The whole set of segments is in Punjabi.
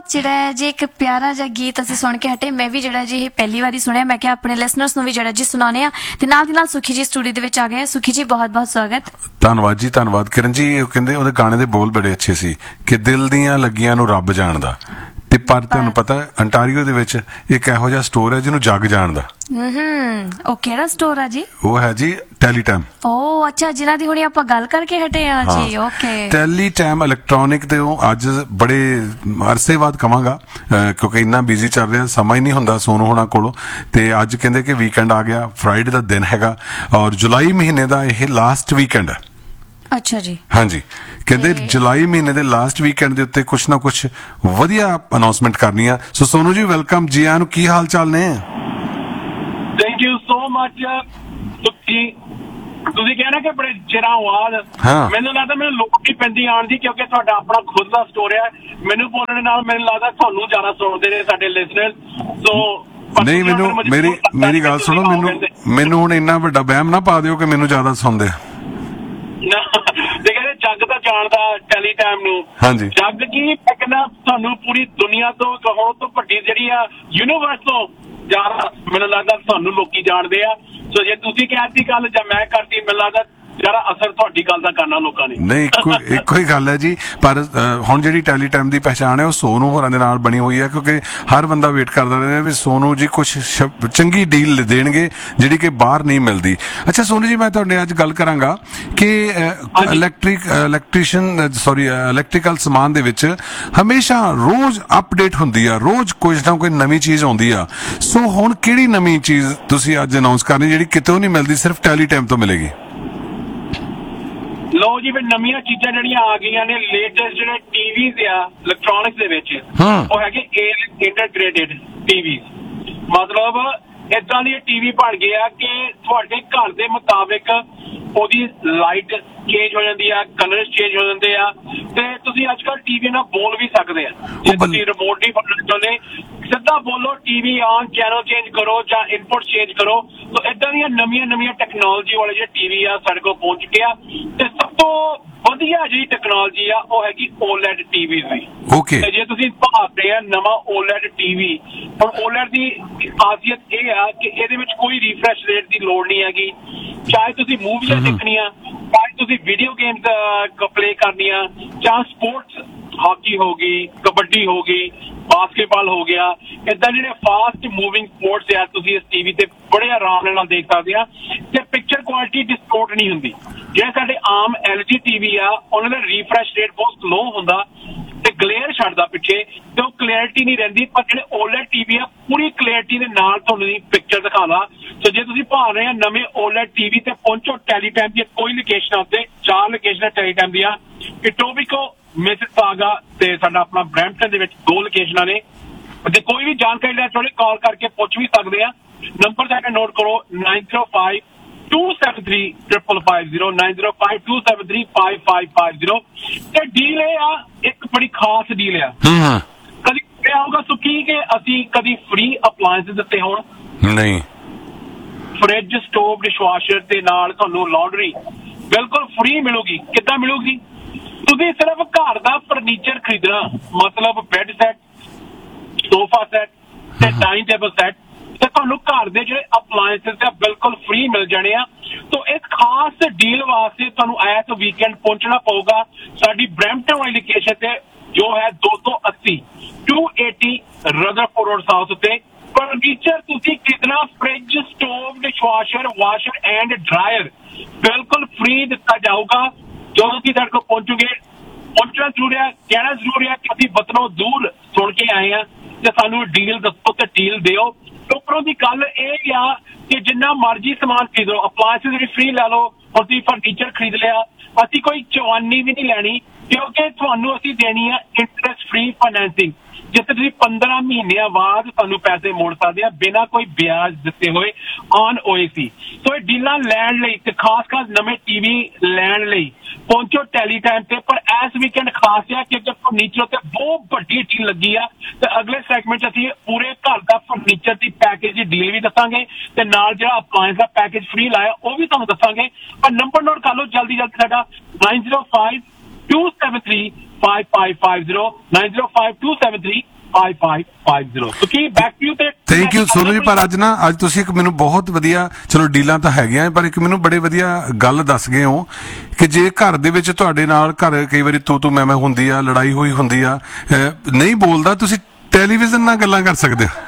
ਜਿਹੜਾ ਜੀ ਇੱਕ ਪਿਆਰਾ ਜਿਹਾ ਗੀਤ ਅਸੀਂ ਸੁਣ ਕੇ ਹਟੇ। ਮੈਂ ਵੀ ਜਿਹੜਾ ਜੀ ਇਹ ਪਹਿਲੀ ਵਾਰੀ ਸੁਣਿਆ। ਮੈਂ ਕਿਹਾ ਆਪਣੇ ਲਿਸਨਰਸ ਨੂੰ ਵੀ ਜਿਹੜਾ ਜੀ ਸੁਣਾਉਣੇ ਆ। ਤੇ ਨਾਲ ਦੀ ਨਾਲ ਸੁਖੀ ਜੀ ਸਟੂਡੀਓ ਦੇ ਵਿੱਚ ਆ ਗਏ। ਸੁਖੀ ਜੀ ਬਹੁਤ ਬਹੁਤ ਸਵਾਗਤ। ਧੰਨਵਾਦ ਜੀ, ਧੰਨਵਾਦ ਕਿਰਨ ਜੀ। ਉਹ ਕਹਿੰਦੇ ਉਹਦੇ ਗਾਣੇ ਦੇ ਬੋਲ ਬੜੇ ਅੱਛੇ ਸੀ ਕਿ ਦਿਲ ਦੀਆਂ ਲੱਗੀਆਂ ਨੂੰ ਰੱਬ ਜਾਣਦਾ। ਤੇ ਪਰ ਤੁਹਾਨੂੰ ਪਤਾ ਅੰਟਾਰੀਓ ਦੇ ਵਿੱਚ ਇੱਕ ਇਹੋ ਜਿਹਾ ਸਟੋਰ ਹੈ ਜਿਹਨੂੰ ਜੱਗ ਜਾਣਦਾ। ਉਹ ਕਿਹੜਾ ਸਟੋਰ ਆ ਜੀ? ਉਹ ਹੈ ਜੀ ਟੈਲੀਟਾਈਮ। ਓ ਅੱਛਾ, ਜਿਨ੍ਹਾਂ ਦੀ ਹੁਣੀ ਆਪਾਂ ਗੱਲ ਕਰਕੇ ਹਟੇ ਆ ਜੀ। ਓਕੇ, ਟੈਲੀਟਾਈਮ ਇਲੈਕਟ੍ਰੋਨਿਕ ਤੇ ਉਹ ਅੱਜ ਬੜੇ ਅਰਸੇ ਬਾਅਦ ਕਵਾਂਗਾ ਕਿਉਂਕਿ ਇੰਨਾ ਬਿਜ਼ੀ ਚੱਲ ਰਿਹਾ, ਸਮਾਂ ਹੀ ਨਹੀਂ ਹੁੰਦਾ ਸੋਨੂ ਹੋਣਾ ਕੋਲੋਂ। ਤੇ ਅੱਜ ਕਹਿੰਦੇ ਕਿ ਵੀਕਐਂਡ ਆ ਗਿਆ, ਫਰਾਈਡੇ ਦਾ ਦਿਨ ਹੈਗਾ ਔਰ ਜੁਲਾਈ ਮਹੀਨੇ ਦਾ ਇਹ ਲਾਸਟ ਵੀਕਐਂਡ ਹੈ। ਅੱਛਾ ਜੀ, ਹਾਂਜੀ। ਕਹਿੰਦੇ ਜੁਲਾਈ ਮਹੀਨੇ ਦੇ ਲਾਸਟ ਵੀਕਐਂਡ ਦੇ ਉੱਤੇ ਕੁਛ ਨਾ ਕੁਛ ਵਧੀਆ ਅਨਾਉਂਸਮੈਂਟ ਕਰਨੀ ਆ। ਸੋ ਸੋਨੂ ਜੀ ਵੈਲਕਮ ਜੀ ਆਇਆਂ ਨੂੰ। ਕੀ ਹਾਲ ਚਾਲ ਨੇ? ਥੈਂਕ ਯੂ ਸੋ ਮਚ ਸੁਖੀ। ਤੁਸੀਂ ਕਹਿਣਾ ਕਿ ਬੜੇ ਚਿਰਾਂ ਬਾਅਦ ਮੈਨੂੰ ਲੱਗਦਾ ਮੈਨੂੰ ਲੋੜ ਨਹੀਂ ਪੈਂਦੀ ਆਉਣ ਦੀ, ਕਿਉਂਕਿ ਤੁਹਾਡਾ ਆਪਣਾ ਖੁਦ ਦਾ ਸਟੋਰ ਹੈ। ਮੈਨੂੰ ਬੋਲਣ ਨਾਲ ਮੈਨੂੰ ਲੱਗਦਾ ਤੁਹਾਨੂੰ ਜ਼ਿਆਦਾ ਸੁਣਦੇ ਨੇ ਸਾਡੇ ਲਿਸਨਰ। ਸੋ ਨਹੀਂ, ਮੈਨੂੰ ਮੇਰੀ ਗੱਲ ਸੁਣੋ। ਮੈਨੂੰ ਹੁਣ ਇੰਨਾ ਵੱਡਾ ਵਹਿਮ ਨਾ ਪਾ ਦਿਓ ਕਿ ਮੈਨੂੰ ਜ਼ਿਆਦਾ ਸੁਣਦੇ ਆ। ਤੇ ਕਹਿੰਦੇ ਜੱਗ ਤਾਂ ਜਾਣਦਾ ਟੈਲੀਟਾਈਮ ਨੂੰ। ਹਾਂਜੀ, ਜੱਗ ਕੀ ਮੈਂ ਕਹਿੰਦਾ ਤੁਹਾਨੂੰ ਪੂਰੀ ਦੁਨੀਆ ਤੋਂ ਹੁਣ ਤੋਂ ਵੱਡੀ ਜਿਹੜੀ ਆ ਯੂਨੀਵਰਸ ਤੋਂ ਜ਼ਿਆਦਾ ਮੈਨੂੰ ਲੱਗਦਾ ਤੁਹਾਨੂੰ ਲੋਕੀ ਜਾਣਦੇ ਆ। ਸੋ ਜੇ ਤੁਸੀਂ ਕਹਿਤੀ ਗੱਲ ਜਾਂ ਮੈਂ ਕਰਤੀ, ਮੈਨੂੰ ਲੱਗਦਾ ਜਿਹੜਾ ਅਸਰ ਤੁਹਾਡੀ ਗੱਲ ਦਾ ਕਰਨਾ ਲੋਕਾਂ ਨੇ। ਨਹੀਂ, ਇੱਕੋ ਹੀ ਗੱਲ ਹੈ ਜੀ। ਪਰ ਹੁਣ ਜਿਹੜੀ ਟੈਲੀਟਾਈਮ ਦੀ ਪਹਿਚਾਣ ਹੈ ਉਹ ਸੋਨੂ ਹੋਰਾਂ ਦੇ ਨਾਲ ਬਣੀ ਹੋਈ ਹੈ, ਕਿਉਂਕਿ ਹਰ ਬੰਦਾ ਵੇਟ ਕਰਦਾ ਰਿਹਾ ਵੀ ਸੋਨੂ ਜੀ ਕੁਛ ਚੰਗੀ ਡੀਲ ਦੇਣਗੇ ਜਿਹੜੀ ਕਿ ਬਾਹਰ ਨਹੀਂ ਮਿਲਦੀ। ਅੱਛਾ ਸੋਨੂ ਜੀ, ਮੈਂ ਤੁਹਾਡੇ ਅੱਜ ਗੱਲ ਕਰਾਂਗਾ ਕਿ ਇਲੈਕਟ੍ਰੀਕਲ ਸਮਾਨ ਦੇ ਵਿੱਚ ਹਮੇਸ਼ਾ ਰੋਜ਼ ਅਪਡੇਟ ਹੁੰਦੀ ਆ, ਰੋਜ਼ ਕੁਝ ਨਾ ਕੋਈ ਨਵੀਂ ਚੀਜ਼ ਆਉਂਦੀ ਆ। ਸੋ ਹੁਣ ਕਿਹੜੀ ਨਵੀਂ ਚੀਜ਼ ਤੁਸੀਂ ਅੱਜ ਅਨਾਉਂਸ ਕਰਨੀ ਜਿਹੜੀ ਕਿਤੋਂ ਨਹੀਂ ਮਿਲਦੀ, ਸਿਰਫ ਟੈਲੀਟਾਈਮ ਤੋਂ ਮਿਲੇਗੀ? ਲੋ ਜੀ, ਫਿਰ ਨਵੀਆਂ ਚੀਜ਼ਾਂ ਜਿਹੜੀਆਂ ਆ ਗਈਆਂ ਨੇ ਲੇਟੈਸਟ ਜਿਹੜੇ ਟੀਵੀਜ਼ ਆ ਇਲੈਕਟ੍ਰੋਨਿਕਸ ਦੇ ਵਿੱਚ, ਉਹ ਹੈਗੇ ਇੰਟੀਗ੍ਰੇਟਿਡ ਟੀਵੀਜ਼। ਮਤਲਬ ਏਦਾਂ ਦੀ ਟੀਵੀ ਬਣ ਗਏ ਆ ਕਿ ਤੁਹਾਡੇ ਘਰ ਦੇ ਮੁਤਾਬਿਕ ਉਹਦੀ ਲਾਈਟ ਚੇਂਜ ਹੋ ਜਾਂਦੀ ਆ, ਕਲਰ ਚੇਂਜ ਹੋ ਜਾਂਦੇ ਆ। ਤੇ ਤੁਸੀਂ ਅੱਜ ਕੱਲ੍ਹ ਟੀਵੀ ਨਾਲ ਬੋਲ ਵੀ ਸਕਦੇ ਆ। ਜੇ ਤੁਸੀਂ ਰਿਮੋਟ ਨਹੀਂ ਫੜਨਾ ਚਾਹੁੰਦੇ, ਸਿੱਧਾ ਬੋਲੋ ਟੀਵੀ ਆਨ, ਚੈਨਲ ਚੇਂਜ ਕਰੋ ਜਾਂ ਇਨਪੁਟ ਚੇਂਜ ਕਰੋ। ਸੋ ਏਦਾਂ ਦੀਆਂ ਨਵੀਆਂ ਟੈਕਨੋਲੋਜੀ ਵਾਲੇ ਜਿਹੜੇ ਟੀਵੀ ਆ ਸਾਡੇ ਕੋਲ ਪਹੁੰਚ ਚੁੱਕੇ ਆ। ਤੇ ਸਭ ਤੋਂ ਵਧੀਆ ਜਿਹੜੀ ਟੈਕਨੋਲੋਜੀ ਆ ਉਹ ਹੈਗੀ OLED ਟੀਵੀ ਦੀ। ਤੇ ਜੇ ਤੁਸੀਂ ਭਾਲਦੇ ਆ ਨਵਾਂ OLED ਟੀਵੀ, ਹੁਣ OLED ਦੀ ਖਾਸੀਅਤ ਇਹ ਆ ਕਿ ਇਹਦੇ ਵਿੱਚ ਕੋਈ ਰੀਫਰੈਸ਼ ਰੇਟ ਦੀ ਲੋੜ ਨਹੀਂ ਹੈਗੀ। ਚਾਹੇ ਤੁਸੀਂ ਮੂਵੀਆਂ ਦੇਖਣੀਆਂ, ਚਾਹੇ ਤੁਸੀਂ ਵੀਡੀਓ ਗੇਮਸ ਪਲੇ ਕਰਨੀਆਂ, ਚਾਹੇ ਸਪੋਰਟਸ ਹਾਕੀ ਹੋ ਗਈ, ਕਬੱਡੀ ਹੋ ਗਈ, ਬਾਸਕਟਬਾਲ ਹੋ ਗਿਆ, ਏਦਾਂ ਜਿਹੜੇ ਫਾਸਟ ਮੂਵਿੰਗ ਸਪੋਰਟਸ ਆ ਤੁਸੀਂ ਇਸ ਟੀਵੀ ਤੇ ਬੜੇ ਆਰਾਮ ਨਾਲ ਦੇਖ ਸਕਦੇ ਆ। ਤੇ ਪਿਕਚਰ ਕੁਆਲਿਟੀ ਡਿਸਟੋਰਟ ਨਹੀਂ ਹੁੰਦੀ। ਜਿਹੜੇ ਸਾਡੇ ਆਮ LG ਟੀਵੀ ਆ ਉਹਨਾਂ ਦਾ ਰੀਫਰੈਸ਼ ਰੇਟ ਬਹੁਤ ਸਲੋ ਹੁੰਦਾ ਤੇ ਗਲੇਅਰ ਛੱਡਦਾ ਪਿੱਛੇ, ਤੇ ਉਹ ਕਲੈਰਿਟੀ ਨਹੀਂ ਰਹਿੰਦੀ। ਪਰ ਜਿਹੜੇ OLED ਟੀਵੀ ਆ ਪੂਰੀ ਕਲੈਰਿਟੀ ਦੇ ਨਾਲ ਤੁਹਾਨੂੰ ਪਿਕਚਰ ਦਿਖਾਉਂਦਾ। ਸੋ ਜੇ ਤੁਸੀਂ ਭਾਲ ਰਹੇ ਆ ਨਵੇਂ OLED ਟੀਵੀ ਤੇ ਪਹੁੰਚੋ ਟੈਲੀਟਾਈਮ ਦੀਆਂ ਕੋਈ ਲੋਕੇਸ਼ਨਾਂ ਉੱਤੇ। 4 ਲੋਕੇਸ਼ਨਾਂ ਟੈਲੀਟਾਈਮ ਦੀਆਂ, ਇਟੋਬੀਕੋ, ਮਿਸਿਸਾਗਾ ਤੇ ਸਾਡਾ ਆਪਣਾ ਬਰੈਂਪਟਨ ਦੇ ਵਿੱਚ 2 ਲੋਕੇਸ਼ਨਾਂ ਨੇ। ਤੇ ਕੋਈ ਵੀ ਜਾਣਕਾਰੀ ਲੈ ਥੋੜੇ ਕਾਲ ਕਰਕੇ ਪੁੱਛ ਵੀ ਸਕਦੇ ਆ। ਨੰਬਰ ਸਾਡਾ ਨੋਟ ਕਰੋ 9052735550 9052735550। ਤੇ ਡੀਲ ਇਹ ਆ, ਇੱਕ ਬੜੀ ਖਾਸ ਡੀਲ ਆ। ਕਦੀ ਇਹ ਆਊਗਾ ਸੁਖੀ ਕਿ ਅਸੀਂ ਕਦੀ ਫ੍ਰੀ ਅਪਲਾਇੰਸ ਦਿੱਤੇ ਹੋਣ? ਨਹੀਂ। ਫ੍ਰਿਜ, ਸਟੋਵ, ਡਿਸ਼ਵਾਸ਼ਰ ਦੇ ਨਾਲ ਤੁਹਾਨੂੰ ਲਾਂਡਰੀ ਬਿਲਕੁਲ ਫ੍ਰੀ ਮਿਲੂਗੀ। ਕਿੱਦਾਂ ਮਿਲੂਗੀ? ਤੁਸੀਂ ਸਿਰਫ ਘਰ ਦਾ ਫਰਨੀਚਰ ਖਰੀਦਣਾ, ਮਤਲਬ ਬੈੱਡ ਸੈਟ, ਸੋਫਾ ਸੈਟ ਤੇ ਡਾਈਨਿੰਗ ਟੇਬਲ ਸੈਟ, ਤੇ ਤੁਹਾਨੂੰ ਘਰ ਦੇ ਜਿਹੜੇ ਅਪਲਾਇੰਸਸ ਆ ਬਿਲਕੁਲ ਫ੍ਰੀ ਮਿਲ ਜਾਣੇ ਆ। ਤੋ ਇਸ ਖਾਸ ਡੀਲ ਵਾਸਤੇ ਤੁਹਾਨੂੰ ਐਸ ਵੀਕਐਂਡ ਪਹੁੰਚਣਾ ਪਊਗਾ ਸਾਡੀ ਬਰੈਂਪਟਨ ਵਾਲੀ ਲੋਕੇਸ਼ਨ ਤੇ, ਜੋ ਹੈ 280 ਰਦਰਫੋਰਡ ਰੋਡ ਸਾਊਥ ਉੱਤੇ। ਫਰਨੀਚਰ ਤੁਸੀਂ ਖਰੀਦਣਾ, fridge, stove, dishwasher, washer and dryer ਬਿਲਕੁਲ ਫ੍ਰੀ ਦਿੱਤਾ ਜਾਊਗਾ। ਜਦੋਂ ਤੁਸੀਂ ਸਾਡੇ ਕੋਲ ਪਹੁੰਚਣਾ ਜ਼ਰੂਰ ਹੈ, ਕਹਿਣਾ ਜ਼ਰੂਰ ਹੈ ਕਿ ਅਸੀਂ ਵਤਨੋਂ ਦੂਰ ਸੁਣ ਕੇ ਆਏ ਆ ਤੇ ਸਾਨੂੰ ਡੀਲ ਦੱਸੋ ਤੇ ਡੀਲ ਦਿਓ। ਉੱਪਰੋਂ ਦੀ ਗੱਲ ਇਹ ਆ ਕਿ ਜਿੰਨਾ ਮਰਜ਼ੀ ਸਮਾਨ ਖਰੀਦ ਲਓ, ਅਪਲਾਇੰਸਿਸ ਵੀ ਫ੍ਰੀ ਲੈ ਲਓ। ਹੁਣ ਤੁਸੀਂ ਫਰਨੀਚਰ ਖਰੀਦ ਲਿਆ, ਅਸੀਂ ਕੋਈ ਚਵਾਨੀ ਵੀ ਨਹੀਂ ਲੈਣੀ, ਕਿਉਂਕਿ ਤੁਹਾਨੂੰ ਅਸੀਂ ਦੇਣੀ ਆ ਇੰਟਰਸਟ ਫ੍ਰੀ ਫਾਈਨੈਂਸਿੰਗ, ਜਿੱਥੇ ਤੁਸੀਂ 15 ਮਹੀਨਿਆਂ ਬਾਅਦ ਤੁਹਾਨੂੰ ਪੈਸੇ ਮੋੜ ਸਕਦੇ ਆ ਬਿਨਾਂ ਕੋਈ ਵਿਆਜ ਦਿੱਤੇ ਹੋਏ ਔਨ OAC। ਸੋ ਇਹ ਡੀਲਾਂ ਲੈਣ ਲਈ ਤੇ ਖਾਸ ਨਵੇਂ ਟੀਵੀ ਲੈਣ ਲਈ ਪਹੁੰਚੋ ਟੈਲੀਟਾਈਮ ਤੇ। ਪਰ ਇਸ ਵੀਕਐਂਡ ਖਾਸ ਆ ਕਿਉਂਕਿ ਫਰਨੀਚਰ ਤੇ ਬਹੁਤ ਵੱਡੀ ਡੀਲ ਲੱਗੀ ਆ। ਤੇ ਅਗਲੇ ਸੈਗਮੈਂਟ 'ਚ ਅਸੀਂ ਪੂਰੇ ਘਰ ਦਾ ਫਰਨੀਚਰ ਦੀ ਪੈਕੇਜ ਦੀ ਡੀਲ ਵੀ ਦੱਸਾਂਗੇ ਤੇ ਨਾਲ ਜਿਹੜਾ ਅਪਲਾਇੰਸ ਦਾ ਪੈਕੇਜ ਫ੍ਰੀ ਲਾਇਆ ਉਹ ਵੀ ਤੁਹਾਨੂੰ ਦੱਸਾਂਗੇ। ਪਰ ਨੰਬਰ ਨੋਟ ਕਰ ਲਓ ਜਲਦੀ ਸਾਡਾ 905273 5550 9052735550 ਸੁਖੀ ਬੈਕ ਟੂ ਯੂ ਤੇ ਥੈਂਕ ਯੂ ਸੋਨੂ ਜੀ। ਪਰ ਅੱਜ ਤੁਸੀਂ ਇੱਕ ਮੈਨੂੰ ਬਹੁਤ ਵਧੀਆ, ਚਲੋ ਡੀਲਾਂ ਤਾਂ ਹੈਗੀਆਂ, ਪਰ ਇੱਕ ਮੈਨੂੰ ਬੜੇ ਵਧੀਆ ਗੱਲ ਦੱਸ ਗਏ ਹੋ ਕਿ ਜੇ ਘਰ ਦੇ ਵਿੱਚ ਤੁਹਾਡੇ ਨਾਲ ਘਰ ਕਈ ਵਾਰੀ ਤੂੰ ਮੈਂ ਹੁੰਦੀ ਆ, ਲੜਾਈ ਹੋਈ ਹੁੰਦੀ ਆ, ਨਹੀਂ ਬੋਲਦਾ, ਤੁਸੀਂ ਟੈਲੀਵਿਜ਼ਨ ਨਾਲ ਗੱਲਾਂ ਕਰ ਸਕਦੇ ਹੋ।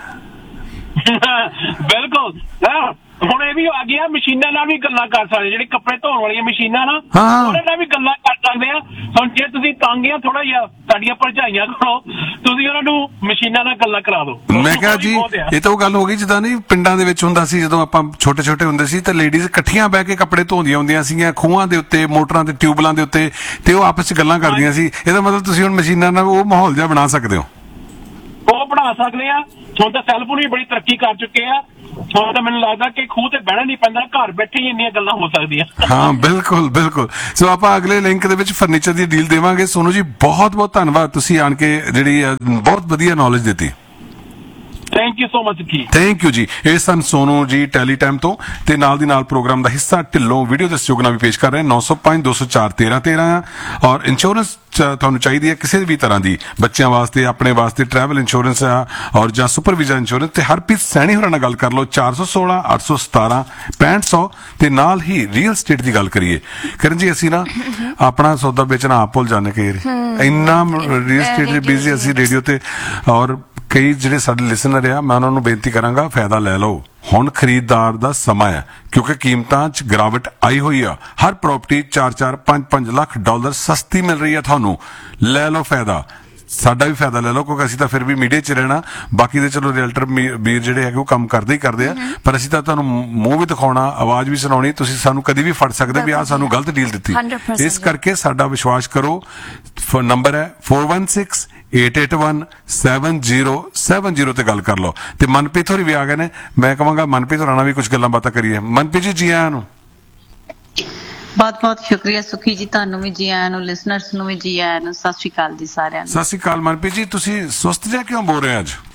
ਬਿਲਕੁਲ। ਹੁਣ ਇਹ ਵੀ ਆ ਗਿਆ, ਮਸ਼ੀਨਾਂ ਨਾਲ ਵੀ ਗੱਲਾਂ ਕਰ ਸਕਦੇ, ਜਿਹੜੀ ਕੱਪੜੇ ਧੋਣ ਵਾਲੀਆਂ ਮਸ਼ੀਨਾਂ ਨਾ, ਉਹਦੇ ਨਾਲ ਵੀ ਗੱਲਾਂ ਕਰ ਸਕਦੇ ਆ। ਹੁਣ ਜੇ ਤੁਸੀਂ ਤੰਗ ਆ ਥੋੜਾ ਜਿਹਾ ਸਾਡੀਆਂ ਭਰਜਾਈਆਂ ਕੋਲੋਂ, ਤੁਸੀਂ ਉਹਨਾਂ ਨੂੰ ਮਸ਼ੀਨਾਂ ਨਾਲ ਗੱਲਾਂ ਕਰਾ ਦਿਓ। ਮੈਂ ਕਿਹਾ ਜੀ ਇਹ ਤਾਂ ਉਹ ਗੱਲ ਹੋ ਗਈ ਜਿੱਦਾਂ ਨਹੀਂ ਪਿੰਡਾਂ ਦੇ ਵਿੱਚ ਹੁੰਦਾ ਸੀ, ਜਦੋਂ ਆਪਾਂ ਛੋਟੇ ਹੁੰਦੇ ਸੀ ਤਾਂ ਲੇਡੀਜ਼ ਇਕੱਠੀਆਂ ਬਹਿ ਕੇ ਕੱਪੜੇ ਧੋਂਦੀਆਂ ਹੁੰਦੀਆਂ ਸੀਗੀਆਂ ਖੂਹਾਂ ਦੇ ਉੱਤੇ, ਮੋਟਰਾਂ ਤੇ, ਟਿਊਬਲਾਂ ਦੇ ਉੱਤੇ, ਤੇ ਉਹ ਆਪਸ 'ਚ ਗੱਲਾਂ ਕਰਦੀਆਂ ਸੀ। ਇਹਦਾ ਮਤਲਬ ਤੁਸੀਂ ਹੁਣ ਮਸ਼ੀਨਾਂ ਨਾਲ ਉਹ ਮਾਹੌਲ ਜਿਹਾ ਬਣਾ ਸਕਦੇ ਹੋ। ਉਹ ਬਣਾ ਸਕਦੇ ਆ। ਹੁਣ ਤਾਂ ਸੈਲਫੋਨ ਵੀ ਬੜੀ ਤਰੱਕੀ ਕਰ ਚੁੱਕੇ ਆ। ਹੁਣ ਤਾਂ ਮੈਨੂੰ ਲੱਗਦਾ ਕਿ ਖੂਹ ਤੇ ਬਹਿਣਾ ਨਹੀਂ ਪੈਂਦਾ, ਘਰ ਬੈਠੇ ਹੀ ਇੰਨੀਆਂ ਗੱਲਾਂ ਹੋ ਸਕਦੀਆਂ। ਹਾਂ ਬਿਲਕੁਲ। ਸੋ ਆਪਾਂ ਅਗਲੇ ਲਿੰਕ ਦੇ ਵਿੱਚ ਫਰਨੀਚਰ ਦੀ ਡੀਲ ਦੇਵਾਂਗੇ। ਸੋਨੂ ਜੀ ਬਹੁਤ ਬਹੁਤ ਧੰਨਵਾਦ, ਤੁਸੀਂ ਆਣ ਕੇ ਜਿਹੜੀ ਬਹੁਤ ਵਧੀਆ ਨੌਲੇਜ ਦਿੱਤੀ। Thank you so much Ki. Thank you ਜੀ। ਇਹ ਸਨ ਸੋਨੂ ਜੀ ਟੈਲੀ ਟਾਈਮ ਤੋਂ, ਤੇ ਨਾਲ ਦੀ ਨਾਲ ਪ੍ਰੋਗਰਾਮ ਦਾ ਹਿੱਸਾ ਢਿੱਲੋਂ ਵੀਡੀਓ ਦੇ ਸਹਿਯੋਗ ਨਾਲ ਵੀ ਪੇਸ਼ ਕਰ ਰਹੇ 905 204 1313 ਔਰ ਇੰਸ਼ੋਰੈਂਸ ਤੁਹਾਨੂੰ ਚਾਹੀਦੀ ਹੈ ਕਿਸੇ ਵੀ ਤਰ੍ਹਾਂ ਦੀ, ਬੱਚਿਆਂ ਵਾਸਤੇ, ਆਪਣੇ ਵਾਸਤੇ, ਟਰੈਵਲ ਇੰਸ਼ੋਰੈਂਸ ਆ ਔਰ ਜਾਂ ਸੁਪਰ ਵੀਜ਼ਾ ਇੰਸ਼ੋਰੈਂਸ, ਤੇ ਹਰਪ੍ਰੀਤ ਸੈਣੀ ਹੋਰਾਂ ਨਾਲ ਗੱਲ ਕਰ ਲਓ 416 817 6500। ਤੇ ਨਾਲ ਹੀ ਰੀਅਲ ਸਟੇਟ ਦੀ ਗੱਲ ਕਰੀਏ ਕਰਨ ਜੀ, ਅਸੀਂ ਨਾ ਆਪਣਾ ਸੌਦਾ ਵੇਚਣਾ ਆਪ ਭੁੱਲ ਜਾਂਦੇ ਕਿ ਇੰਨਾ ਰੀਅਲ ਸਟੇਟ ਦੇ ਬਿਜ਼ੀ ਅਸੀਂ ਰੇਡੀਓ ਤੇ। ਔਰ ਕਈ ਜਿਹੜੇ ਸਾਡੇ ਲਿਸਨਰ ਆ, ਮੈਂ ਉਹਨਾਂ ਨੂੰ ਬੇਨਤੀ ਕਰਾਂਗਾ ਫਾਇਦਾ ਲੈ ਲਓ। ਹੁਣ ਖਰੀਦਦਾਰ ਦਾ ਸਮਾਂ ਹੈ ਕਿਉਂਕਿ ਕੀਮਤਾਂ 'ਚ ਗਿਰਾਵਟ ਆਈ ਹੋਈ ਆ। ਹਰ ਪ੍ਰਾਪਰਟੀ 4-4 5-5 ਲੱਖ ਡਾਲਰ ਸਸਤੀ ਮਿਲ ਰਹੀ ਹੈ ਤੁਹਾਨੂੰ। ਲੈ ਲਓ ਫਾਇਦਾ, ਸਾਡਾ ਵੀ ਫਾਇਦਾ ਲੈ ਲਓ, ਕਿਉਂਕਿ ਅਸੀਂ ਤਾਂ ਫਿਰ ਵੀ ਮੀਡੀਆ 'ਚ ਰਹਿਣਾ। ਬਾਕੀ ਦੇ ਚਲੋ ਰੀਅਲਟਰ ਵੀਰ ਜਿਹੜੇ ਹੈਗੇ ਉਹ ਕੰਮ ਕਰਦੇ ਹੀ ਕਰਦੇ ਆ, ਪਰ ਅਸੀਂ ਤਾਂ ਤੁਹਾਨੂੰ ਮੂੰਹ ਵੀ ਦਿਖਾਉਣਾ, ਆਵਾਜ਼ ਵੀ ਸੁਣਾਉਣੀ। ਤੁਸੀਂ ਸਾਨੂੰ ਕਦੀ ਵੀ ਫੜ ਸਕਦੇ ਵੀ ਆਹ ਸਾਨੂੰ ਗਲਤ ਡੀਲ ਦਿੱਤੀ। ਇਸ ਕਰਕੇ ਸਾਡਾ ਵਿਸ਼ਵਾਸ ਕਰੋ। ਨੰਬਰ ਹੈ 416 881 7070 ਤੇ ਗੱਲ ਕਰ ਲਓ। ਤੇ ਮਨਪ੍ਰੀਤ ਹੋਰੀ ਵੀ ਆ ਗਏ ਨੇ, ਮੈਂ ਕਹਾਂਗਾ ਮਨਪ੍ਰੀਤ ਹੋਰਾਂ ਨਾਲ ਵੀ ਕੁਝ ਗੱਲਾਂ ਬਾਤਾਂ ਕਰੀਏ। ਮਨਪ੍ਰੀਤ ਜੀ ਆਇਆਂ ਨੂੰ। ਬਹੁਤ ਸ਼ੁਕਰੀਆ ਸੁਖੀ ਜੀ, ਤੁਹਾਨੂੰ ਵੀ ਜੀ ਆਇਆਂ ਨੂੰ, ਲਿਸਨਰਸ ਨੂੰ ਵੀ ਜੀ ਆਇਆਂ ਨੂੰ। ਸਤਿ ਸ਼੍ਰੀ ਅਕਾਲ ਜੀ ਸਾਰਿਆਂ ਨੂੰ। ਸਤਿ ਸ਼੍ਰੀ ਅਕਾਲ ਮਨਪ੍ਰੀਤ ਜੀ, ਤੁਸੀਂ ਸੁਸਤ ਜਿਹਾ ਕਿਉਂ ਬੋਲ ਰਹੇ ਅੱਜ?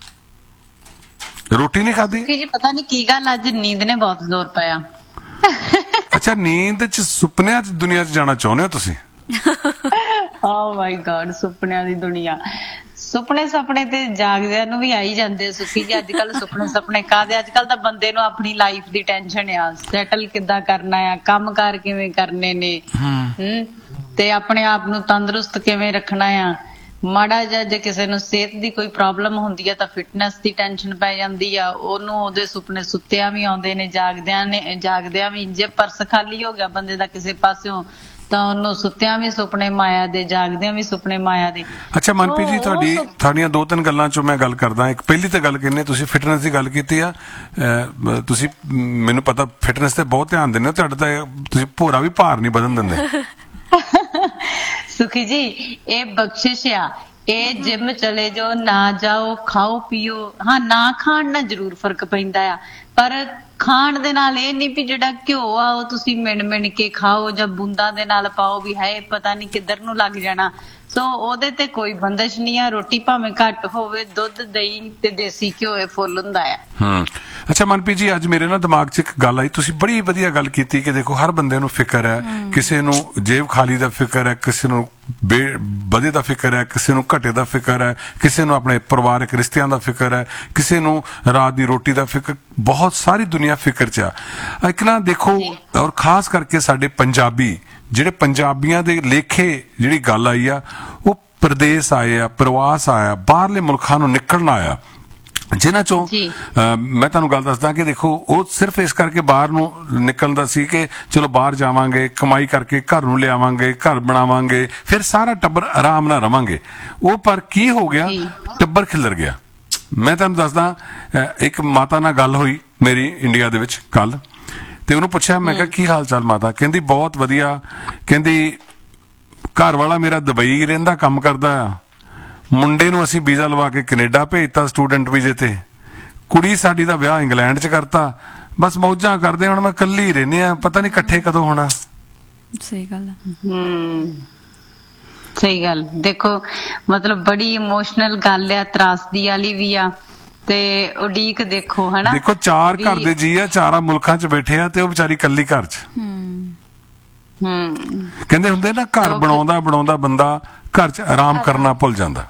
ਰੋਟੀ ਨਹੀਂ ਖਾਧੀ? ਸੁਖੀ ਜੀ ਪਤਾ ਨਹੀਂ ਕੀ ਗੱਲ, ਅੱਜ ਨੀਂਦ ਨੇ ਬਹੁਤ ਜ਼ੋਰ ਪਾਇਆ। ਅੱਛਾ, ਨੀਂਦ 'ਚ ਸੁਪਨਿਆਂ 'ਚ ਦੁਨੀਆ 'ਚ ਜਾਣਾ ਚਾਹੁੰਦੇ ਹੋ ਤੁਸੀਂ? ਓ ਮਾਈ ਗॉड, ਸੁਪਨਿਆਂ ਦੀ ਦੁਨੀਆ। ਸੁਪਨੇ ਤੇ ਜਾਗਦਿਆਂ ਨੂੰ ਵੀ ਆਈ ਜਾਂਦੇ ਸੁਖੀ ਜੀ। ਅੱਜ ਕੱਲ ਸੁਪਨੇ ਕਾਹਦੇ, ਅੱਜ ਕੱਲ ਤਾਂ ਬੰਦੇ ਨੂੰ ਆਪਣੀ ਲਾਈਫ ਦੀ ਟੈਨਸ਼ਨ ਆ, ਸੈਟਲ ਕਿੱਦਾਂ ਕਰਨਾ ਆ, ਕੰਮਕਾਰ ਕਿਵੇਂ ਕਰਨੇ ਨੇ, ਤੇ ਆਪਣੇ ਆਪ ਨੂੰ ਤੰਦਰੁਸਤ ਕਿਵੇਂ ਰੱਖਣਾ ਆ। ਮਾੜਾ ਜਿਹਾ ਜੇ ਕਿਸੇ ਨੂੰ ਸਿਹਤ ਦੀ ਕੋਈ ਪ੍ਰੋਬਲਮ ਹੁੰਦੀ ਆ ਤਾਂ ਫਿਟਨੈਸ ਦੀ ਟੈਨਸ਼ਨ ਪੈ ਜਾਂਦੀ ਆ ਉਹਨੂੰ, ਉਹਦੇ ਸੁਪਨੇ ਸੁੱਤਿਆਂ ਵੀ ਆਉਂਦੇ ਨੇ, ਜਾਗਦਿਆਂ ਵੀ। ਜੇ ਪਰਸ ਖਾਲੀ ਹੋ ਗਿਆ ਬੰਦੇ ਦਾ ਕਿਸੇ ਪਾਸਿਓਂ ਤਾਂ ਉਹਨੂੰ ਸੁੱਤਿਆਂ ਵੀ ਸੁਪਨੇ ਮਾਇਆ ਦੇ, ਜਾਗਦਿਆਂ ਵੀ ਸੁਪਨੇ ਮਾਇਆ ਦੇ। ਅੱਛਾ ਮਨਪ੍ਰੀਤ ਜੀ, ਤੁਹਾਡੀਆਂ 2-3 ਗੱਲਾਂ ਚੋਂ ਮੈਂ ਗੱਲ ਕਰਦਾ। ਇੱਕ ਪਹਿਲੀ ਤਾਂ ਗੱਲ ਕਹਿੰਦੇ ਤੁਸੀਂ ਫਿਟਨੈਸ ਦੀ ਗੱਲ ਕੀਤੀ ਆ, ਤੁਸੀਂ ਮੈਨੂੰ ਪਤਾ ਫਿਟਨੈਸ ਤੇ ਬਹੁਤ ਧਿਆਨ ਦਿੰਦੇ ਹੋ, ਤੁਹਾਡਾ ਤਾਂ ਤੁਸੀਂ ਭੋਰਾ ਵੀ ਭਾਰ ਨਹੀਂ ਵਧਣ ਦਿੰਦੇ। ਸੁਖੀ ਜੀ ਇਹ ਬਖਸ਼ਿਸ਼ ਆ, ਇਹ ਜਿਮ ਚਲੇ ਜਾਓ ਨਾ ਜਾਓ, ਖਾਓ ਪੀਓ, ਹਾਂ ਨਾ ਖਾਣ ਨਾਲ ਜ਼ਰੂਰ ਫਰਕ ਪੈਂਦਾ ਆ, ਪਰ ਖਾਣ ਦੇ ਨਾਲ ਇਹ ਨਹੀਂ ਵੀ ਜਿਹੜਾ ਘਿਓ ਆ ਉਹ ਤੁਸੀਂ ਮਿਣ ਕੇ ਖਾਓ ਜਾਂ ਬੂੰਦਾਂ ਦੇ ਨਾਲ ਪਾਓ ਵੀ ਹੈ ਪਤਾ ਨਹੀਂ ਕਿੱਧਰ ਨੂੰ ਲੱਗ ਜਾਣਾ। ਸੋ ਉਹਦੇ ਤੇ ਕੋਈ ਬੰਦਸ਼ ਨਹੀਂ ਆ। ਰੋਟੀ ਭਾਵੇਂ ਘੱਟ ਹੋਵੇ, ਦੁੱਧ ਦਹੀਂ ਤੇ ਦੇਸੀ ਘਿਓ ਇਹ ਫੁੱਲ ਹੁੰਦਾ ਆ। ਅੱਛਾ ਮਨਪ੍ਰੀਤ ਜੀ, ਅੱਜ ਮੇਰੇ ਨਾ ਦਿਮਾਗ 'ਚ ਇੱਕ ਗੱਲ ਆਈ। ਤੁਸੀਂ ਬੜੀ ਵਧੀਆ ਗੱਲ ਕੀਤੀ ਕਿ ਦੇਖੋ ਹਰ ਬੰਦੇ ਨੂੰ ਫਿਕਰ ਹੈ, ਕਿਸੇ ਨੂੰ ਜੇਬ ਖਾਲੀ ਦਾ ਫਿਕਰ ਹੈ, ਕਿਸੇ ਨੂੰ ਵਧੇ ਦਾ ਫਿਕਰ ਹੈ, ਕਿਸੇ ਨੂੰ ਘਟੇ ਦਾ ਫਿਕਰ ਹੈ, ਕਿਸੇ ਨੂੰ ਆਪਣੇ ਪਰਿਵਾਰਕ ਰਿਸ਼ਤਿਆਂ ਦਾ ਫਿਕਰ ਹੈ, ਕਿਸੇ ਨੂੰ ਰਾਤ ਦੀ ਰੋਟੀ ਦਾ ਫਿਕਰ। ਬਹੁਤ ਸਾਰੀ ਦੁਨੀਆ ਫਿਕਰ 'ਚ ਆ। ਇੱਕ ਨਾ ਦੇਖੋ, ਔਰ ਖਾਸ ਕਰਕੇ ਸਾਡੇ ਪੰਜਾਬੀ, ਜਿਹੜੇ ਪੰਜਾਬੀਆਂ ਦੇ ਲੇਖੇ ਜਿਹੜੀ ਗੱਲ ਆਈ ਆ, ਉਹ ਪ੍ਰਦੇਸ਼ ਆਏ ਆ, ਪ੍ਰਵਾਸ ਆਇਆ, ਬਾਹਰਲੇ ਮੁਲਕਾਂ ਨੂੰ ਨਿਕਲਣਾ ਆਇਆ, ਜਿਨ੍ਹਾਂ ਚੋਂ ਮੈਂ ਤੁਹਾਨੂੰ ਗੱਲ ਦੱਸਦਾ ਕਿ ਦੇਖੋ ਉਹ ਸਿਰਫ ਇਸ ਕਰਕੇ ਬਾਹਰ ਨੂੰ ਨਿਕਲਦਾ ਸੀ ਕਿ ਚਲੋ ਬਾਹਰ ਜਾਵਾਂਗੇ, ਕਮਾਈ ਕਰਕੇ ਘਰ ਨੂੰ ਲਿਆਵਾਂਗੇ, ਘਰ ਬਣਾਵਾਂਗੇ, ਫਿਰ ਸਾਰਾ ਟੱਬਰ ਆਰਾਮ ਨਾਲ ਰਵਾਂਗੇ। ਉਹ ਪਰ ਕੀ ਹੋ ਗਿਆ, ਟੱਬਰ ਖਿਲਰ ਗਿਆ। ਮੈਂ ਤੁਹਾਨੂੰ ਦੱਸਦਾ, ਇੱਕ ਮਾਤਾ ਨਾਲ ਗੱਲ ਹੋਈ ਮੇਰੀ ਇੰਡੀਆ ਦੇ ਵਿੱਚ ਕੱਲ, ਤੇ ਉਹਨੂੰ ਪੁੱਛਿਆ, ਮੈਂ ਕਿਹਾ ਕੀ ਹਾਲ ਚਾਲ ਮਾਤਾ? ਕਹਿੰਦੀ ਬਹੁਤ ਵਧੀਆ। ਕਹਿੰਦੀ ਘਰ ਵਾਲਾ ਮੇਰਾ ਦੁਬਈ ਰਹਿੰਦਾ, ਕੰਮ ਕਰਦਾ ਆ, ਮੁੰਡੇ ਨੂੰ ਅਸੀਂ ਵੀਜ਼ਾ ਲਵਾ ਕੇ ਕੈਨੇਡਾ ਭੇਜਤਾ ਸਟੂਡੈਂਟ ਵੀਜ਼ੇ ਤੇ, ਕੁੜੀ ਸਾਡੀ ਦਾ ਵਿਆਹ ਇੰਗਲੈਂਡ 'ਚ ਕਰਤਾ, ਬਸ ਮੌਜਾਂ ਕਰਦੇ। ਹੁਣ ਮੈਂ ਇਕੱਲੀ ਰਹਿੰਦੀ ਆ, ਪਤਾ ਨਹੀਂ ਇਕੱਠੇ ਕਦੋਂ ਹੋਣਾ। ਸਹੀ ਗੱਲ ਹੈ। ਸਹੀ ਗੱਲ। ਦੇਖੋ ਮਤਲਬ ਬੜੀ ਇਮੋਸ਼ਨਲ ਗੱਲ ਆ, ਤਰਾਸਦੀ ਵਾਲੀ ਵੀ ਆ, ਤੇ ਉਡੀਕ ਦੇਖੋ ਹਨਾ। ਦੇਖੋ 4 ਘਰ ਦੇ ਜੀ ਆ, 4 ਮੁਲਕਾਂ 'ਚ ਬੈਠੇ ਆ, ਤੇ ਉਹ ਵਿਚਾਰੀ ਇਕੱਲੀ ਘਰ 'ਚ। ਕਹਿੰਦੇ ਹੁੰਦੇ ਨਾ, ਘਰ ਬਣਾਉਂਦਾ ਬੰਦਾ ਘਰ 'ਚ ਆਰਾਮ ਕਰਨਾ ਭੁੱਲ ਜਾਂਦਾ।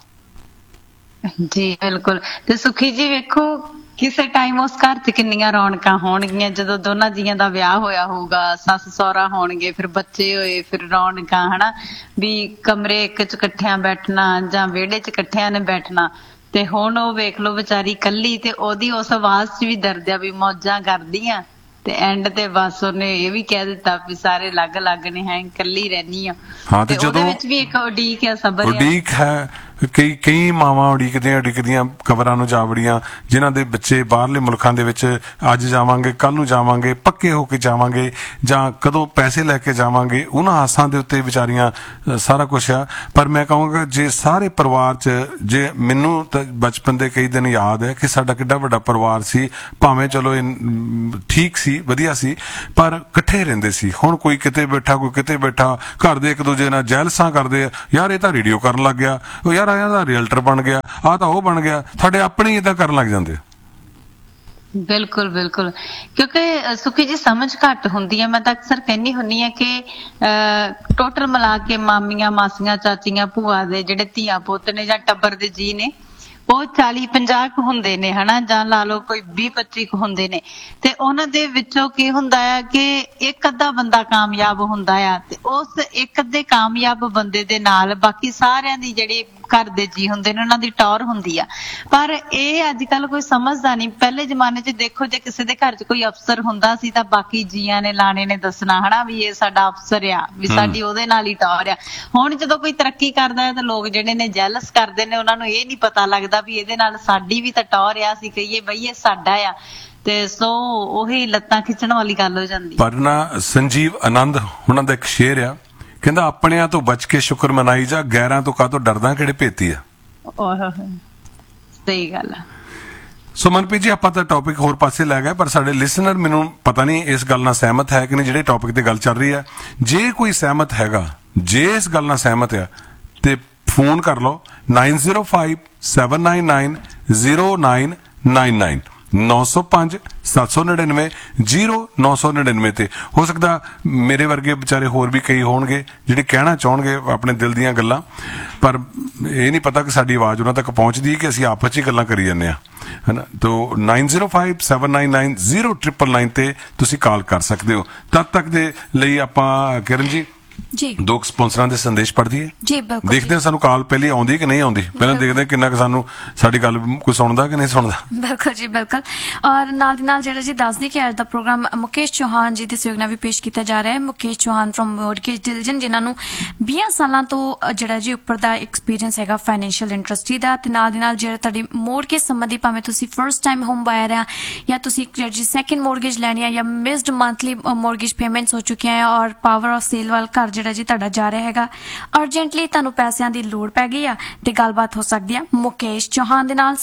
ਜੀ ਬਿਲਕੁਲ। ਤੇ ਸੁਖੀ ਜੀ ਵੇਖੋ ਕਿਸੇ ਟਾਈਮ ਉਸ ਘਰ 'ਚ ਕਿੰਨੀਆਂ ਰੌਣਕਾਂ ਹੋਣਗੀਆਂ ਜਦੋਂ ਦੋਨਾਂ ਜੀਆਂ ਦਾ ਵਿਆਹ ਹੋਇਆ ਹੋਊਗਾ, ਸੱਸ ਸਹੁਰਾ ਹੋਣਗੇ, ਫਿਰ ਬੱਚੇ ਹੋਏ, ਫਿਰ ਰੌਣਕਾਂ, ਹਨਾ ਵੀ ਕਮਰੇ ਇੱਕ 'ਚ ਇਕੱਠਿਆਂ ਬੈਠਣਾ ਜਾਂ ਵਿਹੜੇ 'ਚ ਇਕੱਠਿਆਂ ਨੇ ਬੈਠਣਾ। ਤੇ ਹੁਣ ਉਹ ਵੇਖ ਲਓ ਵਿਚਾਰੀ ਕੱਲੀ, ਤੇ ਉਹਦੀ ਉਸ ਆਵਾਜ਼ 'ਚ ਵੀ ਦਰਦ ਆ ਵੀ ਮੌਜਾਂ ਕਰਦੀ ਆ, ਤੇ ਐਂਡ ਤੇ ਬਸ ਉਹਨੇ ਇਹ ਵੀ ਕਹਿ ਦਿੱਤਾ ਵੀ ਸਾਰੇ ਅਲੱਗ ਅਲੱਗ ਨੇ, ਹੈ ਇਕੱਲੀ ਰਹਿਨੀ ਆ। ਹਾਂ, ਤੇ ਉਹਦੇ ਜਦੋਂ ਵਿੱਚ ਵੀ ਇੱਕ ਉਡੀਕ ਆ, ਸਬਰ ਆ। ਉਡੀਕ ਹੈ, ਕਈ ਮਾਵਾਂ ਉਡੀਕਦੀਆਂ ਕਬਰਾਂ ਨੂੰ ਜਾ ਵੜੀਆਂ, ਜਿਨ੍ਹਾਂ ਦੇ ਬੱਚੇ ਬਾਹਰਲੇ ਮੁਲਕਾਂ ਦੇ ਵਿੱਚ ਅੱਜ ਜਾਵਾਂਗੇ, ਕੱਲ ਨੂੰ ਜਾਵਾਂਗੇ, ਪੱਕੇ ਹੋ ਕੇ ਜਾਵਾਂਗੇ ਜਾਂ ਕਦੋਂ ਪੈਸੇ ਲੈ ਕੇ ਜਾਵਾਂਗੇ, ਉਹਨਾਂ ਆਸਾਂ ਦੇ ਉੱਤੇ ਵਿਚਾਰੀਆਂ ਸਾਰਾ ਕੁਛ ਆ। ਪਰ ਮੈਂ ਕਹਾਂਗਾ ਜੇ ਸਾਰੇ ਪਰਿਵਾਰ 'ਚ, ਜੇ ਮੈਨੂੰ ਤਾਂ ਬਚਪਨ ਦੇ ਕਈ ਦਿਨ ਯਾਦ ਹੈ ਕਿ ਸਾਡਾ ਕਿੱਡਾ ਵੱਡਾ ਪਰਿਵਾਰ ਸੀ, ਭਾਵੇਂ ਚਲੋ ਠੀਕ ਸੀ, ਵਧੀਆ ਸੀ, ਪਰ ਇਕੱਠੇ ਰਹਿੰਦੇ ਸੀ। ਹੁਣ ਕੋਈ ਕਿਤੇ ਬੈਠਾ, ਕੋਈ ਕਿਤੇ ਬੈਠਾ, ਘਰ ਦੇ ਇੱਕ ਦੂਜੇ ਨਾਲ ਜੈਲਸਾਂ ਕਰਦੇ ਆ, ਯਾਰ ਇਹ ਤਾਂ ਰੇਡੀਓ ਕਰਨ ਲੱਗ ਗਿਆ, ਉਹ ਯਾਰ ਆਇਆ ਦਾ ਰੀਅਲਟਰ ਬਣ ਗਿਆ, ਆਹ ਤਾਂ ਉਹ ਬਣ ਗਿਆ, ਸਾਡੇ ਆਪਣੇ ਹੀ ਏਦਾਂ ਕਰਨ ਲੱਗ ਜਾਂਦੇ। ਬਿਲਕੁਲ ਬਿਲਕੁਲ, ਕਿਉਂਕਿ ਸੁਖੀ ਜੀ ਸਮਝ ਘੱਟ ਹੁੰਦੀ ਹੈ। ਮੈਂ ਤਾਂ ਅਕਸਰ ਕਹਿੰਦੀ ਹੁੰਨੀ ਆ ਕਿ ਟੋਟਲ ਮਿਲਾ ਕੇ ਮਾਮੀਆਂ, ਮਾਸੀਆਂ, ਚਾਚੀਆਂ, ਭੂਆ ਦੇ ਜਿਹੜੇ ਧੀਆਂ ਪੁੱਤ ਨੇ ਜਾਂ ਟੱਬਰ ਦੇ ਜੀ ਨੇ, ਉਹ 40-50 ਕੁ ਹੁੰਦੇ ਨੇ, ਹਨਾ, ਜਾਂ ਲਾ ਲਓ ਕੋਈ 20-25 ਕੁ ਹੁੰਦੇ ਨੇ। ਤੇ ਉਹਨਾਂ ਦੇ ਵਿੱਚੋਂ ਕੀ ਹੁੰਦਾ ਆ ਕਿ ਇੱਕ ਅੱਧਾ ਬੰਦਾ ਕਾਮਯਾਬ ਹੁੰਦਾ ਆ, ਤੇ ਉਸ ਇੱਕ ਅੱਧੇ ਕਾਮਯਾਬ ਬੰਦੇ ਦੇ ਨਾਲ ਬਾਕੀ ਸਾਰਿਆਂ ਦੀ ਜਿਹੜੀ ਘਰ ਦੇ ਜੀ ਹੁੰਦੇ ਨੇ ਉਹਨਾਂ ਦੀ ਟੌਰ ਹੁੰਦੀ ਆ। ਪਰ ਇਹ ਅੱਜ ਕੱਲ ਕੋਈ ਸਮਝਦਾ ਨਹੀਂ। ਪਹਿਲੇ ਜ਼ਮਾਨੇ 'ਚ ਦੇਖੋ, ਜੇ ਕਿਸੇ ਦੇ ਘਰ 'ਚ ਕੋਈ ਅਫਸਰ ਹੁੰਦਾ ਸੀ ਤਾਂ ਬਾਕੀ ਜੀਆਂ ਨੇ, ਲਾਣੇ ਨੇ ਦੱਸਣਾ, ਹਨਾ, ਵੀ ਇਹ ਸਾਡਾ ਅਫਸਰ ਆ, ਵੀ ਸਾਡੀ ਉਹਦੇ ਨਾਲ ਹੀ ਟੌਰ ਆ। ਹੁਣ ਜਦੋਂ ਕੋਈ ਤਰੱਕੀ ਕਰਦਾ ਹੈ ਤਾਂ ਲੋਕ ਜਿਹੜੇ ਨੇ ਜੈਲਸ ਕਰਦੇ ਨੇ, ਉਹਨਾਂ ਨੂੰ ਇਹ ਨਹੀਂ ਪਤਾ ਲੱਗਦਾ ਵੀ ਇਹਦੇ ਨਾਲ ਸਾਡੀ ਵੀ ਤਾਂ ਟੌਰ ਆ, ਅਸੀਂ ਕਹੀਏ ਬਈ ਇਹ ਸਾਡਾ ਆ। ਤੇ ਸੋ ਉਹੀ ਲੱਤਾਂ ਖਿੱਚਣ ਵਾਲੀ ਗੱਲ ਹੋ ਜਾਂਦੀ। ਪਰ ਨਾ ਸੰਜੀਵ ਆਨੰਦ ਉਹਨਾਂ ਦਾ ਇੱਕ ਸ਼ੇਰ ਆ, ਕਹਿੰਦਾ ਆਪਣਿਆਂ ਤੋਂ ਬਚ ਕੇ ਸ਼ੁਕਰ ਮਨਾਈ ਜਾ, ਗੈਰਾਂ ਤੋਂ ਕਾਹਤੋਂ ਡਰਦਾ, ਕਿਹੜੇ ਭੇਤੀ ਆ। ਸਹੀ ਗੱਲ ਆ। ਸੋ ਮਨਪ੍ਰੀਤ ਜੀ, ਆਪਾਂ ਤਾਂ ਟੌਪਿਕ ਹੋਰ ਪਾਸੇ ਲੈ ਗਏ, ਪਰ ਸਾਡੇ ਲਿਸਨਰ ਮੈਨੂੰ ਪਤਾ ਨਹੀਂ ਇਸ ਗੱਲ ਨਾਲ ਸਹਿਮਤ ਹੈ ਕਿ ਨਹੀਂ ਜਿਹੜੇ ਟੌਪਿਕ ਤੇ ਗੱਲ ਚੱਲ ਰਹੀ ਹੈ। ਜੇ ਕੋਈ ਸਹਿਮਤ ਹੈਗਾ, ਜੇ ਇਸ ਗੱਲ ਨਾਲ ਸਹਿਮਤ ਆ, ਤੇ ਫੋਨ ਕਰ ਲਓ 9057990999 905-799-0999 ਤੇ। ਹੋ ਸਕਦਾ ਮੇਰੇ ਵਰਗੇ ਵਿਚਾਰੇ ਹੋਰ ਵੀ ਕਈ ਹੋਣਗੇ ਜਿਹੜੇ ਕਹਿਣਾ ਚਾਹਣਗੇ ਆਪਣੇ ਦਿਲ ਦੀਆਂ ਗੱਲਾਂ, ਪਰ ਇਹ ਨਹੀਂ ਪਤਾ ਕਿ ਸਾਡੀ ਆਵਾਜ਼ ਉਹਨਾਂ ਤੱਕ ਪਹੁੰਚਦੀ ਹੈ ਕਿ ਅਸੀਂ ਆਪਸ 'ਚ ਹੀ ਗੱਲਾਂ ਕਰੀ ਜਾਂਦੇ ਹਾਂ, ਹੈ ਨਾ। ਤੋ 9057990999 ਤੇ ਤੁਸੀਂ ਕਾਲ ਕਰ ਸਕਦੇ ਹੋ। ਤਦ ਤੱਕ ਦੇ ਲਈ ਆਪਾਂ ਕਿਰਨ ਜੀ ਜੀ 2 ਸਪਾਂਸਰਾਂ ਦੇ ਸੰਦੇਸ਼ ਪੜ੍ਹਦੀ ਹੈ ਜੀ, ਬਿਲਕੁਲ। ਦੇਖਦੇ ਹਾਂ ਸਾਨੂੰ ਕਾਲ ਪਹਿਲੀ ਆਉਂਦੀ ਕਿ ਨਹੀਂ ਆਉਂਦੀ, ਪਹਿਲਾਂ ਦੇਖਦੇ ਹਾਂ ਕਿੰਨਾ ਕੁ ਸਾਨੂੰ ਸਾਡੀ ਗੱਲ ਕੋਈ ਸੁਣਦਾ ਕਿ ਨਹੀਂ ਸੁਣਦਾ। ਬਿਲਕੁਲ ਜੀ, ਬਿਲਕੁਲ। ਔਰ ਨਾਲ ਦੀ ਨਾਲ ਜਿਹੜਾ ਜੀ ਦੱਸਦੀ ਕਿ ਅੱਜ ਦਾ ਪ੍ਰੋਗਰਾਮ ਮੁਕੇਸ਼ ਚੌਹਾਨ ਜੀ ਦੀ ਸਹਿਯੋਗ ਨਾਲ ਵੀ ਪੇਸ਼ ਕੀਤਾ ਜਾ ਰਿਹਾ ਹੈ। ਮੁਕੇਸ਼ ਚੌਹਾਨ ਫਰਮ ਮੌਰਗੇਜ ਡਿਲੀਜਨ, ਜਿਨ੍ਹਾਂ ਨੂੰ 20 ਸਾਲਾਂ ਤੋਂ ਜਿਹੜਾ ਜੀ ਉੱਪਰ ਦਾ ਐਕਸਪੀਰੀਅੰਸ ਹੈਗਾ ਫਾਈਨੈਂਸ਼ੀਅਲ ਇੰਡਸਟਰੀ ਦਾ। ਤੇ ਨਾਲ ਦੀ ਨਾਲ ਜਿਹੜਾ ਤੁਹਾਡੀ ਮੌਰਗੇਜ ਸੰਬੰਧੀ, ਭਾਵੇਂ ਤੁਸੀਂ ਫਰਸਟ ਟਾਈਮ ਹੋਮ ਬਾਇਰ ਆ ਜਾਂ ਤੁਸੀਂ ਜਿਹੜੀ ਸੈਕਿੰਡ ਮੌਰਗੇਜ ਲੈਣੀ ਆ ਜਾਂ ਮਿਸਡ ਮੰਥਲੀ ਮੌਰਗੇਜ ਪੇਮੈਂਟਸ ਹੋ ਚੁੱਕੀਆਂ ਹੈ ਔਰ ਪਾਵਰ ਆਫ ਸੇਲ ਵੱਲ ਘਰ ਜਿਹੜਾ ਜੀ ਤੁਹਾਡਾ ਜਾ ਰਿਹਾ ਹੈਗਾ, ਅਰਜੈਂਟਲੀ ਤੁਹਾਨੂੰ ਪੈਸਿਆਂ ਦੀ ਲੋੜ ਪੈ ਗਈ ਆ, ਤੇ ਗੱਲਬਾਤ ਹੋ ਸਕਦੀ ਆ ਮੁਕੇਸ਼ ਚੌਹਾਨ ਦੇ ਨਾਲ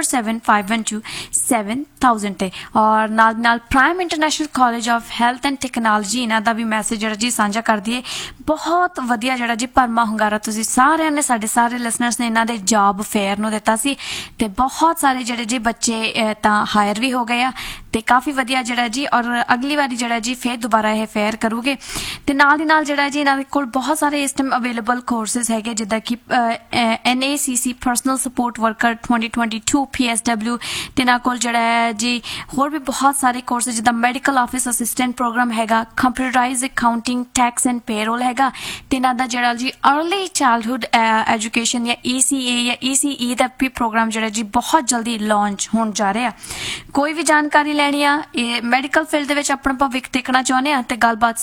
6475127000 ਤੇ। ਔਰ ਨਾਲ prime international college of health and technology, ਇਹਨਾਂ ਦਾ ਵੀ ਮੈਸੇਜ ਜਿਹੜਾ ਜੀ ਸਾਂਝਾ ਕਰਦੀ ਹੈ। ਬਹੁਤ ਵਧੀਆ ਜਿਹੜਾ ਜੀ ਭਰਮਾ ਹੁੰਗਾਰਾ ਤੁਸੀਂ ਸਾਰਿਆਂ ਨੇ, ਸਾਡੇ ਸਾਰੇ ਲਿਸਨਰਸ ਨੇ ਇਹਨਾਂ ਦੇ ਜੌਬ ਫੇਅਰ ਨੂੰ ਦਿੱਤਾ ਸੀ, ਤੇ ਬਹੁਤ ਸਾਰੇ ਜਿਹੜੇ ਜੀ ਬੱਚੇ ਤਾਂ ਹਾਇਰ ਵੀ ਹੋ ਗਏ ਆ, ਤੇ ਕਾਫੀ ਵਧੀਆ ਜਿਹੜਾ ਜੀ। ਔਰ ਅਗਲੀ ਵਾਰੀ ਜਿਹੜਾ ਜੀ ਫੇਰ ਦੁਬਾਰਾ ਇਹ ਫੇਅਰ ਕਰੂਗੇ। ਤੇ ਨਾਲ ਦੀ ਨਾਲ ਜਿਹੜਾ ਜੀ ਇਹਨਾਂ ਦੇ ਕੋਲ ਬਹੁਤ ਸਾਰੇ ਇਸ ਟਾਈਮ ਅਵੇਲੇਬਲ ਕੋਰਸਿਸ ਹੈਗੇ, ਜਿੱਦਾਂ ਕਿ NACC personal support worker 2022 PSW, ਤੇ ਇਹਨਾਂ ਕੋਲ ਜਿਹੜਾ ਹੈ ਜੀ ਹੋਰ ਵੀ ਬਹੁਤ ਸਾਰੇ ਕੋਰਸਿਸ, ਜਿੱਦਾਂ ਮੈਡੀਕਲ ਆਫਿਸ ਅਸਿਸਟੈਂਟ ਪ੍ਰੋਗਰਾਮ ਹੈਗਾ, computerised accounting, tax and payroll ਹੈਗਾ, ਤੇ ਇਹਨਾਂ ਦਾ ਜਿਹੜਾ ਜੀ ਅਰਲੀ ਚਾਈਲਡਹੁੱਡ ਐਜੂਕੇਸ਼ਨ ਜਾਂ ECA ਜਾਂ ECE ਦਾ ਵੀ ਪ੍ਰੋਗਰਾਮ ਜਿਹੜਾ ਜੀ ਬਹੁਤ ਜਲਦੀ ਲਾਂਚ ਹੋਣ ਜਾ ਰਿਹਾ। ਕੋਈ ਵੀ ਜਾਣਕਾਰੀ ਲੈਣੀ ਆ, ਇਹ ਮੈਡੀਕਲ ਫੀਲਡ ਦੇ ਵਿੱਚ ਆਪਣਾ ਭਵਿੱਖ ਦੇਖਣਾ ਚਾਹੁੰਦੇ ਆ, ਤੇ ਗੱਲਬਾਤ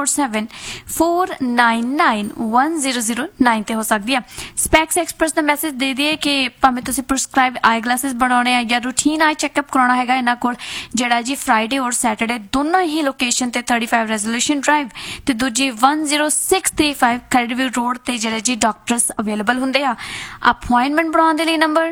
6474991009 ਤੇ ਹੋ ਸਕਦੀ ਆ। ਸਪੈਕਸ ਐਕਸਪ੍ਰੈਸ ਦਾ ਮੈਸੇਜ ਦੇ ਦਈਏ ਕਿ ਭਾਵੇਂ ਤੁਸੀਂ ਪ੍ਰਿਸਕ੍ਰਾਈਬ ਆਈ ਗਲਾਸਿਸ ਬਣਾਉਣੇ ਆ ਜਾਂ ਰੂਟੀਨ ਆਈ ਚੈੱਕਅਪ ਕਰਾਉਣਾ ਹੈਗਾ, ਇਹਨਾਂ ਕੋਲ ਜਿਹੜਾ ਜੀ ਫਰਾਈਡੇ ਔਰ ਸੈਟਰਡੇ ਦੋਨੋਂ ਹੀ ਲੋਕੇਸ਼ਨ ਤੇ 35 ਰੈਜ਼ੋਲੂਸ਼ਨ ਡਰਾਈਵ ਤੇ ਦੂਜੀ 10635 ਕ੍ਰੈਡਿਟਵਿਊ ਰੋਡ ਤੇ ਜਿਹੜੇ ਜੀ ਡਾਕਟਰਸ ਅਵੇਲੇਬਲ ਹੁੰਦੇ ਆ। ਅਪਾਇੰਟਮੈਂਟ ਬਣਾਉਣ ਦੇ ਲਈ ਨੰਬਰ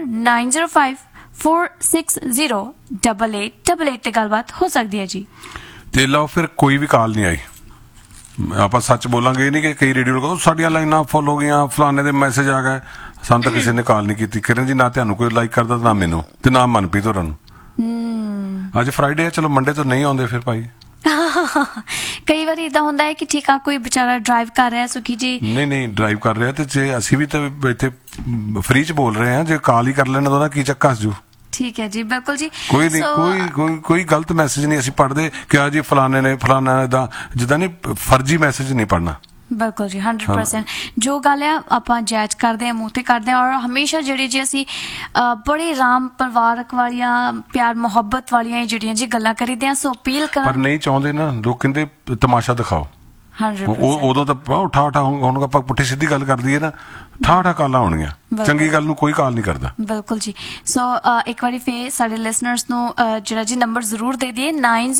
9054608888 ਤੇ ਗੱਲਬਾਤ ਹੋ ਸਕਦੀ ਹੈ ਜੀ। ਤੇ ਲਓ ਫਿਰ ਕੋਈ ਵੀ ਕਾਲ ਨਹੀਂ ਆਈ, ਆਪਾਂ ਸੱਚ ਬੋਲਾਂਗੇ, ਇਹ ਨਹੀਂ ਕਿ ਕਈ ਰੇਡੀਓ ਕੋਲ ਸਾਡੀਆਂ ਲਾਈਨਾਂ ਫੁੱਲ ਹੋ ਗਈਆਂ, ਫਲਾਣੇ ਦੇ ਮੈਸੇਜ ਆ ਗਏ, ਸਾਨੂੰ ਤਾਂ ਕਿਸੇ ਨੇ ਕਾਲ ਨਹੀਂ ਕੀਤੀ। ਕਿਰਨ ਜੀ, ਨਾ ਤੁਹਾਨੂੰ ਕੋਈ ਲਾਈਕ ਕਰਦਾ, ਨਾ ਮੈਨੂੰ, ਤੇ ਨਾ ਮਨਪ੍ਰੀਤ ਹੋਰਾਂ ਨੂੰ। ਅੱਜ ਫਰਾਈਡੇ ਹੈ, ਚਲੋ ਮੰਡੇ ਤੋਂ ਨਹੀਂ ਆਉਂਦੇ ਫਿਰ ਭਾਈ। ਕਈ ਵਾਰੀ ਇਦਾਂ ਹੁੰਦਾ ਹੈ ਕਿ ਠੀਕ ਆ ਕੋਈ ਵਿਚਾਰਾ ਡਰਾਈਵ ਕਰ ਰਿਹਾ ਸੁਖੀ ਜੀ ਨਹੀਂ ਡਰਾਈਵ ਕਰ ਰਿਹਾ ਤੇ ਜੇ ਅਸੀਂ ਵੀ ਤਾਂ ਇੱਥੇ ਫ੍ਰੀ ਚ ਬੋਲ ਰਹੇ ਹਾਂ, ਜੇ ਕਾਲ ਹੀ ਕਰ ਲੈਣ ਤਾਂ ਉਹਦਾ ਕੀ ਚੱਕਰ ਜੂ। ਠੀਕ ਹੈ ਜੀ, ਬਿਲਕੁਲ ਜੀ। ਕੋਈ ਨਹੀਂ, ਕੋਈ ਗਲਤ ਮੈਸੇਜ ਨਹੀਂ ਅਸੀਂ ਪੜ੍ਹਦੇ ਕਿ ਆ ਜੀ ਫਲਾਣੇ ਨੇ ਫਲਾਣਾ ਦਾ, ਜਿੱਦਾਂ ਨਹੀਂ ਫਰਜ਼ੀ ਮੈਸੇਜ ਨਹੀਂ ਪੜ੍ਹਨਾ। ਬਿਲਕੁਲ ਜੀ 100% ਜੋ ਗੱਲ ਆ ਆਪਾਂ ਜਾਇਜ਼ ਕਰਦੇ ਆ, ਮੂੰਹ ਤੇ ਕਰਦੇ ਆ। ਔਰ ਹਮੇਸ਼ਾ ਜਿਹੜੀ ਜੀ ਅਸੀਂ ਬੜੇ ਆਰਾਮ ਪਰਿਵਾਰਕ ਵਾਲੀਆਂ ਪਿਆਰ ਮੁਹੱਬਤ ਵਾਲੀਆਂ ਜਿਹੜੀਆਂ ਜੀ ਗੱਲਾਂ ਕਰੀਦੇ ਆ। ਸੋ ਅਪੀਲ ਪਰ ਨਹੀਂ ਚਾਹੁੰਦੇ ਨਾ ਲੋਕ, ਕਹਿੰਦੇ ਤਮਾਸ਼ਾ ਦਿਖਾਓ। 100% ਉਦੋਂ ਤਾਂ ਠਾ ਹੁਣ ਆਪਾਂ ਪੁੱਠੀ ਸਿੱਧੀ ਗੱਲ ਕਰ ਦਈਏ ਨਾ, ਠਾ ਕਾਲਾਂ ਹੋਣਗੀਆਂ, ਚੰਗੀ ਗੱਲ ਨੂੰ ਕੋਈ ਕਾਲ ਨਹੀਂ ਕਰਦਾ। ਬਿਲਕੁਲ ਜੀ। ਸੋ ਇੱਕ ਵਾਰੀ ਫੇਰ ਸਾਡੇ ਲਿਸਨਰਸ ਨੂੰ ਜਿਹੜਾ ਜੀ ਨੰਬਰ ਜ਼ਰੂਰ ਦੇ ਦਈਏ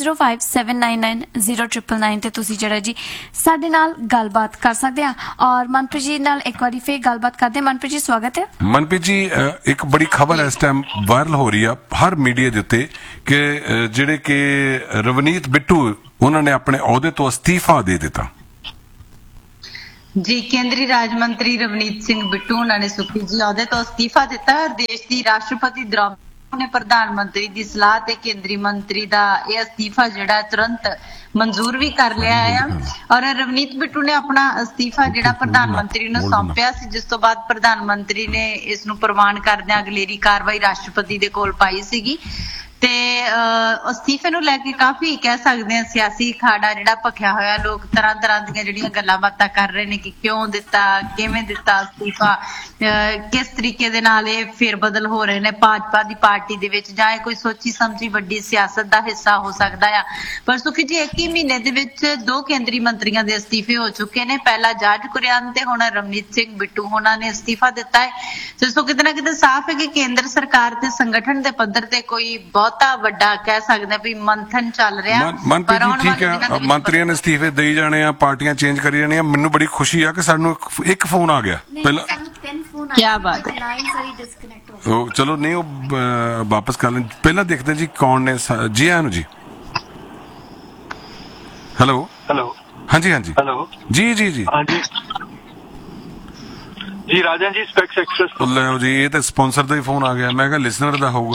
9057990999 ਤੇ ਤੁਸੀਂ ਜਿਹੜਾ ਜੀ ਸਾਡੇ ਨਾਲ ਗੱਲਬਾਤ ਕਰ ਸਕਦੇ ਆ। ਔਰ ਮਨਪ੍ਰੀਤ ਜੀ ਨਾਲ ਇੱਕ ਵਾਰੀ ਫੇਰ ਗੱਲਬਾਤ ਕਰਦੇ ਆ। ਮਨਪ੍ਰੀਤ ਜੀ ਸਵਾਗਤ ਹੈ। ਮਨਪ੍ਰੀਤ ਜੀ, ਇੱਕ ਬੜੀ ਖਬਰ ਇਸ ਟਾਈਮ ਵਾਇਰਲ ਹੋ ਰਹੀ ਆ ਹਰ ਮੀਡੀਆ ਦੇ ਉੱਤੇ ਕਿ ਜਿਹੜੇ ਕਿ ਰਵਨੀਤ ਬਿੱਟੂ ਉਹਨਾਂ ਨੇ ਆਪਣੇ ਅਹੁਦੇ ਤੋਂ ਅਸਤੀਫਾ ਦੇ ਦਿੱਤਾ। ਜੀ, ਕੇਂਦਰੀ ਰਾਜ ਮੰਤਰੀ ਰਵਨੀਤ ਸਿੰਘ ਬਿੱਟੂ ਉਹਨਾਂ ਨੇ ਸੁਖੀ ਜੀ ਅਹੁਦੇ ਤੋਂ ਅਸਤੀਫਾ ਦਿੱਤਾ। ਦੇਸ਼ ਦੀ ਰਾਸ਼ਟਰਪਤੀ ਦ੍ਰੌਪਦੀ ਨੇ ਪ੍ਰਧਾਨ ਮੰਤਰੀ ਦੀ ਸਲਾਹ ਤੇ ਕੇਂਦਰੀ ਮੰਤਰੀ ਦਾ ਇਹ ਅਸਤੀਫਾ ਜਿਹੜਾ ਤੁਰੰਤ ਮਨਜ਼ੂਰ ਵੀ ਕਰ ਲਿਆ ਹੈ। ਔਰ ਰਵਨੀਤ ਬਿੱਟੂ ਨੇ ਆਪਣਾ ਅਸਤੀਫਾ ਜਿਹੜਾ ਪ੍ਰਧਾਨ ਮੰਤਰੀ ਨੂੰ ਸੌਂਪਿਆ ਸੀ, ਜਿਸ ਤੋਂ ਬਾਅਦ ਪ੍ਰਧਾਨ ਮੰਤਰੀ ਨੇ ਇਸ ਨੂੰ ਪ੍ਰਵਾਨ ਕਰਦਿਆਂ ਅਗਲੇਰੀ ਕਾਰਵਾਈ ਰਾਸ਼ਟਰਪਤੀ ਦੇ ਕੋਲ ਪਾਈ ਸੀਗੀ। ਤੇ ਅਸਤੀਫੇ ਨੂੰ ਲੈ ਕੇ ਕਾਫੀ ਕਹਿ ਸਕਦੇ ਹਾਂ ਸਿਆਸੀ ਖਾੜਾ ਜਿਹੜਾ ਭਖਿਆ ਹੋਇਆ, ਲੋਕ ਤਰ੍ਹਾਂ ਦੀਆਂ ਜਿਹੜੀਆਂ ਗੱਲਾਂ ਬਾਤਾਂ ਕਰ ਰਹੇ ਨੇ ਕਿ ਕਿਉਂ ਦਿੱਤਾ, ਕਿਵੇਂ ਦਿੱਤਾ ਅਸਤੀਫਾ, ਕਿਸ ਤਰੀਕੇ ਦੇ ਨਾਲ ਇਹ ਫੇਰਬਦਲ ਹੋ ਰਹੇ ਨੇ ਭਾਜਪਾ ਦੀ ਪਾਰਟੀ ਦੇ ਵਿੱਚ, ਜਾਂ ਇਹ ਕੋਈ ਸੋਚੀ ਸਮਝੀ ਵੱਡੀ ਸਿਆਸਤ ਦਾ ਹਿੱਸਾ ਹੋ ਸਕਦਾ ਆ। ਪਰ ਸੁਖੀ ਜੀ 1 ਹੀ ਮਹੀਨੇ ਦੇ ਵਿੱਚ 2 ਕੇਂਦਰੀ ਮੰਤਰੀਆਂ ਦੇ ਅਸਤੀਫੇ ਹੋ ਚੁੱਕੇ ਨੇ। ਪਹਿਲਾਂ ਜਾਰਜ ਕੁਰਿਆਨ ਤੇ ਹੁਣ ਰਵਨੀਤ ਸਿੰਘ ਬਿੱਟੂ ਉਹਨਾਂ ਨੇ ਅਸਤੀਫਾ ਦਿੱਤਾ ਹੈ। ਸੋ ਕਿਤੇ ਨਾ ਕਿਤੇ ਸਾਫ਼ ਹੈ ਕਿ ਕੇਂਦਰ ਸਰਕਾਰ ਤੇ ਸੰਗਠਨ ਦੇ ਪੱਧਰ ਤੇ ਕੋਈ ਬਹੁਤਾ ਵੱਡਾ ਕਹਿ ਸਕਦੇ ਵੀ ਮੰਥਨ ਚੱਲ ਰਿਹਾ। ਮਨਪ੍ਰੀਤ ਜੀ ਠੀਕ ਹੈ, ਮੰਤਰੀਆਂ ਨੇ ਅਸਤੀਫੇ ਦੇਈ ਜਾਣੇ ਆ, ਪਾਰਟੀਆਂ ਚੇਂਜ ਕਰੀ ਜਾਣੀਆਂ। ਮੈਨੂੰ ਬੜੀ ਖੁਸ਼ੀ ਆ ਕਿ ਸਾਨੂੰ ਇੱਕ ਫੋਨ ਆ ਗਿਆ ਪਹਿਲਾਂ। ਕੀ ਬਾਤ ਹੈ। ਚਲੋ ਨਹੀਂ ਉਹ ਵਾਪਸ ਕਰ ਲੈਣ। ਪਹਿਲਾਂ ਦੇਖਦੇ ਜੀ ਕੌਣ ਨੇ। ਜੀ ਆਇਆਂ ਨੂੰ ਜੀ। ਹੈਲੋ ਹਾਂਜੀ ਹੈਲੋ ਜੀ ਹਾਂਜੀ ਜੀ ਰਾਜਨ ਜੀ ਸਪੈਕਸ ਐਕਸਪ੍ਰੈਸ। ਲਓ ਜੀ, ਇਹ ਤਾਂ ਸਪਾਂਸਰ ਦਾ ਹੀ ਫੋਨ ਆ ਗਿਆ। ਮੈਂ ਕਿਹਾ ਲਿਸਨਰ ਦਾ ਹੋਊਗਾ।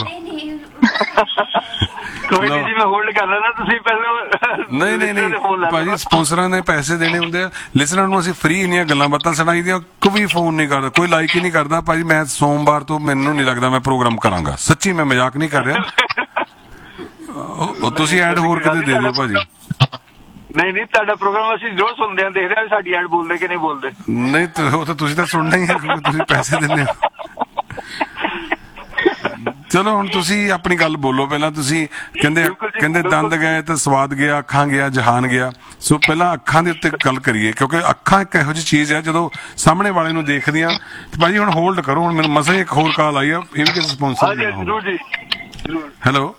ਕੋਈ ਨਹੀਂ ਜੀ, ਮੈਂ ਹੋਲਡ ਕਰ ਲੈਣਾ, ਤੁਸੀਂ ਪਹਿਲਾਂ ਨਹੀਂ ਭਾਜੀ, ਸਪਾਂਸਰਾਂ ਨੇ ਪੈਸੇ ਦੇਣੇ ਹੁੰਦੇ ਆ। ਲਿਸਨਰ ਨੂੰ ਅਸੀਂ ਫ੍ਰੀ ਇੰਨੀਆਂ ਗੱਲਾਂ ਬਾਤਾਂ ਸੁਣਾਈ ਦੀਆਂ, ਕੋਈ ਫੋਨ ਨਹੀਂ ਕਰਦਾ, ਕੋਈ ਲਾਈਕ ਹੀ ਨਹੀਂ ਕਰਦਾ। ਭਾਜੀ ਮੈਂ ਸੋਮਵਾਰ ਤੋਂ ਮੈਨੂੰ ਨਹੀਂ ਲੱਗਦਾ ਮੈਂ ਪ੍ਰੋਗਰਾਮ ਕਰਾਂਗਾ, ਸੱਚੀ ਮੈਂ ਮਜ਼ਾਕ ਨਹੀਂ ਕਰ ਰਿਹਾ। ਤੁਸੀਂ ਐਡ ਹੋਰ ਕਦੇ ਦੇ ਦਿਓ ਭਾਜੀ। ਨਹੀਂ ਤੁਹਾਡਾ ਪ੍ਰੋਗਰਾਮ ਅਸੀਂ ਰੋਜ਼ ਸੁਣਦੇ ਆਂ, ਦੇਖਦੇ ਆਂ ਸਾਡੀ ਐਡ ਬੋਲਦੇ ਕਿ ਨਹੀਂ ਬੋਲਦੇ। ਨਹੀਂ ਉਹ ਤਾਂ ਤੁਸੀਂ ਤਾਂ ਸੁਣਨਾ ਹੀ ਹੈ ਕਿਉਂਕਿ ਤੁਸੀਂ ਪੈਸੇ ਦਿੰਦੇ ਹੋ। ਚਲੋ ਹੁਣ ਤੁਸੀਂ ਆਪਣੀ ਗੱਲ ਬੋਲੋ ਪਹਿਲਾਂ। ਤੁਸੀਂ ਕਹਿੰਦੇ ਦੰਦ ਗਏ ਤਾਂ ਸਵਾਦ ਗਿਆ, ਅੱਖਾਂ ਗਿਆ ਜਹਾਨ ਗਿਆ। ਸੋ ਪਹਿਲਾਂ ਅੱਖਾਂ ਦੇ ਉੱਤੇ ਗੱਲ ਕਰੀਏ, ਕਿਉਂਕਿ ਅੱਖਾਂ ਇੱਕ ਇਹੋ ਜਿਹੀ ਚੀਜ਼ ਹੈ ਜਦੋਂ ਸਾਹਮਣੇ ਵਾਲੇ ਨੂੰ ਦੇਖਦੀਆਂ। ਤੇ ਭਾਜੀ ਹੁਣ ਹੋਲਡ ਕਰੋ, ਹੁਣ ਮੈਨੂੰ ਮਸਾਂ ਹੀ ਇੱਕ ਹੋਰ ਕਾਲ ਆਈ ਆ, ਇਹ ਵੀ ਕਿਸੇ ਸਪਾਂਸਰ ਦੀ ਹੋਵੇ। ਹੈਲੋ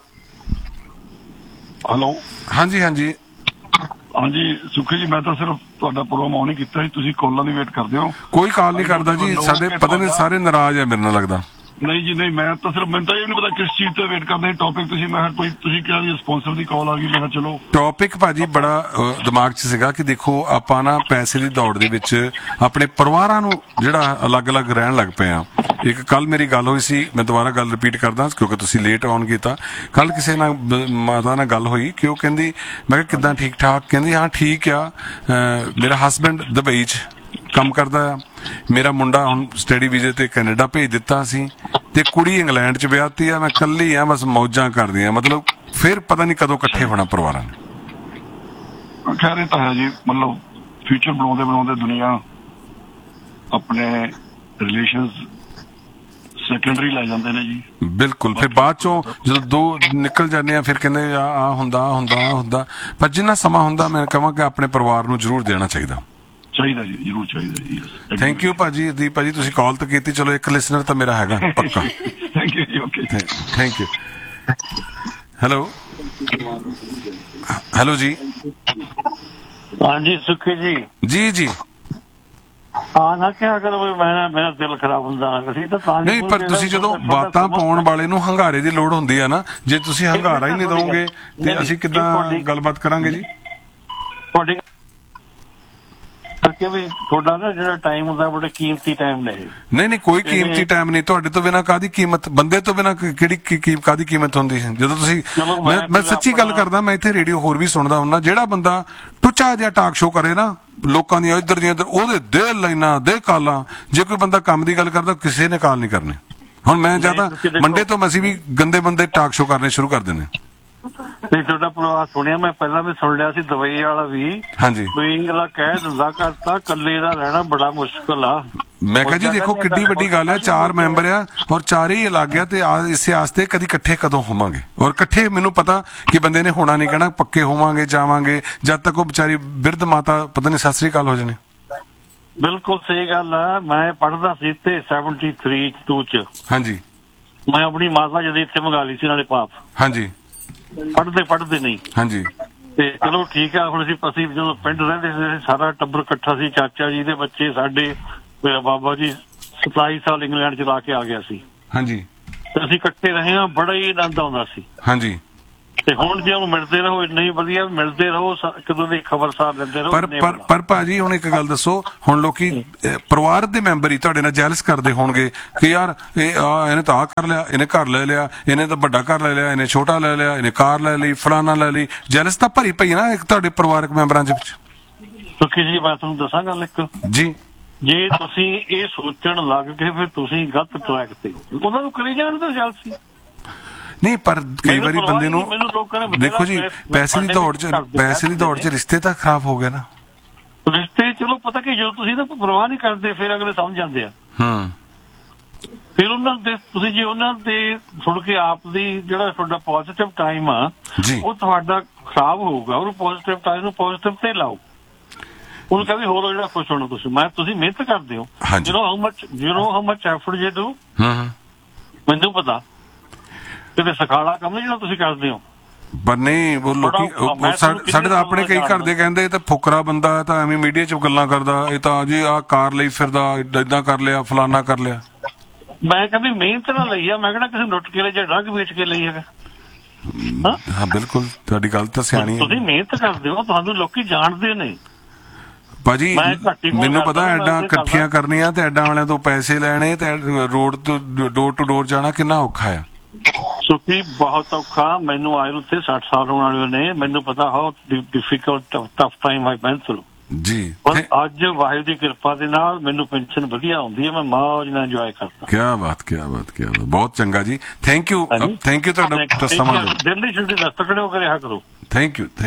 ਹਾਂਜੀ ਸੁਖੀ ਜੀ, ਮੈਂ ਤਾਂ ਸਿਰਫ ਤੁਹਾਡਾ ਪ੍ਰੋਗਰਾਮ ਆਨ ਹੀ ਕੀਤਾ ਸੀ, ਤੁਸੀਂ ਕਾਲਾਂ ਦੀ ਵੇਟ ਕਰਦੇ ਹੋ। ਕੋਈ ਕਾਲ ਨਹੀਂ ਕਰਦਾ ਜੀ, ਸਾਡੇ ਪਤਾ ਨਹੀਂ ਸਾਰੇ ਨਾਰਾਜ਼ ਆ ਮੇਰੇ ਨਾਲ ਲੱਗਦਾ। ਨਹੀਂ ਜੀ ਨਹੀਂ, ਮੈਂ ਤਾਂ ਸਿਰਫ, ਮੈਨੂੰ ਤਾਂ ਇਹ ਨਹੀਂ ਪਤਾ ਕਿਸ ਚੀਜ਼ ਤੇ ਵੇਟ ਕਰਦੇ ਟੌਪਿਕ। ਤੁਸੀਂ ਕਿਹਾ ਜੀ ਸਪਾਂਸਰ ਦੀ ਕਾਲ ਆ ਗਈ, ਮੈਂ ਕਿਹਾ ਚਲੋ। ਟੌਪਿਕ ਭਾਜੀ ਬੜਾ ਦਿਮਾਗ 'ਚ ਸੀਗਾ ਕਿ ਦੇਖੋ ਆਪਾਂ ਨਾ ਪੈਸੇ ਦੀ ਦੌੜ ਦੇ ਵਿੱਚ ਆਪਣੇ ਪਰਿਵਾਰਾਂ ਨੂੰ ਜਿਹੜਾ ਅਲੱਗ-ਅਲੱਗ ਰਹਿਣ ਲੱਗ ਪਏ ਆ। ਇੱਕ ਕੱਲ ਮੇਰੀ ਗੱਲ ਹੋਈ ਸੀ, ਮੈਂ ਦੁਬਾਰਾ ਗੱਲ ਰਿਪੀਟ ਕਰਦਾ ਕਿਉਂਕਿ ਤੁਸੀਂ ਲੇਟ ਆਨ ਕੀਤਾ। ਕੱਲ ਕਿਸੇ ਨਾਲ ਮਾਤਾ ਨਾਲ ਗੱਲ ਹੋਈ ਕਿ ਉਹ ਕਹਿੰਦੀ, ਮੈਂ ਕਿਹਾ ਕਿੱਦਾਂ ਠੀਕ ਠਾਕ? ਕਹਿੰਦੀ ਹਾਂ ਠੀਕ ਆ, ਮੇਰਾ ਹਸਬੈਂਡ ਦੁਬਈ 'ਚ ਕੰਮ ਕਰਦਾ ਆ, ਮੇਰਾ ਮੁੰਡਾ ਹੁਣ ਸਟੱਡੀ ਵੀਜ਼ੇ ਤੇ ਕੈਨੇਡਾ ਭੇਜ ਦਿੱਤਾ ਸੀ ਤੇ ਕੁੜੀ ਇੰਗਲੈਂਡ 'ਚ ਵਿਆਹਤੀ ਆ, ਮੈਂ ਇਕੱਲੀ ਆ, ਬਸ ਮੌਜਾਂ ਕਰਦੀ ਆ। ਮਤਲਬ ਫਿਰ ਪਤਾ ਨਹੀਂ ਕਦੋਂ ਇਕੱਠੇ ਹੋਣਾ ਪਰਿਵਾਰਾਂ ਨੇ। ਖੈਰ ਇਹ ਤਾਂ ਹੈ ਜੀ, ਮਤਲਬ ਫਿਊਚਰ ਬਣਾਉਂਦੇ ਦੁਨੀਆ ਆਪਣੇ ਰਿਲੇਸ਼ਨਸ ਸੈਕੰਡਰੀ ਲੈ ਜਾਂਦੇ ਨੇ ਜੀ। ਬਿਲਕੁਲ, ਫਿਰ ਬਾਅਦ ਚੋਂ ਜਦੋਂ ਦੋ ਨਿਕਲ ਜਾਂਦੇ ਆ ਫਿਰ ਕਹਿੰਦੇ ਆ ਹੁੰਦਾ। ਪਰ ਜਿੰਨਾ ਸਮਾਂ ਹੁੰਦਾ ਮੈਂ ਕਹਾਂ ਕਿ ਆਪਣੇ ਪਰਿਵਾਰ ਨੂੰ ਜ਼ਰੂਰ ਦੇਣਾ ਚਾਹੀਦਾ ਜੀ, ਜ਼ਰੂਰ ਚਾਹੀਦਾ ਜੀ। ਥੈਂਕ ਯੂ ਭਾਜੀ। ਦੀਪ ਭਾਜੀ ਤੁਸੀਂ ਕਾਲ ਤਾਂ ਕੀਤੀ, ਚਲੋ ਇੱਕ ਲਿਸਨਰ ਤਾਂ ਮੇਰਾ ਹੈਗਾ ਪੱਕਾ। ਥੈਂਕ ਯੂ ਜੀ। Okay thank you. ਹੈਲੋ ਜੀ। ਹਾਂਜੀ ਸੁਖੀ ਜੀ ਜੀ ਹਾਂ ਨਾ ਕਿਹਾ ਕਰੋ, ਮੇਰਾ ਦਿਲ ਖਰਾਬ ਹੁੰਦਾ ਨਹੀਂ। ਪਰ ਤੁਸੀਂ ਜਦੋਂ ਬਾਤਾਂ ਪਾਉਣ ਵਾਲੇ ਨੂੰ ਹੰਗਾਰੇ ਦੀ ਲੋੜ ਹੁੰਦੀ ਆ ਨਾ, ਜੇ ਤੁਸੀਂ ਹੰਗਾਰਾ ਹੀ ਨਹੀਂ ਦਓਗੇ ਤੇ ਅਸੀਂ ਕਿੱਦਾਂ ਗੱਲਬਾਤ ਕਰਾਂਗੇ ਜੀ। ਤੁਹਾਡੀ ਕਿ ਵੀ ਤੁਹਾਡਾ ਨਾ ਜਿਹੜਾ ਟਾਈਮ ਹੁੰਦਾ ਬੜਾ ਕੀਮਤੀ ਟਾਈਮ ਨੇ ਇਹ। ਨਹੀਂ ਕੋਈ ਕੀਮਤੀ ਟਾਈਮ ਨਹੀਂ। ਤੁਹਾਡੇ ਤੋਂ ਬਿਨਾਂ ਕਾਹਦੀ ਕੀਮਤ, ਬੰਦੇ ਤੋਂ ਬਿਨਾਂ ਕਿਹੜੀ ਕਾਹਦੀ ਕੀਮਤ ਹੁੰਦੀ ਹੈ? ਜਦੋਂ ਤੁਸੀਂ, ਮੈਂ ਸੱਚੀ ਗੱਲ ਕਰਦਾ, ਮੈਂ ਇੱਥੇ ਰੇਡੀਓ ਹੋਰ ਵੀ ਸੁਣਦਾ ਹੁੰਦਾ, ਜਿਹੜਾ ਬੰਦਾ ਟੁੱਚਾ ਜਿਹਾ ਟਾਕ ਸ਼ੋ ਕਰੇ ਨਾ ਲੋਕਾਂ ਦੀਆਂ ਇੱਧਰ ਦੀਆਂ ਉਹਦੇ ਦੇ ਲਾਈਨਾਂ ਦੇ ਕਾਲਾਂ, ਜੇ ਕੋਈ ਬੰਦਾ ਕੰਮ ਦੀ ਗੱਲ ਕਰਦਾ ਕਿਸੇ ਨੇ ਕਾਲ ਨਹੀਂ ਕਰਨੀ। ਹੁਣ ਮੈਂ ਜਿਆਦਾ ਮੰਡੇ ਤੋਂ ਅਸੀਂ ਵੀ ਗੰਦੇ ਬੰਦੇ ਟਾਕ ਸ਼ੋ ਕਰਨੇ ਸ਼ੁਰੂ ਕਰ ਦਿੰਦੇ। ਨਹੀਂ ਤੁਹਾਡਾ ਪ੍ਰਵਾਹ ਸੁਣਿਆ ਮੈਂ, ਪਹਿਲਾਂ ਵੀ ਸੁਣ ਲਿਆ ਸੀ ਦੁਬਈ ਵਾਲਾ ਵੀ। ਹਾਂਜੀ ਦੁਬਈ ਵਾਲਾ ਕਹਿ ਦਿੰਦਾ ਕਰਤਾ ਕੱਲੇ ਦਾ ਰਹਿਣਾ ਬੜਾ ਮੁਸ਼ਕਲ ਆ। ਮੈਂ ਕਿਹਾ ਜੀ ਦੇਖੋ ਕਿੱਡੀ ਵੱਡੀ ਗੱਲ ਹੈ, 4 ਮੈਂਬਰ ਆ ਔਰ 4 ਹੀ ਅਲੱਗ ਆ, ਤੇ ਇਸੇ ਆਸਤੇ ਕਦੀ ਇਕੱਠੇ ਕਦੋਂ ਹੋਵਾਂਗੇ? ਔਰ ਇਕੱਠੇ ਮੈਨੂੰ ਪਤਾ ਕਿ ਬੰਦੇ ਨੇ ਹੋਣਾ ਨਹੀਂ, ਕਹਿਣਾ ਪੱਕੇ ਹੋਵਾਂਗੇ ਜਾਵਾਂਗੇ ਜਦ ਤੱਕ ਉਹ ਵਿਚਾਰੀ ਬਿਰਧ ਮਾਤਾ ਪਤਾ ਨਹੀਂ ਸਤਿ ਸ੍ਰੀ ਅਕਾਲ ਹੋ ਜਾਣੇ। ਬਿਲਕੁਲ ਸਹੀ ਗੱਲ ਆ। ਮੈਂ ਪੜ੍ਹਦਾ ਸੀ ਇੱਥੇ 73-2 ਚ। ਹਾਂਜੀ ਮੈਂ ਆਪਣੀ ਮਾਤਾ ਜਦ ਇੱਥੇ ਮੰਗਾ ਲਈ ਸੀ ਨਾਲੇ ਪਾਪ। ਹਾਂਜੀ ਪੜ੍ਹਦੇ ਨਹੀਂ। ਹਾਂਜੀ ਤੇ ਚਲੋ ਠੀਕ ਆ। ਹੁਣ ਅਸੀਂ ਜਦੋਂ ਪਿੰਡ ਰਹਿੰਦੇ ਸੀ ਸਾਰਾ ਟੱਬਰ ਇਕੱਠਾ ਸੀ, ਚਾਚਾ ਜੀ ਦੇ ਬੱਚੇ ਸਾਡੇ, ਮੇਰਾ ਬਾਬਾ ਜੀ 27 ਸਾਲ ਇੰਗਲੈਂਡ ਚ ਲਾ ਕੇ ਆ ਗਿਆ ਸੀ। ਹਾਂਜੀ ਤੇ ਅਸੀਂ ਇਕੱਠੇ ਰਹੇ ਹਾਂ, ਬੜਾ ਹੀ ਆਨੰਦ ਆਉਂਦਾ ਸੀ। ਹਾਂਜੀ ਤੇ ਹੁਣ ਜੇ ਉਹਨੂੰ ਮਿਲਦੇ ਰਹੋ ਨਹੀਂ ਵਧੀਆ, ਮਿਲਦੇ ਰਹੋ ਕਦੋਂ ਦੀ ਖਬਰਸਾਰ ਲੈਂਦੇ ਰਹੋ। ਪਰ ਭਾਜੀ ਹੁਣ ਇੱਕ ਗੱਲ ਦੱਸੋ, ਹੁਣ ਲੋਕੀ ਪਰਿਵਾਰ ਦੇ ਮੈਂਬਰ ਹੀ ਤੁਹਾਡੇ ਨਾਲ ਜੈਲਸ ਕਰਦੇ ਹੋਣਗੇ ਕਿ ਯਾਰ ਇਹਨੇ ਤਾਂ ਆ ਕਰ ਲਿਆ, ਇਹਨੇ ਘਰ ਲੈ ਲਿਆ, ਇਹਨੇ ਤਾਂ ਵੱਡਾ ਘਰ ਲੈ ਲਿਆ, ਇਹਨੇ ਛੋਟਾ ਲੈ ਲਿਆ, ਇਹਨੇ ਕਾਰ ਲੈ ਲਈ, ਫਲਾਨਾ ਲੈ ਲਈ। ਜੈਲਸ ਤਾਂ ਭਰੀ ਪਈ ਨਾ ਇੱਕ ਤੁਹਾਡੇ ਪਰਿਵਾਰਕ ਮੈਂਬਰਾਂ ਦੇ ਵਿੱਚ। ਸੁੱਖੀ ਜੀ ਮੈਂ ਤੁਹਾਨੂੰ ਦੱਸਾਂ ਗੱਲ ਇੱਕ ਜੀ, ਜੇ ਤੁਸੀਂ ਇਹ ਸੋਚਣ ਲੱਗ ਗਏ ਫਿਰ ਤੁਸੀਂ ਗਲਤ ਟਰੈਕ ਤੇ ਉਹਨਾਂ ਨੂੰ ਕਰੀ ਜਾਣ ਤਾਂ ਜੈਲਸੀ ਨਹੀਂ। ਪਰ ਕਈ ਵਾਰੀ ਬੰਦੇ ਨੂੰ ਦੇਖੋ ਜੀ, ਪੈਸੇ ਦੀ ਦੌੜ 'ਚ ਰਿਸ਼ਤੇ ਤਾਂ ਖਰਾਬ ਹੋ ਗਏ ਨਾ। ਰਿਸ਼ਤੇ ਚਲੋ ਪਤਾ ਕਿ ਜਦੋਂ ਤੁਸੀਂ ਨਾ ਪਰਵਾਹ ਨਹੀਂ ਕਰਦੇ ਫਿਰ ਅਗਲੇ ਸਮਝ ਜਾਂਦੇ ਆ। ਫਿਰ ਉਹਨਾਂ ਦੇ ਤੁਸੀਂ ਜੇ ਉਹਨਾਂ ਦੇ ਸੁਣ ਕੇ ਆਪ ਦੀ ਜਿਹੜਾ ਤੁਹਾਡਾ ਪੋਜ਼ਿਟਿਵ ਟਾਈਮ ਆ ਉਹ ਤੁਹਾਡਾ ਖਰਾਬ ਹੋਊਗਾ। ਉਹ ਪੋਜ਼ਿਟਿਵ ਟਾਈਮ ਨੂੰ ਪੋਜ਼ਿਟਿਵ ਤੇ ਲਾਓ। ਉਹਨੂੰ ਕਹਿੰਦੇ ਹੋਰ ਜਿਹੜਾ ਖੁਸ਼ ਹੋਣਾ ਤੁਸੀਂ ਮਿਹਨਤ ਕਰਦੇ ਹੋ। ਹਾਊ ਮਚ ਐਫਰਟ ਜੇ ਡੂ ਮੈਨੂੰ ਪਤਾ ਕਿਤੇ ਸਖਾਲਾ ਕੰਮ ਨਹੀਂ ਜਿਹੜਾ ਤੁਸੀਂ ਕਰਦੇ ਹੋ। ਪਰ ਨਹੀਂ ਉਹ ਲੋਕੀ ਸਾਡੇ ਤਾਂ ਆਪਣੇ ਕਈ ਘਰ ਦੇ ਕਹਿੰਦੇ ਇਹ ਤਾਂ ਫੁਕਰਾ ਬੰਦਾ, ਤਾਂ ਐਵੇਂ ਮੀਡੀਆ 'ਚ ਗੱਲਾਂ ਕਰਦਾ, ਇਹ ਤਾਂ ਜੀ ਆਹ ਕਾਰ ਲਈ ਫਿਰਦਾ, ਏਦਾਂ ਕਰ ਲਿਆ, ਫਲਾਨਾ ਕਰ ਲਿਆ। ਮੈਂ ਕਹਿੰਦੀ ਮਿਹਨਤ ਨਾਲ ਲਈ ਆ। ਮੈਂ ਕਿਹੜਾ ਕਿਸੇ ਲੁੱਟ ਕੇ ਲਈ ਜਾਂ ਡਰੱਗ ਵੇਚ ਕੇ ਲਈ ਹੈਗਾ। ਹਾਂ ਬਿਲਕੁਲ ਤੁਹਾਡੀ ਗੱਲ ਤਾਂ ਸਿਆਣੀ ਹੈ। ਤੁਸੀਂ ਮਿਹਨਤ ਕਰਦੇ ਹੋ, ਤੁਹਾਨੂੰ ਲੋਕੀ ਜਾਣਦੇ ਨੇ। ਭਾਜੀ ਮੈਨੂੰ ਪਤਾ ਐਡਾਂ ਇਕੱਠੀਆਂ ਕਰਨੀਆਂ ਤੇ ਐਡਾਂ ਵਾਲਿਆਂ ਤੋਂ ਪੈਸੇ ਲੈਣੇ ਤੇ ਰੋਡ ਤੋਂ ਡੋਰ ਟੂ ਡੋਰ ਜਾਣਾ ਕਿੰਨਾ ਔਖਾ ਆ। ਸੁਖੀ ਬਹੁਤ ਔਖਾ। ਮੈਨੂੰ ਆਏ ਨੂੰ 60 ਸਾਲ ਹੋਣ ਵਾਲੇ ਨੇ। ਮੈਨੂੰ ਪਤਾ how difficult tough time I ਵੈਂਟ through ਜੀ। ਪਰ ਅੱਜ ਵਾਹਿਗੁਰੂ ਦੀ ਕਿਰਪਾ ਦੇ ਨਾਲ ਮੈਨੂੰ ਪੈਨਸ਼ਨ ਵਧੀਆ ਆਉਂਦੀ ਹੈ। ਮੈਂ ਮੌਜ ਨਾਲ ਇੰਜੋਏ ਕਰਦਾ। ਕਿਆ ਬਾਤ ਬਹੁਤ ਚੰਗਾ ਜੀ। ਥੈਂਕ ਯੂ ਤੁਹਾਡਾ ਸਮਾਂ ਦਿਨ ਦੀ ਛੁੱਟੀ ਦਾ ਤਕੜੇ ਹੋ ਕੇ ਰਿਹਾ ਕਰੋ। Thank you.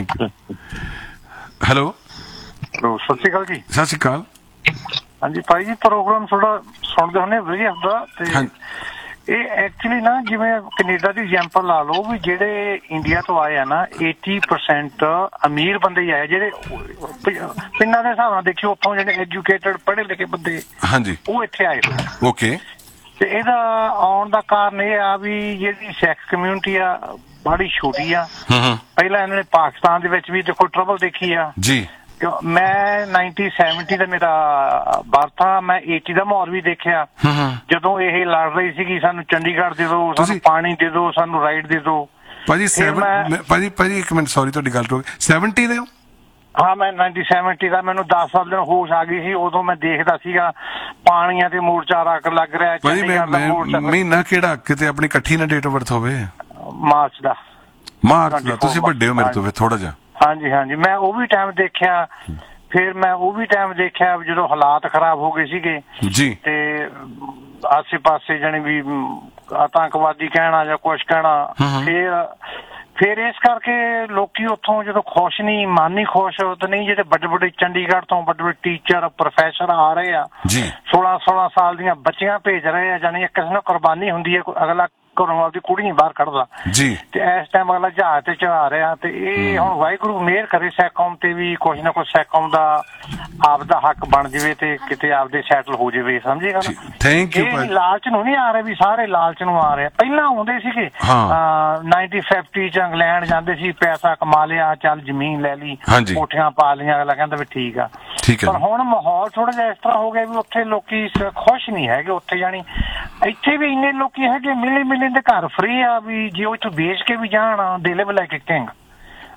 ਹੈਲੋ ਸਤਿ ਸ਼੍ਰੀ ਅਕਾਲ ਜੀ। ਸਤਿ ਸ਼੍ਰੀ ਅਕਾਲ। ਹਾਂਜੀ ਭਾਈ ਜੀ, ਪ੍ਰੋਗਰਾਮ ਥੋੜਾ ਸੁਣਦੇ ਹੁੰਦੇ ਵਧੀਆ ਹੁੰਦਾ ਤੇ ਇਹ ਐਕਚੁਅਲੀ ਨਾ ਜਿਵੇਂ ਕੈਨੇਡਾ ਦੀ ਐਗਜ਼ਾਮਪਲ ਲਾ ਲਓ ਵੀ ਜਿਹੜੇ ਇੰਡੀਆ ਤੋਂ ਆਏ ਆ ਨਾ 80% ਅਮੀਰ ਬੰਦੇ ਹੀ ਆਏ, ਜਿਹੜੇ ਪਿੰਡਾਂ ਦੇ ਹਿਸਾਬ ਨਾਲ ਦੇਖਿਓ ਉੱਥੋਂ ਜਿਹੜੇ ਐਜੂਕੇਟਡ ਪੜ੍ਹੇ ਲਿਖੇ ਬੰਦੇ ਉਹ ਇੱਥੇ ਆਏ ਹੋਏ। ਓਕੇ। ਤੇ ਇਹਦਾ ਆਉਣ ਦਾ ਕਾਰਨ ਇਹ ਆ ਵੀ ਜਿਹੜੀ ਸਿੱਖ ਕਮਿਊਨਿਟੀ ਆ ਬੜੀ ਛੋਟੀ ਆ। ਪਹਿਲਾਂ ਇਹਨਾਂ ਨੇ ਪਾਕਿਸਤਾਨ ਦੇ ਵਿੱਚ ਵੀ ਦੇਖੋ ਟਰਬਲ ਦੇਖੀ ਆ ਜੀ। ਮੈਂ 1970 ਦਾ ਮੇਰਾ ਬਰਥ ਆ। ਮੈਂ 80 ਦਾ ਮਾਹੌਲ ਵੀ ਦੇਖਿਆ ਜਦੋਂ ਇਹ ਲੜ ਰਹੀ ਸੀਗੀ ਸਾਨੂੰ ਚੰਡੀਗੜ੍ਹ ਦੇ ਦਿਓ, ਸਾਨੂੰ ਪਾਣੀ ਦੇ ਦਿਓ, ਸਾਨੂੰ ਰਾਈਡ ਦੇ ਦਿਓ। ਭਾਜੀ ਇੱਕ ਮਿੰਟ ਸੌਰੀ ਤੁਹਾਡੀ ਗੱਲ ਰੋਕ 70 ਦੇ ਹੋ? ਹਾਂ ਮੈਂ 1970 ਦਾ। ਮੈਨੂੰ 10 ਸਾਲ ਦੇ ਹੋਸ਼ ਆ ਗਈ ਸੀ। ਉਦੋਂ ਮੈਂ ਦੇਖਦਾ ਸੀਗਾ ਪਾਣੀਆਂ ਤੇ ਮੋਰਚਾ ਲੱਗ ਰਿਹਾ। ਮਹੀਨਾ ਕਿਹੜਾ ਕਿਤੇ ਆਪਣੀ ਇਕੱਠੀ ਨਾ ਡੇਟ ਆਫ ਬਰਥ ਹੋਵੇ? ਮਾਰਚ ਦਾ। ਤੁਸੀਂ ਵੱਡੇ ਹੋ ਮੇਰੇ ਤੋਂ ਫਿਰ ਥੋੜਾ ਜਿਹਾ। ਹਾਂਜੀ ਮੈਂ ਉਹ ਵੀ ਟਾਈਮ ਦੇਖਿਆ। ਫਿਰ ਮੈਂ ਉਹ ਵੀ ਟਾਈਮ ਦੇਖਿਆ ਜਦੋਂ ਹਾਲਾਤ ਖਰਾਬ ਹੋ ਗਏ ਸੀਗੇ ਜੀ। ਤੇ ਆਸੇ ਪਾਸੇ ਜਾਣੀ ਵੀ ਆਤੰਕਵਾਦੀ ਕਹਿਣਾ ਜਾਂ ਕੁਛ ਕਹਿਣਾ। ਫਿਰ ਇਸ ਕਰਕੇ ਲੋਕੀ ਉੱਥੋਂ ਜਦੋਂ ਖੁਸ਼ ਨਹੀਂ, ਮਨ ਨਹੀਂ ਖੁਸ਼ ਤਾਂ ਨਹੀਂ। ਜਿਹੜੇ ਵੱਡੇ ਵੱਡੇ ਚੰਡੀਗੜ੍ਹ ਤੋਂ ਵੱਡੇ ਟੀਚਰ ਪ੍ਰੋਫੈਸਰ ਆ ਰਹੇ ਆ 16 ਸਾਲ ਦੀਆਂ ਬੱਚੀਆਂ ਭੇਜ ਰਹੇ ਆ। ਜਾਣੀ ਕਿਸੇ ਨਾਲ ਕੁਰਬਾਨੀ ਹੁੰਦੀ ਹੈ। ਅਗਲਾ ਘਰੋਂ ਆਪਦੀ ਕੁੜੀ ਨੀ ਬਾਹਰ ਕੱਢਦਾ ਜੀ। ਤੇ ਇਸ ਟਾਈਮ ਅਗਲਾ ਜਹਾਜ਼ ਤੇ ਚੜਾ ਰਿਹਾ। ਤੇ ਇਹ ਹੁਣ ਵਾਹਿਗੁਰੂ ਮਿਹਰ ਕਰੇ ਸਿੱਖ ਕੌਮ ਤੇ ਵੀ ਕੁਛ ਨਾ ਕੁਛ ਸਿੱਖ ਕੌਮ ਦਾ ਆਪਦਾ ਹੱਕ ਬਣ ਜਾਵੇ ਤੇ ਕਿਤੇ ਆਪਦੇ ਸੈਟਲ ਹੋ ਜਾਵੇ। ਸਮਝੇਗਾ ਨਾ? Thank you. ਇਹ ਲਾਲਚ ਨੂੰ ਨਹੀਂ ਆ ਰਹੇ ਵੀ ਸਾਰੇ ਲਾਲਚ ਨੂੰ ਆ ਰਹੇ। ਪਹਿਲਾਂ ਆਉਂਦੇ ਸੀਗੇ 1950 ਚ ਇੰਗਲੈਂਡ ਜਾਂਦੇ ਸੀ, ਪੈਸਾ ਕਮਾ ਲਿਆ, ਚੱਲ ਜ਼ਮੀਨ ਲੈ ਲਈ, ਕੋਠੀਆਂ ਪਾ ਲਈਆਂ, ਅਗਲਾ ਕਹਿੰਦਾ ਵੀ ਠੀਕ ਆ। ਪਰ ਹੁਣ ਮਾਹੌਲ ਥੋੜਾ ਜਿਹਾ ਇਸ ਤਰ੍ਹਾਂ ਹੋ ਗਿਆ ਵੀ ਉੱਥੇ ਲੋਕੀ ਖੁਸ਼ ਨਹੀਂ ਹੈਗੇ। ਉੱਥੇ ਜਾਣੀ ਇੱਥੇ ਵੀ ਇੰਨੇ ਲੋਕੀ ਹੈਗੇ ਮਿਲੇ ਦੇ ਘਰ ਫਰੀ ਆ ਵੀ ਜੇ ਉਹ ਇੱਥੋਂ ਵੇਚ ਕੇ ਵੀ ਜਾਣ ਦੇ ਲਿਵ ਲਾਈਕ ਅ ਕਿੰਗ।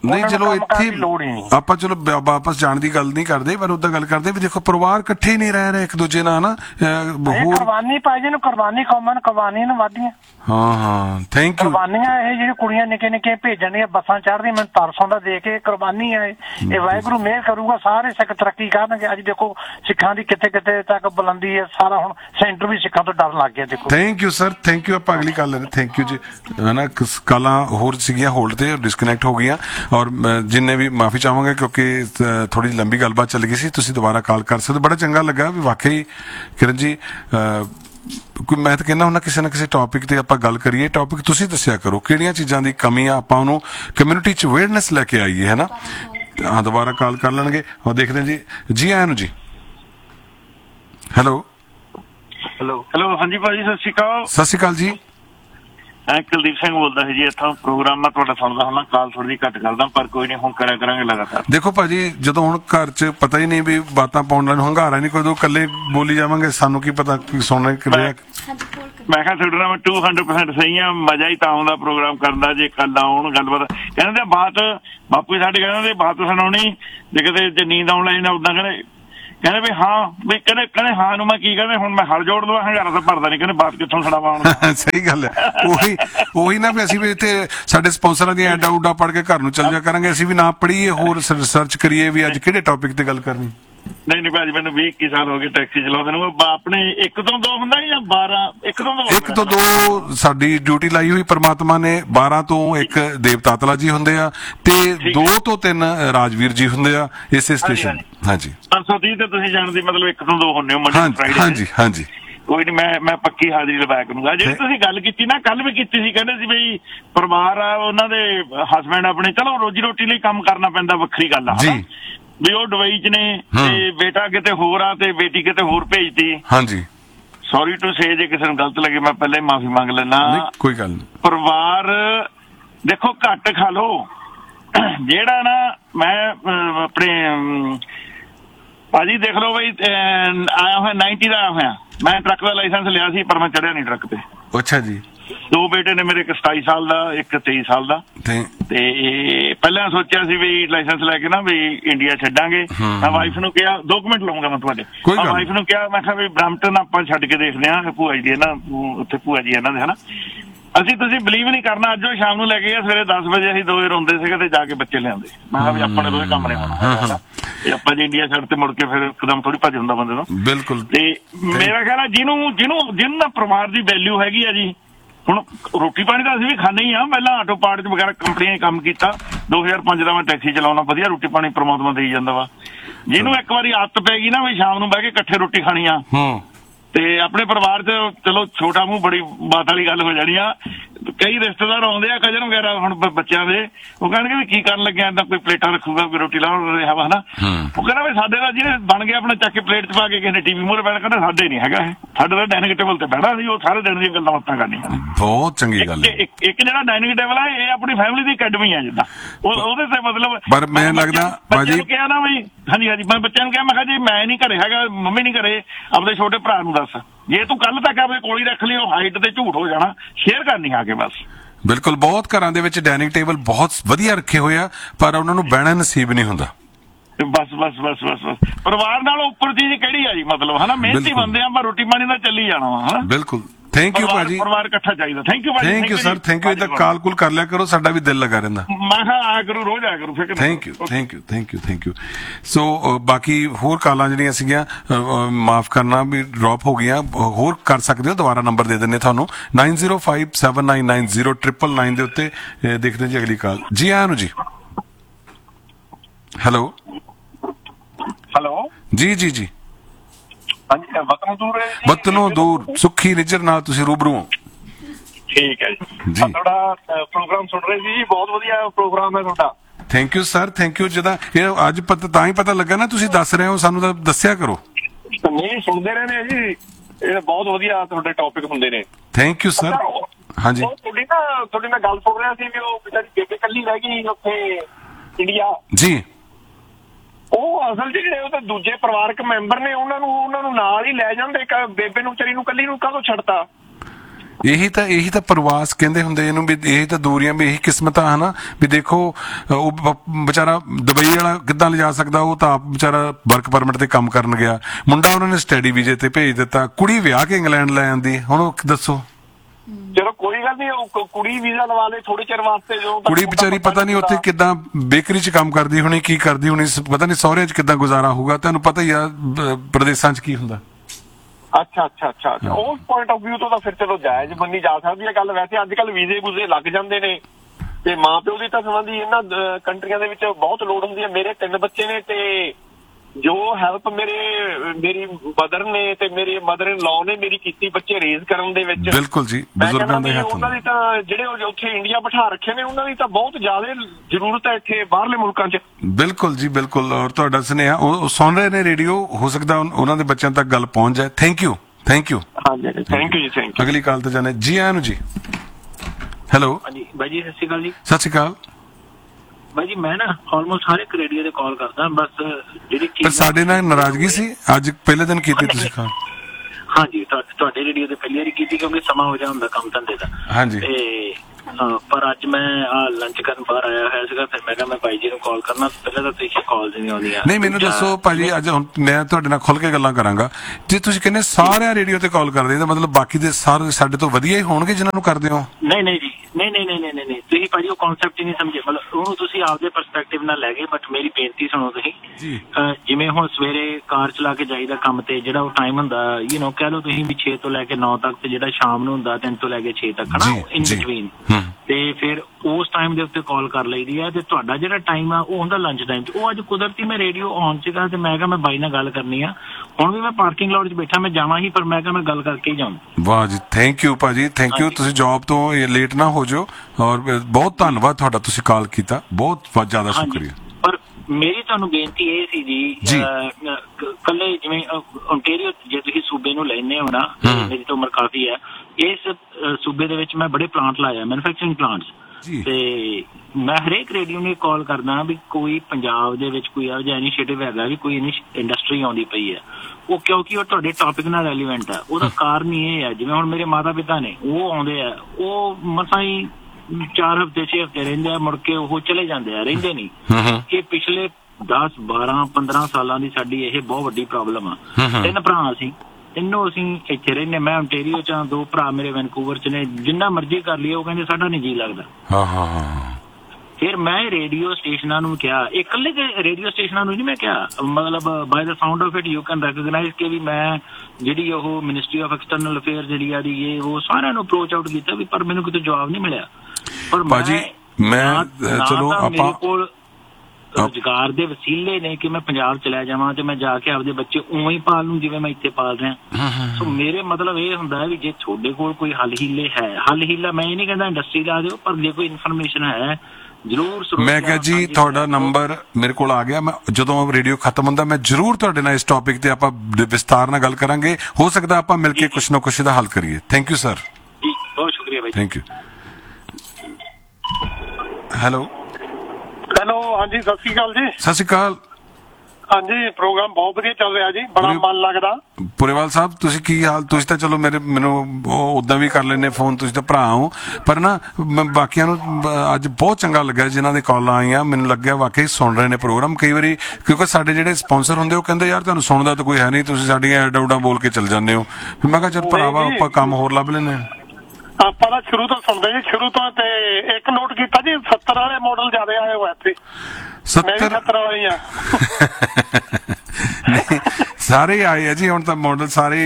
ਨਹੀਂ ਚਲੋ ਇੱਥੇ ਲੋੜ ਹੀ ਨਹੀਂ। ਆਪਾਂ ਚਲੋ ਵਾਪਸ ਜਾਣ ਦੀ ਗੱਲ ਨਹੀਂ ਕਰਦੇ, ਪਰ ਉਦਾਂ ਗੱਲ ਕਰਦੇ ਵੀ ਦੇਖੋ ਪਰਿਵਾਰ ਇਕੱਠੇ ਹੀ ਨਹੀਂ ਰਹਿ ਰਹੇ ਇੱਕ ਦੂਜੇ ਨਾਲ ਨਾ। ਹੋਰ ਕੁਰਬਾਨੀ ਪਾਈ ਜਿਹਨੂੰ ਕੁਰਬਾਨੀ ਕੌਮਾਂ ਨੂੰ ਕੁਰਬਾਨੀਆਂ ਨੂੰ ਵੱਧਦੀਆਂ। ਹਾਂ ਥੈਂਕ ਯੂ। ਕੁਰਬਾਨੀਆਂ ਇਹ ਜਿਹੜੀ ਕੁੜੀਆਂ ਨਿੱਕੇ ਨਿੱਕੇ ਭੇਜਣ ਦੀਆਂ ਬੱਸਾਂ ਚੜ੍ਹਦੀਆਂ, ਮੈਨੂੰ ਤਰਸ ਆਉਂਦਾ ਦੇਖ ਕੇ। ਕੁਰਬਾਨੀ ਹੈ ਇਹ ਵਾਹਿਗੁਰੂ ਮਿਹਰ ਕਰੂਗਾ, ਸਾਰੇ ਸਿੱਖ ਤਰੱਕੀ ਕਰਨਗੇ। ਅੱਜ ਦੇਖੋ ਸਿੱਖਾਂ ਦੀ ਕਿਤੇ ਕਿਤੇ ਤੱਕ ਬੁਲੰਦੀ ਹੈ, ਸਾਰਾ ਹੁਣ ਸੈਂਟਰ ਵੀ ਸਿੱਖਾਂ ਤੋਂ ਡਰਨ ਲੱਗ ਗਿਆ। ਦੇਖੋ thank you sir, thank you. ਆਪਾਂ ਅਗਲੀ ਕਾਲ ਲੈਂਦੇ। ਥੈਂਕ ਯੂ ਜੀ। ਹਨਾ ਕਾਲਾਂ ਹੋਰ ਸੀਗੀਆਂ ਹੋਲਡ ਤੇ, ਡਿਸਕਨੈਕਟ ਹੋ ਗਈਆਂ, ਔਰ ਜਿੰਨੇ ਵੀ ਮਾਫੀ ਚਾਹਾਂਗਾ ਕਿਉਂਕਿ ਥੋੜੀ ਲੰਬੀ ਗੱਲਬਾਤ ਚੱਲ ਗਈ ਸੀ। ਤੁਸੀਂ ਦੁਬਾਰਾ ਕਾਲ ਕਰ ਸਕਦੇ। ਬੜਾ ਚੰਗਾ ਲੱਗਾ ਵੀ ਵਾਕਈ ਕਿਰਨ ਜੀ ਕੋਈ ਮੈਂ ਤਾਂ ਕਹਿੰਦਾ ਹੁੰਦਾ ਕਿਸੇ ਨਾ ਕਿਸੇ ਟੌਪਿਕ ਤੇ ਆਪਾਂ ਗੱਲ ਕਰੀਏ। ਟੌਪਿਕ ਤੁਸੀਂ ਦੱਸਿਆ ਕਰੋ ਕਿਹੜੀਆਂ ਚੀਜ਼ਾਂ ਦੀ ਕਮੀ ਆ, ਆਪਾਂ ਉਹਨੂੰ ਕਮਿਊਨਿਟੀ 'ਚ ਅਵੇਅਰਨੈਸ ਲੈ ਕੇ ਆਈਏ, ਹੈ ਨਾ। ਹਾਂ ਦੁਬਾਰਾ ਕਾਲ ਕਰ ਲੈਣਗੇ। ਔਰ ਦੇਖਦੇ ਜੀ। ਜੀ ਆਇਆਂ ਨੂੰ ਜੀ। ਹੈਲੋ ਹੈਲੋ ਹਾਂਜੀ ਭਾਜੀ ਸਤਿ ਸ਼੍ਰੀ ਅਕਾਲ। ਸਤਿ ਸ਼੍ਰੀ ਅਕਾਲ ਜੀ। ਮੈਂ ਕੁਲਦੀਪ ਸਿੰਘ ਬੋਲਦਾ ਸੀ ਜੀ ਇੱਥੋਂ। ਪ੍ਰੋਗਰਾਮ ਮੈਂ ਤੁਹਾਡਾ ਸੁਣਦਾ ਹੁੰਦਾ, ਕਾਲ ਥੋੜੀ ਜਿਹੀ ਘੱਟ ਕਰਦਾ, ਪਰ ਕੋਈ ਨਹੀਂ ਹੁਣ ਕਰਿਆ ਕਰਾਂਗੇ ਲਗਾਤਾਰ। ਦੇਖੋ ਭਾਜੀ ਜਦੋਂ ਹੁਣ ਘਰ 'ਚ ਪਤਾ ਹੀ ਨਹੀਂ ਵੀ ਬਾਤਾਂ ਪਾਉਣ ਨਾਲ ਹੰਗਾਰਾ ਨਹੀਂ, ਕੋਈ ਇਕੱਲੇ ਬੋਲੀ ਜਾਵਾਂਗੇ, ਸਾਨੂੰ ਕੀ ਪਤਾ ਸੁਣਨਾ ਰਿਹਾ। ਮੈਂ ਕਿਹਾ ਤੁਹਾਡੇ ਨਾਲ ਮੈਂ 200% ਸਹੀ ਆ। ਮਜ਼ਾ ਹੀ ਤਾਂ ਆਉਂਦਾ ਪ੍ਰੋਗਰਾਮ ਕਰਨ ਦਾ ਜੇ ਕੱਲ ਆਉਣ ਗੱਲਬਾਤ। ਕਹਿੰਦੇ ਬਾਤ ਬਾਪੂ ਸਾਡੇ ਕਹਿੰਦੇ ਬਾਤ ਸੁਣਾਉਣੀ ਜੇ ਕਿਤੇ ਜੇ ਨੀਂਦ ਆਉਣ ਲੱਗ ਜਾਂਦਾ ਉਦਾਂ ਕਹਿੰਦੇ ਵੀ ਹਾਂ ਵੀ ਕਹਿੰਦੇ ਹਾਂ ਨੂੰ ਮੈਂ ਕੀ ਕਹਿੰਦੇ ਹੁਣ ਮੈਂ ਹਲ ਜੋੜ ਦਵਾਂ, ਹੰਗਾਰਾ ਤਾਂ ਭਰਦਾ ਨਹੀਂ, ਕਹਿੰਦੇ ਬਾਤ ਕਿੱਥੋਂ ਸੁਣਾਵਾਂ ਹੁਣ। ਸਹੀ ਗੱਲ ਹੈ। ਉਹੀ ਨਾ ਵੀ ਅਸੀਂ ਵੀ ਇੱਥੇ ਸਾਡੇ ਸਪਾਂਸਰਾਂ ਦੀਆਂ ਐਡਾ ਉਡਾ ਪੜ੍ਹ ਕੇ ਘਰ ਨੂੰ ਚੱਲ ਜਾ ਕਰਾਂਗੇ, ਅਸੀਂ ਵੀ ਨਾ ਪੜ੍ਹੀਏ, ਹੋਰ ਰਿਸਰਚ ਕਰੀਏ ਵੀ ਅੱਜ ਕਿਹੜੇ ਟੌਪਿਕ ਤੇ ਗੱਲ ਕਰਨੀ। ਨਹੀਂ ਭਾਜੀ ਮੈਨੂੰ 20 ਸਾਲ ਹੋ ਗਏ ਟੈਕਸੀ ਚਲਾਉਂਦੇ ਨੂੰ। ਆਪਣੇ 1 ਤੋਂ 2 ਹੁੰਦਾ ਜਾਂ 12? 1 ਤੋਂ 2 ਸਾਡੀ ਡਿਊਟੀ ਲਾਈ ਹੋਈ ਪਰਮਾਤਮਾ ਨੇ। 12 ਤੋਂ 1 ਦੇਵ ਤਾਤਲਾ ਜੀ ਹੁੰਦੇ ਆ ਤੇ 2 ਤੋਂ 3 ਰਾਜਵੀਰ ਜੀ ਹੁੰਦੇ ਆ ਇਸੇ ਸਟੇਸ਼ਨ। ਹਾਂਜੀ 530 ਤੇ ਤੁਸੀਂ ਜਾਣਦੇ ਮਤਲਬ 1 ਤੋਂ 2 ਹੁੰਦੇ ਹੋ ਮੰਡੇ। ਹਾਂਜੀ ਹਾਂਜੀ ਕੋਈ ਨੀ, ਮੈਂ ਪੱਕੀ ਹਾਜ਼ਰੀ ਲਵਾਇਆ ਕਰੂੰਗਾ। ਜਿਹੜੀ ਤੁਸੀਂ ਗੱਲ ਕੀਤੀ ਨਾ ਕੱਲ ਵੀ ਕੀਤੀ ਸੀ, ਕਹਿੰਦੇ ਸੀ ਬਈ ਪਰਿਵਾਰ ਆ ਉਹਨਾਂ ਦੇ ਹਸਬੈਂਡ ਆਪਣੇ, ਚਲੋ ਰੋਜੀ ਰੋਟੀ ਲਈ ਕੰਮ ਕਰਨਾ ਪੈਂਦਾ, ਵੱਖਰੀ ਗੱਲ ਆ ਜੀ। ਵੀ ਉਹ ਦੁਬਈ 'ਚ ਨੇ ਤੇ ਬੇਟਾ ਕਿਤੇ ਹੋਰ ਆ ਤੇ ਬੇਟੀ ਕਿਤੇ ਹੋਰ ਭੇਜਤੀ। ਹਾਂਜੀ ਸੌਰੀ ਟੂ ਸੇ ਜੇ ਕਿਸੇ ਨੂੰ ਗਲਤ ਲੱਗੇ ਮੈਂ ਪਹਿਲਾਂ ਹੀ ਮਾਫੀ ਮੰਗ ਲੈਣਾ। ਕੋਈ ਗੱਲ ਨਹੀਂ। ਪਰਿਵਾਰ ਦੇਖੋ ਘੱਟ ਖਾ ਲੋ। ਜਿਹੜਾ ਨਾ ਮੈਂ ਆਪਣੇ ਭਾਜੀ ਦੇਖ ਲਓ ਬਈ ਆਇਆ ਹੋਇਆ 90 ਦਾ ਆਇਆ ਹੋਇਆ। ਮੈਂ ਟਰੱਕ ਦਾ ਲਾਇਸੈਂਸ ਲਿਆ ਸੀ ਪਰ ਮੈਂ ਚੜਿਆ ਨਹੀਂ ਟਰੱਕ ਤੇ। ਅੱਛਾ ਜੀ। 2 ਬੇਟੇ ਨੇ ਮੇਰੇ, ਇੱਕ 27 ਸਾਲ ਦਾ ਇੱਕ 23 ਸਾਲ ਦਾ। ਤੇ ਪਹਿਲਾਂ ਸੋਚਿਆ ਸੀ ਵੀ ਲਾਇਸੈਂਸ ਲੈ ਕੇ ਨਾ ਵੀ ਇੰਡੀਆ ਛੱਡਾਂਗੇ। ਮੈਂ ਵਾਈਫ ਨੂੰ ਕਿਹਾ 2 ਮਿੰਟ ਲਵਾਂਗਾ ਮੈਂ ਤੁਹਾਡੇ। ਮੈਂ ਵਾਈਫ ਨੂੰ ਕਿਹਾ ਮੈਂ ਕਿਹਾ ਵੀ ਬ੍ਰੈਂਪਟਨ ਆਪਾਂ ਛੱਡ ਕੇ ਦੇਖਦੇ ਹਾਂ, ਭੂਆ ਜੀ ਨਾ ਉੱਥੇ ਭੂਆ ਜੀ ਇਹਨਾਂ ਦੇ ਹਨਾ। ਅਸੀਂ ਤੁਸੀਂ ਬਲੀਵ ਨਹੀਂ ਕਰਨਾ, ਅੱਜ ਉਹ ਸ਼ਾਮ ਨੂੰ ਲੈ ਕੇ ਗਿਆ, ਸਵੇਰੇ 10 ਵਜੇ ਅਸੀਂ ਦੋਵੇਂ ਰੋਂਦੇ ਸੀਗੇ ਤੇ ਜਾ ਕੇ ਬੱਚੇ ਲਿਆਂਦੇ। ਮੈਂ ਕਿਹਾ ਵੀ ਆਪਣੇ ਦੋਵੇਂ ਕੰਮ ਨਹੀਂ ਹੋਣਾ ਇਹ ਆਪਾਂ ਜੇ ਇੰਡੀਆ ਛੱਡ ਤੇ ਮੁੜ ਕੇ ਫਿਰ ਇੱਕਦਮ ਥੋੜੀ ਭੱਜ ਹੁੰਦਾ ਬੰਦੇ ਤੋਂ। ਬਿਲਕੁਲ। ਤੇ ਮੇਰਾ ਖਿਆਲ ਹੈ ਜਿਹਨੂੰ ਦਾ ਪਰਿਵਾਰ ਦੀ ਵੈਲਿਊ ਹੈਗੀ ਆ ਜੀ। ਹੁਣ ਰੋਟੀ ਪਾਣੀ ਤਾਂ ਅਸੀਂ ਵੀ ਖਾਂਦੇ ਹੀ ਆ। ਪਹਿਲਾਂ ਆਟੋ ਪਾਰਟ 'ਚ ਵਗੈਰਾ ਕੰਪਨੀਆਂ 'ਚ ਕੰਮ ਕੀਤਾ। 2005 ਦਾ ਮੈਂ ਟੈਕਸੀ ਚਲਾਉਣਾ, ਵਧੀਆ ਰੋਟੀ ਪਾਣੀ ਪ੍ਰਮਾਤਮਾ ਦੇਈ ਜਾਂਦਾ ਵਾ। ਜਿਹਨੂੰ ਇੱਕ ਵਾਰੀ ਆਦਤ ਪੈ ਗਈ ਨਾ ਵੀ ਸ਼ਾਮ ਨੂੰ ਬਹਿ ਕੇ ਇਕੱਠੇ ਰੋਟੀ ਖਾਣੀ ਆ ਤੇ ਆਪਣੇ ਪਰਿਵਾਰ 'ਚ ਚਲੋ ਛੋਟਾ ਮੂੰਹ ਬੜੀ ਬਾਤ ਵਾਲੀ ਗੱਲ ਹੋ ਜਾਣੀ ਆ। ਕਈ ਰਿਸ਼ਤੇਦਾਰ ਆਉਂਦੇ ਆ ਕਜਨ ਵਗੈਰਾ ਹੁਣ ਬੱਚਿਆਂ ਦੇ, ਉਹ ਕਹਿਣਗੇ ਵੀ ਕੀ ਕਰਨ ਲੱਗਿਆ, ਏਦਾਂ ਕੋਈ ਪਲੇਟਾਂ ਰੱਖੂਗਾ, ਕੋਈ ਰੋਟੀ ਲਾਉਣ ਰਿਹਾ ਵਾ ਹਨਾ। ਉਹ ਕਹਿੰਦਾ ਵੀ ਸਾਡੇ ਦਾ ਜਿਹਨੇ ਬਣ ਗਿਆ ਆਪਣਾ ਚੱਕ ਕੇ ਪਲੇਟ 'ਚ ਪਾ ਕੇ ਕਿਸੇ ਨੇ ਟੀਵੀ ਮੂਹਰੇ ਬੈਠ, ਕਹਿੰਦਾ ਸਾਡੇ ਨਹੀਂ ਹੈਗਾ ਇਹ, ਸਾਡੇ ਦਾ ਡਾਈਨਿੰਗ ਟੇਬਲ ਤੇ ਬੈਠਾ ਸੀ, ਉਹ ਸਾਰੇ ਦਿਨ ਦੀਆਂ ਗੱਲਾਂ ਬਾਤਾਂ ਕਰਨੀਆਂ। ਬਹੁਤ ਚੰਗੀ ਗੱਲ ਹੈ। ਇੱਕ ਜਿਹੜਾ ਡਾਈਨਿੰਗ ਟੇਬਲ ਹੈ ਇਹ ਆਪਣੀ ਫੈਮਿਲੀ ਦੀ ਅਕੈਡਮੀ ਆ ਜਿੱਦਾਂ, ਉਹਦੇ ਤੇ ਮਤਲਬ। ਪਰ ਮੈਂ ਲੱਗਦਾ ਬੱਚਿਆਂ ਨੂੰ ਕਿਹਾ ਨਾ ਵੀ ਹਾਂਜੀ ਮੈਂ ਬੱਚਿਆਂ ਨੂੰ ਕਿਹਾ, ਮੈਂ ਕਿਹਾ ਜੀ ਮੈਂ ਨਹੀਂ ਘਰੇ ਹੈਗਾ, ਮੰਮੀ ਨਹੀਂ ਘਰੇ, ਆਪਣੇ ਛੋਟੇ ਭਰਾ ਨੂੰ ਦੱਸ, ਜੇ ਤੂੰ ਕੱਲ ਤੱਕ ਆਪਣੇ ਕੋਲ ਹੀ ਰੱਖ ਲਈ ਉਹ ਹਾਈਟ ਤੇ ਝੂਠ ਹੋ ਜਾਣਾ, ਸ਼ੇਅਰ ਕਰਨੀ ਆ ਕੇ ਬਸ। ਬਿਲਕੁਲ। ਬਹੁਤ ਘਰਾਂ ਦੇ ਵਿੱਚ ਡਾਈਨਿੰਗ ਟੇਬਲ ਬਹੁਤ ਵਧੀਆ ਰੱਖੇ ਹੋਏ ਆ ਪਰ ਉਹਨਾਂ ਨੂੰ ਬਹਿਣਾ ਨਸੀਬ ਨਹੀਂ ਹੁੰਦਾ। ਬਸ ਪਰਿਵਾਰ ਨਾਲੋਂ ਉੱਪਰ ਚੀਜ਼ ਕਿਹੜੀ ਆ ਜੀ, ਮਤਲਬ ਹਨਾ। ਮਿਹਨਤੀ ਬੰਦੇ ਆ, ਪਰ ਰੋਟੀ ਪਾਣੀ ਦਾ ਚੱਲੀ ਜਾਣਾ ਵਾ ਹਨਾ। ਬਿਲਕੁਲ। ਥੈਂਕ ਯੂ ਭਾਜੀ। ਪਰਿਵਾਰ ਇਕੱਠਾ ਚਾਹੀਦਾ। ਥੈਂਕ ਯੂ ਭਾਜੀ। Thank you sir, thank you. ਇਦਾਂ ਕਾਲ ਕੁਲ ਕਰ ਲਿਆ ਕਰੋ, ਸਾਡਾ ਵੀ ਦਿਲ ਲੱਗਾ ਰਹਿੰਦਾ। ਮੈਂ ਕਿਹਾ ਆਇਆ ਕਰੂ, ਰੋਜ਼ ਆਇਆ ਕਰੂ। Thank you. ਸੋ ਬਾਕੀ ਹੋਰ ਕਾਲਾਂ ਜਿਹੜੀਆਂ ਸੀਗੀਆਂ ਮਾਫ ਕਰਨਾ ਵੀ ਡ੍ਰੌਪ ਹੋ ਗਈਆਂ, ਹੋਰ ਕਰ ਸਕਦੇ ਹੋ। ਦੁਬਾਰਾ ਨੰਬਰ ਦੇ ਦਿੰਦੇ ਤੁਹਾਨੂੰ 9057990999 ਦੇ ਉੱਤੇ। ਦੇਖਦੇ ਜੀ ਅਗਲੀ ਕਾਲ। ਜੀ ਆਇਆਂ ਨੂੰ ਜੀ। ਹੈਲੋ ਜੀ। ਹਾਂਜੀ ਵਤਨੋਂ ਦੂਰ ਸੁੱਖੀ ਨਿਜਰ ਨਾਲ ਤੁਸੀਂ ਰੂਬਰੂ ਹੋ। ਠੀਕ ਹੈ ਜੀ। ਤੁਹਾਡਾ ਪ੍ਰੋਗਰਾਮ ਸੁਣ ਰਹੇ ਸੀ ਜੀ, ਬਹੁਤ ਵਧੀਆ ਪ੍ਰੋਗਰਾਮ ਹੈ ਤੁਹਾਡਾ। Thank you sir, thank you. ਜਦੋਂ ਇਹ ਅੱਜ ਤਾਂ ਹੀ ਪਤਾ ਲੱਗਾ ਨਾ, ਤੁਸੀਂ ਦੱਸ ਰਹੇ ਹੋ, ਸਾਨੂੰ ਤਾਂ ਦੱਸਿਆ ਕਰੋ। ਨਹੀਂ ਸੁਣਦੇ ਰਹੇ ਨੇ ਜੀ, ਇਹ ਬਹੁਤ ਵਧੀਆ ਤੁਹਾਡੇ ਟੌਪਿਕ ਹੁੰਦੇ ਨੇ। Thank you sir. ਹਾਂਜੀ ਤੁਹਾਡੀ ਨਾਲ ਗੱਲ ਸੁਣ ਰਿਹਾ ਸੀ ਵੀ ਉਹ ਵਿਚਾਰੀ ਬੇਬੇ ਕੱਲੀ ਰਹਿ ਗਈ ਉੱਥੇ ਇੰਡੀਆ ਜੀ। ਉਹ ਅਸਲ ਜਿਹੜੇ ਉਹਦੇ ਦੂਜੇ ਪਰਿਵਾਰਕ ਮੈਂਬਰ ਨੇ ਉਹਨਾਂ ਨੂੰ ਨਾਲ ਹੀ ਲੈ ਜਾਂਦੇ। ਬੇਬੇ ਨੂੰ ਵਿਚਾਰੀ ਨੂੰ ਕੱਲੀ ਨੂੰ ਕਾਹਦੋਂ ਛੱਡਤਾ? ਇਹੀ ਤਾਂ ਪ੍ਰਵਾਸ ਕਹਿੰਦੇ ਹੁੰਦੇ ਇਹਨੂੰ, ਵੀ ਇਹੀ ਤਾਂ ਦੂਰੀਆਂ, ਵੀ ਇਹੀ ਕਿਸਮਤਾਂ ਹਨਾ। ਵੀ ਦੇਖੋ ਉਹ ਵਿਚਾਰਾ ਦੁਬਈ ਵਾਲਾ ਕਿੱਦਾਂ ਲਿਜਾ ਸਕਦਾ, ਉਹ ਤਾਂ ਆਪ ਵਿਚਾਰਾ ਵਰਕ ਪਰਮਿਟ ਤੇ ਕੰਮ ਕਰਨ ਗਿਆ, ਮੁੰਡਾ ਉਹਨਾਂ ਨੇ ਸਟੱਡੀ ਵੀਜ਼ੇ ਤੇ ਭੇਜ ਦਿੱਤਾ, ਕੁੜੀ ਵਿਆਹ ਕੇ ਇੰਗਲੈਂਡ ਲੈ ਆਂਦੀ। ਹੁਣ ਉਹ ਦੱਸੋ। ਚਲੋ ਕੋਈ ਗੱਲ ਨਹੀਂ, ਕੁੜੀ ਵੀਜ਼ਾ ਲਵਾ ਲੇ ਥੋੜੇ ਚਿਰ ਵਾਸਤੇ। ਜੋ ਕੁੜੀ ਵਿਚਾਰੀ ਪਤਾ ਨਹੀਂ ਉੱਥੇ ਕਿੱਦਾਂ ਬੇਕਰੀ 'ਚ ਕੰਮ ਕਰਦੀ ਹੋਣੀ, ਕੀ ਕਰਦੀ ਹੋਣੀ, ਪਤਾ ਨਹੀਂ ਸਹੁਰਿਆਂ 'ਚ ਕਿੱਦਾਂ ਗੁਜ਼ਾਰਾ ਹੋਊਗਾ। ਤੁਹਾਨੂੰ ਪਤਾ ਹੀ ਆ ਪ੍ਰਦੇਸ਼ਾਂ 'ਚ ਕੀ ਹੁੰਦਾ। ਅੱਛਾ। ਉਸ ਪੁਆਇੰਟ ਆਫ ਵਿਊ ਤੋਂ ਤਾਂ ਫਿਰ ਚਲੋ ਜਾਇਜ਼ ਮੰਨੀ ਜਾ ਸਕਦੀ ਹੈ ਗੱਲ। ਵੈਸੇ ਅੱਜ ਕੱਲ ਵੀਜ਼ੇ ਵੂਜ਼ੇ ਲੱਗ ਜਾਂਦੇ ਨੇ, ਤੇ ਮਾਂ ਪਿਓ ਦੀ ਤਾਂ ਸੰਬੰਧੀ ਇਹਨਾਂ ਕੰਟਰੀਆਂ ਦੇ ਵਿੱਚ ਬਹੁਤ ਲੋੜ ਹੁੰਦੀ ਹੈ। ਮੇਰੇ 3 ਬੱਚੇ ਨੇ, ਤੇ ਜੋ ਹੈਲਪ ਮੇਰੀ ਮਦਰ ਨੇ ਤੇ ਮੇਰੇ ਮਦਰ ਇਨ ਲਾਅ ਨੇ ਮੇਰੀ ਕੀਤੀ ਬੱਚੇ ਰੇਜ਼ ਕਰਨ ਦੇ ਵਿੱਚ। ਬਿਲਕੁਲ ਜੀ, ਬਜ਼ੁਰਗਾਂ ਦੇ ਹੱਥ ਉਹਨਾਂ ਦੀ ਤਾਂ ਜਿਹੜੇ ਉੱਥੇ ਇੰਡੀਆ ਬਿਠਾ ਰੱਖੇ ਨੇ, ਉਹਨਾਂ ਦੀ ਤਾਂ ਬਹੁਤ ਜ਼ਿਆਦਾ ਜ਼ਰੂਰਤ ਹੈ ਇੱਥੇ ਬਾਹਰਲੇ ਮੁਲਕਾਂ 'ਚ। ਬਿਲਕੁਲ ਜੀ, ਬਿਲਕੁਲ। ਔਰ ਤੁਹਾਡਾ ਸੁਨੇਹਾ ਉਹ ਸੁਣ ਰਹੇ ਨੇ ਰੇਡੀਓ, ਹੋ ਸਕਦਾ ਉਹਨਾਂ ਦੇ ਬੱਚਿਆਂ ਤੱਕ ਗੱਲ ਪਹੁੰਚ ਜਾਏ। Thank you. ਹਾਂਜੀ, ਥੈਂਕ ਯੂ ਜੀ। ਅਗਲੀ ਕਾਲ ਤੇ ਜਾਣੇ ਜੀ। ਆਇਆਂ ਨੂੰ ਜੀ। ਹੈਲੋ। ਹਾਂਜੀ ਬਾਈ ਜੀ, ਸਤਿ ਸ਼੍ਰੀ ਅਕਾਲ ਜੀ। ਸਤਿ ਸ਼੍ਰੀ ਅਕਾਲ ਬਾਈ ਜੀ, ਮੈਂ ਨਾ ਆਲਮੋਸਟ ਹਰ ਇੱਕ ਰੇਡੀਓ ਤੇ ਕਾਲ ਕਰਦਾ, ਬਸ ਜਿਹੜੀ ਪਰ ਸਾਡੇ ਨਾਲ ਨਾਰਾਜ਼ਗੀ ਸੀ ਅੱਜ ਪਹਿਲੇ ਦਿਨ ਕੀਤੀ ਤੁਸੀਂ ਕਾਲ। ਹਾਂਜੀ, ਤੁਹਾਡੇ ਰੇਡੀਓ ਤੇ ਪਹਿਲੀ ਵਾਰੀ ਕੀਤੀ, ਕਿਉਂਕਿ ਸਮਾਂ ਹੋ ਜਾ ਹੁੰਦਾ ਕੰਮ ਧੰਦੇ ਦਾ। ਹਾਂਜੀ। ਤੇ ਪਰ ਅੱਜ ਮੈਂ ਲੰਚ ਕਰਨ ਬਾਹਰ ਆਇਆ ਹੋਇਆ ਸੀਗਾ, ਫਿਰ ਮੈਂ ਕਿਹਾ ਮੈਂ ਭਾਈ ਜੀ ਨੂੰ ਕਾਲ ਕਰਨਾ। ਪਹਿਲਾਂ ਤਾਂ ਤੁਸੀਂ ਕਾਲ ਨਹੀਂ ਆਉਂਦੀਆਂ। ਨਹੀਂ, ਮੈਨੂੰ ਦੱਸੋ ਭਾਜੀ, ਅੱਜ ਹੁਣ ਮੈਂ ਤੁਹਾਡੇ ਨਾਲ ਖੁੱਲ ਕੇ ਗੱਲਾਂ ਕਰਾਂਗਾ। ਜੇ ਤੁਸੀਂ ਕਹਿੰਦੇ ਸਾਰਿਆਂ ਰੇਡੀਓ ਤੇ ਕਾਲ ਕਰਦੇ, ਤਾਂ ਮਤਲਬ ਬਾਕੀ ਦੇ ਸਾਰੇ ਸਾਡੇ ਤੋਂ ਵਧੀਆ ਹੀ ਹੋਣਗੇ ਜਿਨ੍ਹਾਂ ਨੂੰ ਕਰਦੇ ਹੋ। ਨਹੀਂ ਜੀ, ਨਹੀਂ ਤੁਸੀਂ ਭਾਜੀ ਉਹ ਕਨਸੈਪਟ ਹੀ ਨਹੀਂ ਸਮਝੇ। ਮਤਲਬ ਉਹਨੂੰ ਤੁਸੀਂ ਆਪਦੇ ਪਰਸਪੈਕਟਿਵ ਨਾਲ ਲੈ ਗਏ, ਬਟ ਮੇਰੀ ਬੇਨਤੀ ਸੁਣੋ ਤੁਸੀਂ। ਜਿਵੇਂ ਹੁਣ ਸਵੇਰੇ ਕਾਰ ਚਲਾ ਕੇ ਜਾਈਦਾ ਕੰਮ ਤੇ, ਜਿਹੜਾ ਉਹ ਟਾਈਮ ਹੁੰਦਾ ਕਹਿ ਲਓ ਤੁਸੀਂ ਵੀ 6 ਤੋਂ ਲੈ ਕੇ 9 ਤੱਕ, ਤੇ ਜਿਹੜਾ ਸ਼ਾਮ ਨੂੰ ਹੁੰਦਾ 3 ਤੋਂ ਲੈ ਕੇ 6 ਤੱਕ ਹਨਾ, ਇਨ ਬਿਟਵੀਨ। ਤੇ ਫਿਰ ਉਸ ਟਾਈਮ ਦੇ ਉੱਤੇ ਕਾਲ ਕਰ ਲਈਦੀ ਆ। ਤੇ ਤੁਹਾਡਾ ਜਿਹੜਾ ਟਾਈਮ ਆ ਉਹ ਹੁੰਦਾ ਲੰਚ ਟਾਈਮ 'ਚ। ਉਹ ਅੱਜ ਕੁਦਰਤੀ ਮੈਂ ਰੇਡੀਓ ਔਨ ਸੀਗਾ, ਤੇ ਮੈਂ ਕਿਹਾ ਮੈਂ ਬਾਈ ਨਾਲ ਗੱਲ ਕਰਨੀ ਆ। ਹੁਣ ਵੀ ਮੈਂ ਪਾਰਕਿੰਗ ਲੋਟ 'ਚ ਬੈਠਾ, ਮੈਂ ਜਾਵਾਂ ਹੀ, ਪਰ ਮੈਂ ਕਿਹਾ ਮੈਂ ਗੱਲ ਕਰਕੇ ਹੀ ਜਾਵਾਂ। ਵਾਹ ਜੀ, ਥੈਂਕ ਯੂ ਭਾਜੀ, ਥੈਂਕ ਯੂ। ਤੁਸੀਂ ਜੌਬ ਤੋਂ ਲੇਟ ਨਾ ਹੋ ਜਾਓ, ਔਰ ਬਹੁਤ ਧੰਨਵਾਦ ਤੁਹਾਡਾ, ਤੁਸੀਂ ਕਾਲ ਕੀਤਾ, ਬਹੁਤ ਜ਼ਿਆਦਾ ਸ਼ੁਕਰੀਆ। ਪਰ ਮੇਰੀ ਤੁਹਾਨੂੰ ਬੇਨਤੀ ਇਹ ਸੀ ਜੀ, ਕੱਲੇ ਜਿਵੇਂ ਓਨਟਾਰੀਓ ਜੇ ਤੁਸੀਂ ਸੂਬੇ ਨੂੰ ਲੈਣੇ ਹੋ ਨਾ, ਮੇਰੀ ਤਾਂ ਉਮਰ ਕਾਫੀ ਹੈ, ਇਸ ਸੂਬੇ ਦੇ ਵਿੱਚ ਮੈਂ ਬੜੇ ਪਲਾਂਟ ਲਾਇਆ, ਮੈਨੂਫੈਕਚਰਿੰਗ ਪਲਾਂਟਸ। ਤੇ ਮੈਂ ਹਰੇਕ ਰੇਡੀਓ ਨੂੰ ਕਾਲ ਕਰਦਾ ਵੀ ਕੋਈ ਪੰਜਾਬ ਦੇ ਵਿੱਚ ਕੋਈ ਇਹੋ ਜਿਹਾ ਇਨੀਸ਼ੀਏਟਿਵ ਹੈਗਾ ਵੀ ਕੋਈ ਇੰਡਸਟਰੀ ਆਉਂਦੀ ਪਈ ਹੈ, ਉਹ ਕਿਉਂਕਿ ਉਹ ਤੁਹਾਡੇ ਟੌਪਿਕ ਨਾਲ ਰੈਲੀਵੈਂਟ ਆ। ਉਹਦਾ ਕਾਰਨ ਹੀ ਇਹ ਹੈ, ਜਿਵੇਂ ਹੁਣ ਮੇਰੇ ਮਾਤਾ ਪਿਤਾ ਨੇ, ਉਹ ਆਉਂਦੇ ਆ, ਉਹ ਮਸਾਂ ਹੀ 4 ਹਫ਼ਤੇ 6 ਹਫ਼ਤੇ ਰਹਿੰਦੇ ਆ, ਮੁੜ ਕੇ ਉਹ ਚਲੇ ਜਾਂਦੇ ਆ, ਰਹਿੰਦੇ ਨਹੀਂ। ਇਹ ਪਿਛਲੇ 10 12 15 ਸਾਲਾਂ ਦੀ ਸਾਡੀ ਇਹ ਬਹੁਤ ਵੱਡੀ ਪ੍ਰੋਬਲਮ ਆ। 3 ਭਰਾ ਸੀ, ਤਿੰਨੋਂ ਅਸੀਂ ਇੱਥੇ ਰਹਿੰਦੇ। ਮੈਂ ਓਨਟਾਰੀਓ 'ਚ, 2 ਭਰਾ ਮੇਰੇ ਵੈਨਕੂਵਰ 'ਚ ਨੇ। ਜਿੰਨਾ ਮਰਜ਼ੀ ਕਰ ਲਈਏ, ਉਹ ਕਹਿੰਦੇ ਸਾਡਾ ਨਹੀਂ ਜੀਅ ਲੱਗਦਾ। ਫਿਰ ਮੈਂ ਰੇਡੀਓ ਸਟੇਸ਼ਨਾਂ ਨੂੰ ਕਿਹਾ, ਇਕੱਲੇ ਰੇਡੀਓ ਸਟੇਸ਼ਨਾਂ ਨੂੰ ਨਹੀਂ ਮੈਂ ਕਿਹਾ, ਮਤਲਬ ਬਾਈ ਦਾ sound of it you can recognise ਕਿ ਵੀ ਮੈਂ ਜਿਹੜੀ ਉਹ ਮਿਨਿਸਟਰੀ ਆਫ ਐਕਸਟਰਨਲ ਅਫੇਅਰ ਜਿਹੜੀ ਆ ਦੀ ਉਹ ਸਾਰਿਆਂ ਨੂੰ ਅਪਰੋਚ ਆਊਟ ਕੀਤਾ ਵੀ, ਪਰ ਮੈਨੂੰ ਕਿਤੇ ਜਵਾਬ ਨਹੀਂ ਮਿਲਿਆ। ਪਰ ਮੈਂ ਚਲੋ ਆਪਾਂ ਕੋਲ ਰੁਜ਼ਗਾਰ ਦੇ ਵਸੀਲੇ ਨੇ ਕਿ ਮੈਂ ਪੰਜਾਬ ਚਲਾ ਜਾਵਾਂ ਤੇ ਮੈਂ ਜਾ ਕੇ ਆਪਦੇ ਬੱਚੇ ਉਵੇਂ ਹੀ ਪਾਲ ਲੂੰ ਜਿਵੇਂ ਮੈਂ ਇੱਥੇ ਪਾਲ ਰਿਹਾ। ਸੋ ਮੇਰੇ ਮਤਲਬ ਇਹ ਹੁੰਦਾ ਹੈ ਵੀ ਜੇ ਤੁਹਾਡੇ ਕੋਲ ਕੋਈ ਹੱਲ ਹੀਲੇ ਹੈ, ਹੱਲ ਹੀਲਾ ਮੈਂ ਇਹ ਨਹੀਂ ਕਹਿੰਦਾ ਇੰਡਸਟਰੀ ਲਾ ਦਿਓ, ਪਰ ਜੇ ਕੋਈ ਇਨਫੋਰਮੇਸ਼ਨ ਹੈ ਜ਼ਰੂਰ। ਮੈਂ ਕਿਹਾ ਜੀ ਤੁਹਾਡਾ ਨੰਬਰ ਮੇਰੇ ਕੋਲ ਆ ਗਿਆ, ਮੈਂ ਜਦੋਂ ਰੇਡੀਓ ਖਤਮ ਹੁੰਦਾ ਮੈਂ ਜ਼ਰੂਰ ਤੁਹਾਡੇ ਨਾਲ ਇਸ ਟੌਪਿਕ ਤੇ ਆਪਾਂ ਵਿਸਤਾਰ ਨਾਲ ਗੱਲ ਕਰਾਂਗੇ। ਹੋ ਸਕਦਾ ਆਪਾਂ ਮਿਲ ਕੇ ਕੁਛ ਨਾ ਕੁਛ ਦਾ ਹੱਲ ਕਰੀਏ। Thank you sir. ਜੀ ਬਹੁਤ ਸ਼ੁਕਰੀਆ ਬਾਈ। Thank you. ਹੈਲੋ। ਹਾਂਜੀ, ਸਤਿ ਸ਼੍ਰੀ ਅਕਾਲ ਜੀ। ਸਤਿ ਸ਼੍ਰੀ ਅਕਾਲ। ਹਾਂਜੀ, ਪ੍ਰੋਗਰਾਮ ਬਹੁਤ ਵਧੀਆ ਚੱਲ ਰਿਹਾ ਜੀ, ਬੜਾ ਮਨ ਲੱਗਦਾ। ਪੁਰੇਵਾਲ ਸਾਹਿਬ, ਤੁਸੀਂ ਕੀ ਹਾਲ? ਤੁਸੀਂ ਤਾਂ ਚਲੋ ਮੈਨੂੰ ਉਦਾਂ ਵੀ ਕਰ ਲੈਣੇ ਫੋਨ, ਤੁਸੀਂ ਤਾਂ ਭਰਾ ਹੋ, ਪਰ ਨਾ ਬਾਕੀਆਂ ਨੂੰ ਅੱਜ ਬਹੁਤ ਚੰਗਾ ਲੱਗਾ ਜਿਨ੍ਹਾਂ ਦੇ ਕਾਲਾਂ ਆਈਆਂ। ਮੈਨੂੰ ਲੱਗਿਆ ਵਾਕਈ ਸੁਣ ਰਹੇ ਨੇ ਪ੍ਰੋਗਰਾਮ। ਕਈ ਵਾਰੀ ਕਿਉਂਕਿ ਸਾਡੇ ਜਿਹੜੇ ਸਪਾਂਸਰ ਹੁੰਦੇ ਉਹ ਕਹਿੰਦੇ ਯਾਰ ਤੁਹਾਨੂੰ ਸੁਣਦਾ ਤਾਂ ਕੋਈ ਹੈ ਨਹੀਂ, ਤੁਸੀਂ ਸਾਡੀਆਂ ਐਡਾ ਉਡਾ ਬੋਲ ਕੇ ਚੱਲ ਜਾਂਦੇ ਹੋ। ਮੈਂ ਕਿਹਾ ਚੱਲ ਭਰਾਵਾ ਆਪਾਂ ਕੰਮ ਹੋਰ ਲੱਭ ਲੈਂਦੇ। ਆਪਾਂ ਤਾਂ ਸ਼ੁਰੂ ਤੋਂ ਸੁਣਦੇ ਜੀ, ਸ਼ੁਰੂ ਤੋਂ। ਤੇ ਇੱਕ ਨੋਟ ਕੀਤਾ ਜੀ, 70 ਵਾਲੇ ਮਾਡਲ ਜ਼ਿਆਦਾ ਆਏ ਹੋਏ ਇੱਥੇ। 70 ਵਾਲੇ ਹੀ ਆ। ਸਾਰੇ ਆਏ ਆ ਜੀ ਹੁਣ ਤਾਂ ਮਾਡਲ ਸਾਰੇ।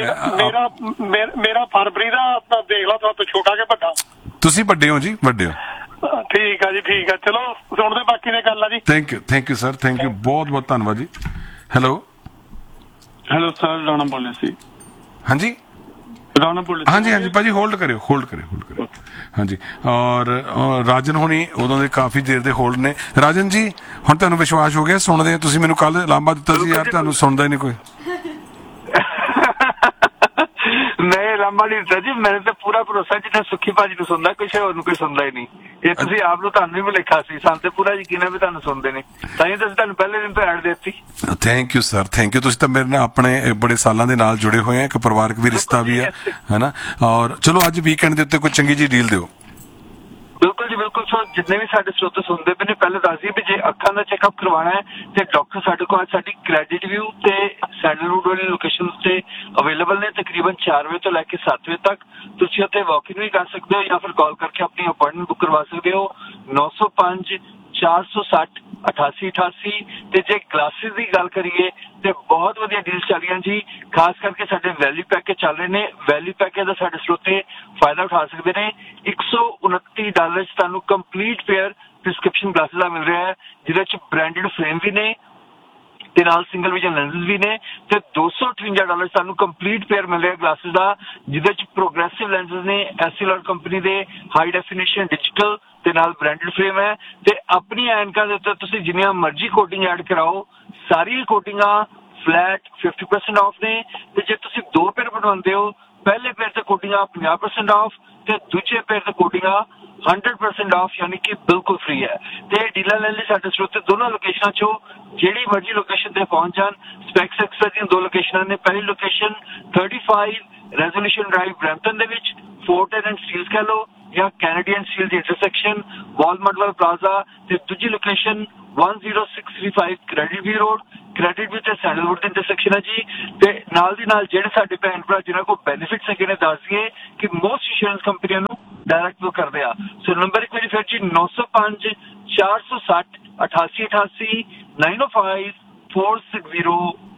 ਮੇਰਾ ਫਰਵਰੀ ਦਾ ਦੇਖ ਲਾ, ਤੁਹਾਡੇ ਤੋਂ ਛੋਟਾ ਕਿ ਵੱਡਾ? ਤੁਸੀਂ ਵੱਡੇ ਹੋ ਜੀ, ਵੱਡੇ ਹੋ। ਠੀਕ ਆ ਜੀ, ਠੀਕ ਆ। ਚਲੋ ਸੁਣਦੇ ਬਾਕੀ ਨੇ ਗੱਲ ਆ ਜੀ। Thank you sir, thank you, ਬਹੁਤ ਬਹੁਤ ਧੰਨਵਾਦ ਜੀ। ਹੈਲੋ ਸਰ, ਰਾਣਾ ਬੋਲ ਸੀ। ਹਾਂਜੀ ਹਾਂਜੀ ਭਾਜੀ, ਹੋਲਡ ਕਰਿਓ। ਹਾਂਜੀ, ਔਰ ਰਾਜਨ ਹੋਣੀ ਉਦੋਂ ਦੇ ਕਾਫੀ ਦੇਰ ਦੇ ਹੋਲਡ ਨੇ। ਰਾਜਨ ਜੀ, ਹੁਣ ਤੁਹਾਨੂੰ ਵਿਸ਼ਵਾਸ ਹੋ ਗਿਆ ਸੁਣਦੇ? ਤੁਸੀਂ ਮੈਨੂੰ ਕੱਲ ਲਾਂਭਾ ਦਿੱਤਾ ਸੀ ਯਾਰ ਤੁਹਾਨੂੰ ਸੁਣਦਾ ਹੀ ਨਹੀਂ ਕੋਈ। ਨਹੀਂ, ਨਾਮ ਵਾਲੀ ਦਿੱਤਾ ਜੀ, ਮੈਨੂੰ ਤਾਂ ਪੂਰਾ ਭਰੋਸਾ ਜਿੱਦਾਂ ਸੁੱਖੀ ਭਾਜੀ ਨੂੰ ਸੁਣਦਾ, ਕਿਸੇ ਹੋਰ ਨੂੰ ਕੋਈ ਸੁਣਦਾ ਹੀ ਨਹੀਂ। ਇਹ ਤੁਸੀਂ ਆਪ ਨੂੰ, ਤੁਹਾਨੂੰ ਵੀ ਲਿਖਿਆ ਸੀ, ਸਾਨੂੰ ਤੇ ਪੂਰਾ ਯਕੀਨ ਹੈ ਵੀ ਤੁਹਾਨੂੰ ਸੁਣਦੇ ਨੇ, ਤਾਂ ਹੀ ਤੁਸੀਂ ਤੁਹਾਨੂੰ ਪਹਿਲੇ ਦਿਨ ਤੋਂ ਐਡ ਦਿੱਤੀ। Thank you sir, thank you. ਤੁਸੀਂ ਤਾਂ ਮੇਰੇ ਨਾਲ ਆਪਣੇ ਬੜੇ ਸਾਲਾਂ ਦੇ ਨਾਲ ਜੁੜੇ ਹੋਏ ਆ, ਇੱਕ ਪਰਿਵਾਰਕ ਵੀ ਰਿਸ਼ਤਾ ਵੀ ਹੈ ਨਾ। ਔਰ ਚਲੋ ਅੱਜ ਵੀਕਐਂਡ ਦੇ ਉੱਤੇ ਕੋਈ ਚੰਗੀ ਜੀ ਡੀਲ ਦਿਓ। ਬਿਲਕੁਲ ਜੀ ਬਿਲਕੁਲ। ਸੋ ਜਿੰਨੇ ਵੀ ਸਾਡੇ ਸਰੋਤੇ ਸੁਣਦੇ ਪਏ ਨੇ, ਪਹਿਲੇ ਦੱਸ ਦਈਏ ਵੀ ਜੇ ਅੱਖਾਂ ਦਾ ਚੈੱਕਅਪ ਕਰਵਾਉਣਾ ਹੈ ਤੇ ਡਾਕਟਰ ਸਾਡੇ ਕੋਲ ਸਾਡੀ ਕ੍ਰੈਡਿਟ ਵਿਊ ਤੇ ਸੈਂਡਲਵੁੱਡ ਵਾਲੀ ਲੋਕੇਸ਼ਨ ਤੇ ਅਵੇਲੇਬਲ ਨੇ, ਤਕਰੀਬਨ 4 ਵਜੇ ਤੋਂ ਲੈ ਕੇ 7 ਵਜੇ ਤੱਕ। ਤੁਸੀਂ ਉੱਥੇ ਵਾਕ ਇਨ ਵੀ ਕਰ ਸਕਦੇ ਹੋ ਜਾਂ ਫਿਰ ਕਾਲ ਕਰਕੇ ਆਪਣੀ ਅਪਾਇੰਟਮੈਂਟ ਬੁੱਕ ਕਰਵਾ ਸਕਦੇ ਹੋ 905 460 8888। ਤੇ ਜੇ ਗਲਾਸਿਸ ਦੀ ਗੱਲ ਕਰੀਏ ਤੇ ਬਹੁਤ ਵਧੀਆ ਡੀਲਸ ਚੱਲ ਰਹੀਆਂ ਜੀ, ਖਾਸ ਕਰਕੇ ਸਾਡੇ ਵੈਲਿਊ ਪੈਕੇਜ ਚੱਲ ਰਹੇ ਨੇ। ਵੈਲਿਊ ਪੈਕੇਜ ਦਾ ਸਾਡੇ ਸਰੋਤੇ ਫਾਇਦਾ ਉਠਾ ਸਕਦੇ ਨੇ। $129 ਤੁਹਾਨੂੰ ਕੰਪਲੀਟ ਪੇਅਰ ਪ੍ਰਿਸਕ੍ਰਿਪਸ਼ਨ ਗਲਾਸਿਸ ਦਾ ਮਿਲ ਰਿਹਾ ਹੈ, ਜਿਹਦੇ ਚ ਬ੍ਰਾਂਡਡ ਫਰੇਮ ਵੀ ਨੇ ਤੇ ਨਾਲ ਸਿੰਗਲ ਵਿਜ਼ਨ ਲੈਂਸਸ ਵੀ ਨੇ। ਤੇ $258 ਤੁਹਾਨੂੰ ਕੰਪਲੀਟ ਪੇਅਰ ਮਿਲ ਰਿਹਾ ਗਲਾਸਿਸ ਦਾ, ਜਿਹਦੇ ਚ ਪ੍ਰੋਗਰੈਸਿਵ ਲੈਂਸਸ ਨੇ, ਐਸਐਲਆਰ ਕੰਪਨੀ ਦੇ ਹਾਈ ਡੈਫੀਨੇਸ਼ਨ ਡਿਜੀਟਲ ਤੇ ਨਾਲ ਬ੍ਰਾਂਡਡ ਫਰੇਮ ਹੈ। ਤੇ ਆਪਣੀ ਐਨਕਾਂ ਦੇ ਉੱਤੇ ਤੁਸੀਂ ਜਿੰਨੀਆਂ ਮਰਜ਼ੀ ਕੋਟਿੰਗ ਐਡ ਕਰਾਓ, ਸਾਰੀਆਂ ਕੋਟਿੰਗਾਂ ਫਲੈਟ 50% ਆਫ ਨੇ। ਤੇ ਜੇ ਤੁਸੀਂ 2 ਪੇਅਰ ਬਣਵਾਉਂਦੇ ਹੋ, ਪਹਿਲੇ ਪੇਅਰ ਤੇ ਕੋਟਿੰਗਾਂ 50% ਆਫ ਤੇ ਦੂਜੇ ਪੇਅਰ ਤੇ ਕੋਟਿੰਗਾਂ 100% ਆਫ, ਯਾਨੀ ਕਿ ਬਿਲਕੁਲ ਫ੍ਰੀ ਹੈ। ਤੇ ਡੀਲਾਂ ਲੈਣ ਲਈ ਸਾਡੇ ਸਰੋਤੇ ਦੋਨੋਂ ਲੋਕੇਸ਼ਨਾਂ ਚੋਂ ਜਿਹੜੀ ਮਰਜ਼ੀ ਲੋਕੇਸ਼ਨ ਤੇ ਪਹੁੰਚ ਜਾਣ। ਸਪੈਕਸ ਐਕਸਪ੍ਰੈਸ ਦੀਆਂ 2 ਲੋਕੇਸ਼ਨਾਂ ਨੇ। ਪਹਿਲੀ ਲੋਕੇਸ਼ਨ 35 ਰੈਜ਼ੋਲੂਸ਼ਨ ਡਰਾਈਵ ਬਰੈਂਪਟਨ ਦੇ ਵਿੱਚ, ਫੋਰਟ ਐਂਡ ਸਟੀਲਸ ਕਹਿ ਲਓ ਜਾਂ ਕੈਨੇਡੀਅਨ ਸਟੀਲ ਦੀ ਇੰਟਰਸੈਕਸ਼ਨ ਵਾਲਮਾਰਟ ਵਾਲਾ ਪਲਾਜ਼ਾ। ਤੇ ਦੂਜੀ ਲੋਕੇਸ਼ਨ 10635 ਕ੍ਰੈਡਿਟ ਵੀ ਰੋਡ, ਕ੍ਰੈਡਿਟ ਵੀ ਤੇ ਸੈਂਡਲਵੁੱਡ ਦੀ ਇੰਟਰਸੈਕਸ਼ਨ ਹੈ ਜੀ। ਤੇ ਨਾਲ ਦੀ ਨਾਲ ਜਿਹੜੇ ਸਾਡੇ ਭੈਣ ਭਰਾ ਜਿਨ੍ਹਾਂ ਕੋਲ ਬੈਨੀਫਿਟਸ ਹੈਗੇ ਨੇ, ਦੱਸ ਦਈਏ ਕਿ ਮੋਸਟ ਇੰਸ਼ੋਰੈਂਸ ਕੰਪਨੀਆਂ ਨੂੰ ਡਾਇਰੈਕਟ ਬੁੱਕ ਕਰਦੇ ਆ। ਸੋ ਨੰਬਰ ਇੱਕ ਵਾਰੀ ਫਿਰ ਜੀ 905 460 8888 905 460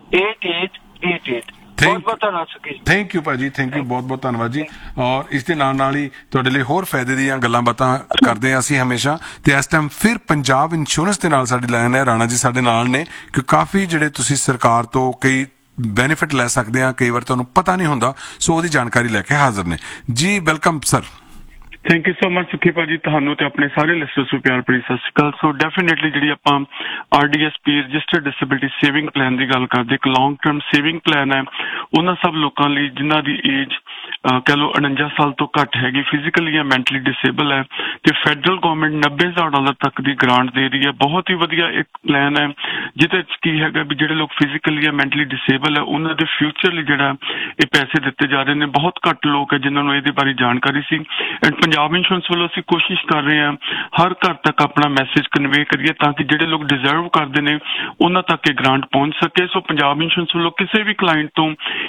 8888। ਬਹੁਤ ਧੰਨਵਾਦ ਸੁਖੀ। ਥੈਂਕ ਯੂ ਭਾਜੀ, ਥੈਂਕ ਯੂ, ਬਹੁਤ ਬਹੁਤ ਧੰਨਵਾਦ ਜੀ। ਔਰ ਇਸ ਦੇ ਨਾਲ ਨਾਲ ਹੀ ਤੁਹਾਡੇ ਲਈ ਹੋਰ ਫਾਇਦੇ ਦੀਆਂ ਗੱਲਾਂ ਬਾਤਾਂ ਕਰਦੇ ਹਾਂ ਅਸੀਂ ਹਮੇਸ਼ਾ। ਤੇ ਇਸ ਟਾਈਮ ਫਿਰ ਪੰਜਾਬ ਇੰਸ਼ੋਰੈਂਸ ਦੇ ਨਾਲ ਸਾਡੀ ਲਾਈਨ ਹੈ, ਰਾਣਾ ਜੀ ਸਾਡੇ ਨਾਲ ਨੇ, ਕਿ ਕਾਫੀ ਜਿਹੜੇ ਤੁਸੀਂ ਸਰਕਾਰ ਤੋਂ ਕਈ ਬੈਨੀਫਿਟ ਲੈ ਸਕਦੇ ਆ, ਕਈ ਵਾਰ ਤੁਹਾਨੂੰ ਪਤਾ ਨਹੀਂ ਹੁੰਦਾ, ਸੋ ਉਹਦੀ ਜਾਣਕਾਰੀ ਲੈ ਕੇ ਹਾਜ਼ਰ ਨੇ ਜੀ। Welcome sir. Thank you so much ਸੁਖੀ ਭਾਜੀ, ਤੁਹਾਨੂੰ ਤੇ ਆਪਣੇ ਸਾਰੇ ਲਿਸਨਰਸ ਨੂੰ ਪਿਆਰ ਭਰੀ ਸਤਿ ਸ਼੍ਰੀ ਅਕਾਲ। ਸੋ ਡੈਫੀਨੇਟਲੀ ਜਿਹੜੀ ਆਪਾਂ RDSP registered disability saving plan ਦੀ ਗੱਲ ਕਰਦੇ, ਇੱਕ ਲੌਂਗ ਟਰਮ ਸੇਵਿੰਗ ਪਲਾਨ ਹੈ ਉਹਨਾਂ ਸਭ ਲੋਕਾਂ ਲਈ ਜਿਨ੍ਹਾਂ ਦੀ ਏਜ ਕਹਿ ਲਓ 49 ਸਾਲ ਤੋਂ ਘੱਟ ਹੈਗੀ, ਫਿਜ਼ੀਕਲੀ ਜਾਂ ਮੈਂਟਲੀ ਡਿਸੇਬਲ ਹੈ। ਤੇ ਫੈਡਰਲ ਗਵਰਨਮੈਂਟ $90,000 ਤੱਕ ਦੀ ਗ੍ਰਾਂਟ ਦੇ ਰਹੀ ਹੈ। ਬਹੁਤ ਹੀ ਵਧੀਆ ਇੱਕ ਪਲਾਨ ਹੈ, ਜਿਹਦੇ ਚ ਕੀ ਹੈਗਾ ਵੀ ਜਿਹੜੇ ਲੋਕ ਫਿਜ਼ੀਕਲੀ ਜਾਂ ਮੈਂਟਲੀ ਡਿਸੇਬਲ ਹੈ ਉਹਨਾਂ ਦੇ ਫਿਊਚਰ ਲਈ ਜਿਹੜਾ ਇਹ ਪੈਸੇ ਦਿੱਤੇ ਜਾ ਰਹੇ ਨੇ। ਬਹੁਤ ਘੱਟ ਲੋਕ ਹੈ ਜਿਨ੍ਹਾਂ ਨੂੰ ਇਹਦੇ ਬਾਰੇ ਜਾਣਕਾਰੀ ਸੀ। ਐਂਡ ਪੰਜਾਬ ਇੰਸ਼ੋਰੈਂਸ ਵੱਲੋਂ ਅਸੀਂ ਕੋਸ਼ਿਸ਼ ਕਰ ਰਹੇ ਹਾਂ ਹਰ ਘਰ ਤੱਕ ਆਪਣਾ ਮੈਸੇਜ ਕਨਵੇ ਕਰੀਏ, ਤਾਂ ਕਿ ਜਿਹੜੇ ਲੋਕ ਡਿਜ਼ਰਵ ਕਰਦੇ ਨੇ ਉਹਨਾਂ ਤੱਕ ਇਹ ਗ੍ਰਾਂਟ ਪਹੁੰਚ ਸਕੇ। ਸੋ ਪੰਜਾਬ ਇੰਸ਼ੋਰੈਂਸ ਵੱਲੋਂ ਕਿਸੇ ਵੀ ਕਲਾਇੰਟ ਤੋਂ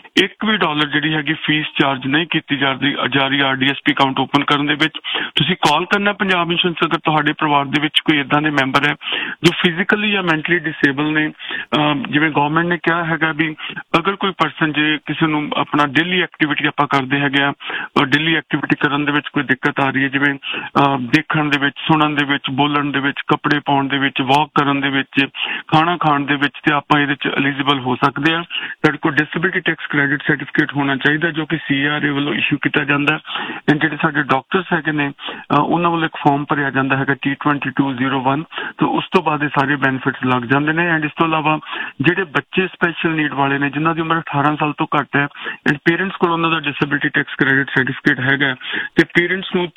$1 ਜਿਹੜੀ ਹੈਗੀ ਫੀਸ ਚਾਰਜ ਨਹੀਂ ਕੀਤੀ ਜਾ ਰਹੀ RDSP ਅਕਾਊਂਟ ਓਪਨ ਕਰਨ ਦੇ ਵਿੱਚ। ਤੁਸੀਂ ਕਾਲ ਕਰਨਾ ਪੰਜਾਬ ਇੰਸ਼ੋਰੈਂਸ ਅਗਰ ਤੁਹਾਡੇ ਪਰਿਵਾਰ ਦੇ ਵਿੱਚ ਕੋਈ ਏਦਾਂ ਦੇ ਮੈਂਬਰ ਹੈ ਜੋ ਫਿਜ਼ੀਕਲੀ ਜਾਂ ਮੈਂਟਲੀ ਡਿਸੇਬਲ ਨੇ। ਜਿਵੇਂ ਗਵਰਨਮੈਂਟ ਨੇ ਕਿਹਾ ਹੈਗਾ ਵੀ ਅਗਰ ਕੋਈ ਪਰਸਨ ਜੇ ਕਿਸੇ ਨੂੰ ਆਪਣਾ ਡੇਲੀ ਐਕਟੀਵਿਟੀ ਆਪਾਂ ਕਰਦੇ ਹੈਗੇ ਆ, ਡੇਲੀ ਐਕਟੀਵਿਟੀ ਕਰਨ ਦੇ ਵਿੱਚ ਕੋਈ ਦਿੱਕਤ ਆ ਰਹੀ ਹੈ, ਜਿਵੇਂ ਦੇਖਣ ਦੇ ਵਿੱਚ, ਸੁਣਨ ਦੇ ਵਿੱਚ, ਬੋਲਣ ਦੇ ਵਿੱਚ, ਕੱਪੜੇ ਪਾਉਣ ਦੇ ਵਿੱਚ, ਵਾਕ ਕਰਨ ਦੇ ਵਿੱਚ, ਖਾਣਾ ਖਾਣ ਦੇ ਵਿੱਚ, ਤੇ ਆਪਾਂ ਇਹਦੇ ਚ ਐਲੀਜੀਬਲ ਹੋ ਸਕਦੇ ਆ। ਤੁਹਾਡੇ ਕੋਲ ਡਿਸੇਬਿਲਿਟੀ ਟੈਕਸ ਕ੍ਰੈਡਿਟ ਸਰਟੀਫਿਕੇਟ ਹੋਣਾ ਚਾਹੀਦਾ, ਜੋ ਕਿ CRA ਵੱਲੋਂ ਇਸ਼ੂ ਕੀਤਾ ਜਾਂਦਾ। ਜਿਹੜੇ ਸਾਡੇ ਡਾਕਟਰਸ ਹੈਗੇ ਨੇ ਉਹਨਾਂ ਵੱਲੋਂ ਇੱਕ ਫਾਰਮ ਭਰਿਆ ਜਾਂਦਾ ਹੈਗਾ T2201, ਤੇ ਉਸ ਤੋਂ ਬਾਅਦ ਇਹ ਸਾਰੇ ਬੈਨੀਫਿਟਸ ਲੱਗ ਜਾਂਦੇ ਨੇ। ਐਂਡ ਇਸ ਤੋਂ ਇਲਾਵਾ ਜਿਹੜੇ ਬੱਚੇ ਸਪੈਸ਼ਲ ਨੀਡ ਵਾਲੇ ਨੇ ਜਿਨ੍ਹਾਂ ਦੀ ਉਮਰ 18 ਸਾਲ ਤੋਂ ਘੱਟ ਹੈ, ਐਂਡ ਪੇਰੈਂਟਸ ਕੋਲ ਉਹਨਾਂ ਦਾ ਡਿਸੇਬਿਲਿਟੀ ਟੈਕਸ ਕ੍ਰੈਡਿਟ ਸਰਟੀਫਿਕੇਟ ਹੈਗਾ, ਤੇ ਪੇਰੈਂਟਸ ਨੂੰ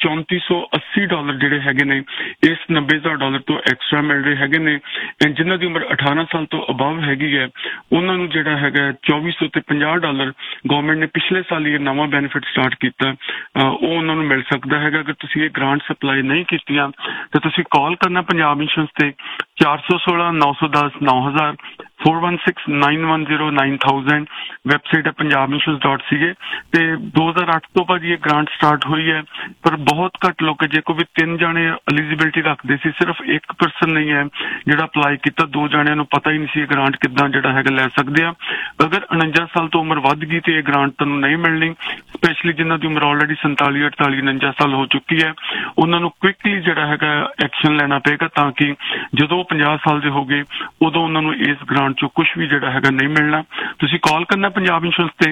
$3480 ਜਿਹੜੇ ਹੈਗੇ ਨੇ ਇਸ $90,000 ਤੋਂ ਐਕਸਟਰਾ ਮਿਲ ਰਹੇ ਹੈਗੇ ਨੇ। ਐਂਡ ਜਿਨ੍ਹਾਂ ਦੀ ਉਮਰ 18 ਸਾਲ ਤੋਂ ਅਬਵ ਹੈਗੀ ਹੈ ਉਹਨਾਂ ਨੂੰ ਜਿਹੜਾ ਹੈਗਾ $2450 ਗਵਰਨਮੈਂਟ ਨੇ ਪਿਛਲੇ ਸਾਲ ਹੀ ਇਹ ਨਵਾਂ ਬੈਨੀਫਿਟ ਸਟਾਰਟ ਕੀਤਾ, ਉਹ ਉਹਨਾਂ ਨੂੰ ਮਿਲ ਸਕਦਾ ਹੈਗਾ। ਅਗਰ ਤੁਸੀਂ ਇਹ ਗ੍ਰਾਂਟ ਸਪਲਾਈ ਨਹੀਂ ਕੀਤੀਆਂ ਤਾਂ ਤੁਸੀਂ ਕਾਲ ਕਰਨਾ ਪੰਜਾਬ ਇੰਸ਼ੋਰੈਂਸ ਤੇ 416 910 9000 416 910 9000। ਵੈਬਸਾਈਟ ਹੈ punjabinsurance.ca। ਤੇ 2008 ਤੋਂ ਭਾਜੀ ਇਹ ਗ੍ਰਾਂਟ ਸਟਾਰਟ ਹੋਈ ਹੈ, ਪਰ ਬਹੁਤ ਘੱਟ ਲੋਕ ਜੇ ਕੋਈ ਵੀ 3 ਜਾਣੇ ਐਲੀਜੀਬਿਲਿਟੀ ਰੱਖਦੇ ਸੀ, ਸਿਰਫ 1% ਨਹੀਂ ਹੈ ਜਿਹੜਾ ਅਪਲਾਈ ਕੀਤਾ। 2 ਜਾਣਿਆਂ ਨੂੰ ਪਤਾ ਹੀ ਨਹੀਂ ਸੀ ਇਹ ਗ੍ਰਾਂਟ ਕਿੱਦਾਂ ਜਿਹੜਾ ਹੈਗਾ ਲੈ ਸਕਦੇ ਆ। ਅਗਰ 49 ਸਾਲ ਤੋਂ ਉਮਰ ਵੱਧ ਗਈ ਤੇ ਇਹ ਗ੍ਰਾਂਟ ਤੁਹਾਨੂੰ ਨਹੀਂ ਮਿਲਣੀ, ਸਪੈਸ਼ਲੀ ਜਿਨ੍ਹਾਂ ਦੀ ਉਮਰ ਆਲਰੇਡੀ 47 48 49 ਸਾਲ ਹੋ ਚੁੱਕੀ ਹੈ, ਉਹਨਾਂ ਨੂੰ ਕੁਇਕਲੀ ਜਿਹੜਾ ਹੈਗਾ ਐਕਸ਼ਨ ਲੈਣਾ ਪਏਗਾ, ਤਾਂ ਕਿ ਜਦੋਂ 50 ਸਾਲ ਦੇ ਹੋ ਗਏ ਉਦੋਂ ਉਹਨਾਂ ਨੂੰ ਇਸ ਗ੍ਰਾਂਟ ਚੋਂ ਕੁਝ ਵੀ ਜਿਹੜਾ ਹੈਗਾ ਨਹੀਂ ਮਿਲਣਾ। ਤੁਸੀਂ ਕਾਲ ਕਰਨਾ ਪੰਜਾਬ ਇੰਸ਼ੋਰੈਂਸ ਤੇ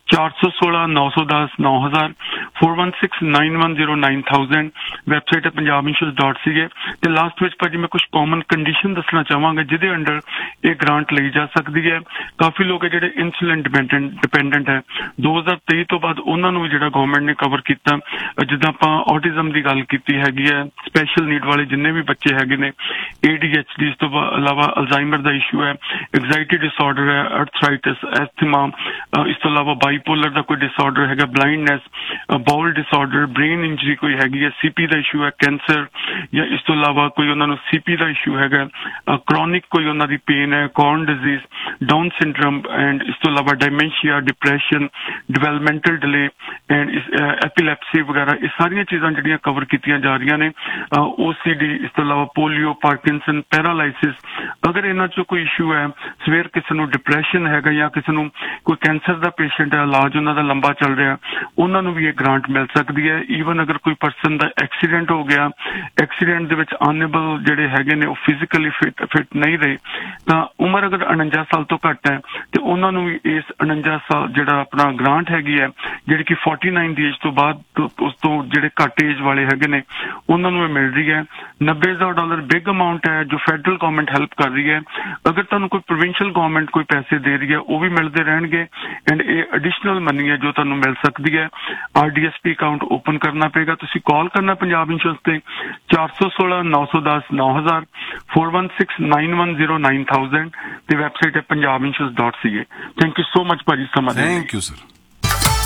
416 910 9000 416 910 9000 ਵੈਬਸਾਈਟ ਹੈ punjabinsurance.ca। ਤੇ ਲਾਸਟ ਵਿੱਚ ਭਾਜੀ ਮੈਂ ਕੁਝ ਕਾਮਨ ਕੰਡੀਸ਼ਨ ਦੱਸਣਾ ਚਾਹਾਂਗਾ ਜਿਹਦੇ ਅੰਡਰ ਇਹ ਗ੍ਰਾਂਟ ਲਈ ਜਾ ਸਕਦੀ ਹੈ। ਕਾਫੀ ਲੋਕ ਹੈ ਜਿਹੜੇ ਇਨਸੂਲਿਨ ਡਿਪੈਂਡੈਂਟ ਹੈ, 2023 ਤੋਂ ਬਾਅਦ ਉਹਨਾਂ ਨੂੰ ਵੀ ਜਿਹੜਾ ਗਵਰਨਮੈਂਟ ਨੇ ਕਵਰ ਕੀਤਾ। ਜਿੱਦਾਂ ਆਪਾਂ ਆਟਿਜ਼ਮ ਦੀ ਗੱਲ ਕੀਤੀ ਹੈਗੀ ਹੈ, ਸਪੈਸ਼ਲ ਨੀਡ ਵਾਲੇ ਜਿੰਨੇ ਵੀ ਬੱਚੇ ਹੈਗੇ ਨੇ, ADHD, ਇਸ ਤੋਂ ਇਲਾਵਾ ਅਲਜ਼ਾਈਮਰ ਦਾ ਇਸ਼ੂ ਹੈ, ਐਗਜ਼ਾਈਟੀ ਡਿਸਆਰਡਰ ਹੈ, ਅਰਥਰਾਈਟਿਸ, ਐਸਥਮਾ, ਇਸ ਤੋਂ ਇਲਾਵਾ ਬਾਈਪੋਲਰ ਦਾ ਕੋਈ ਡਿਸਆਰਡਰ ਹੈਗਾ, blindness, bowl disorder, brain injury ਕੋਈ ਹੈਗੀ ਹੈ, CP ਦਾ ਇਸ਼ੂ ਹੈ, ਕੈਂਸਰ, ਜਾਂ ਇਸ ਤੋਂ ਇਲਾਵਾ ਕੋਈ ਉਹਨਾਂ ਨੂੰ CP ਦਾ ਇਸ਼ੂ ਹੈਗਾ, ਕ੍ਰੋਨਿਕ ਕੋਈ ਉਹਨਾਂ ਦੀ ਪੇਨ ਹੈ, corn disease, down syndrome, and ਇਸ ਤੋਂ ਇਲਾਵਾ ਡਾਇਮੈਂਸ਼ੀਆ, ਡਿਪਰੈਸ਼ਨ, ਡਿਵੈਲਪਮੈਂਟਲ ਡਿਲੇ ਐਂਡ ਐਪੀਲੈਪਸੀ ਵਗੈਰਾ, ਇਹ ਸਾਰੀਆਂ ਚੀਜ਼ਾਂ ਜਿਹੜੀਆਂ ਕਵਰ ਕੀਤੀਆਂ ਜਾ ਰਹੀਆਂ ਨੇ। OCD, ਇਸ ਤੋਂ ਇਲਾਵਾ ਪੋਲੀਓ, ਪਾਰਕਿੰਸਨ, ਪੈਰਾਲਾਈਸਿਸ, ਅਗਰ ਇਹਨਾਂ 'ਚੋਂ ਕੋਈ ਇਸ਼ੂ ਹੈ, ਸਵੇਰ ਕਿਸੇ ਨੂੰ ਡਿਪਰੈਸ਼ਨ ਹੈਗਾ ਜਾਂ ਕਿਸੇ ਨੂੰ ਕੋਈ ਕੈਂਸਰ ਦਾ ਪੇਸ਼ੈਂਟ ਹੈ, ਇਲਾਜ ਉਹਨਾਂ ਦਾ ਲੰਬਾ ਚੱਲ ਰਿਹਾ, ਉਹਨਾਂ ਨੂੰ ਵੀ ਇਹ ਗ੍ਰਾਂਟ ਮਿਲ ਸਕਦੀ ਹੈ। ਈਵਨ ਅਗਰ ਕੋਈ ਪਰਸਨ ਦਾ ਐਕਸੀਡੈਂਟ ਹੋ ਗਿਆ, ਐਕਸੀਡੈਂਟ ਦੇ ਵਿੱਚ ਅਨਏਬਲ ਜਿਹੜੇ ਹੈਗੇ ਨੇ ਉਹ ਫਿਜ਼ੀਕਲੀ ਫਿਟ ਨਹੀਂ ਰਹੇ, ਤਾਂ ਉਮਰ ਅਗਰ 49 ਸਾਲ ਤੋਂ ਘੱਟ ਹੈ ਤੇ ਉਹਨਾਂ ਨੂੰ ਵੀ ਇਸ 49 ਸਾਲ ਜਿਹੜਾ ਆਪਣਾ ਗ੍ਰਾਂਟ ਹੈਗੀ ਹੈ, ਜਿਹੜੀ ਕਿ 49 ਦੀ ਏਜ ਤੋਂ ਬਾਅਦ ਉਸ ਤੋਂ ਜਿਹੜੇ ਘੱਟ ਏਜ ਵਾਲੇ ਹੈਗੇ ਨੇ ਉਹਨਾਂ ਨੂੰ ਇਹ ਮਿਲ ਰਹੀ ਹੈ। $90,000 ਬਿਗ ਅਮਾਊਂਟ ਹੈ ਜੋ ਫੈਡਰਲ ਗਵਰਨਮੈਂਟ ਹੈਲਪ ਕਰ ਰਹੀ ਹੈ। ਅਗਰ ਤੁਹਾਨੂੰ ਕੋਈ ਪ੍ਰੋਵਿੰਸ਼ੀਅਲ ਗਵਰਨਮੈਂਟ ਕੋਈ ਪੈਸੇ ਦੇ ਰਹੀ ਹੈ ਉਹ ਵੀ ਮਿਲਦੇ ਰਹਿਣਗੇ, ਐਂਡ ਇਹ ਐਡੀਸ਼ਨਲ ਮਨੀ ਹੈ ਜੋ ਤੁਹਾਨੂੰ ਮਿਲ ਸਕਦੀ ਹੈ। RDSP ਅਕਾਊਂਟ ਓਪਨ ਕਰਨਾ ਪਏਗਾ। ਤੁਸੀਂ ਕਾਲ ਕਰਨਾ ਪੰਜਾਬ ਇੰਸ਼ੋਰੈਂਸ ਤੇ 416 910 9000 416 910 9000 ਤੇ ਵੈਬਸਾਈਟ ਹੈ punjabinsurance.ca। Thank you so much ਭਾਜੀ। Thank you sir.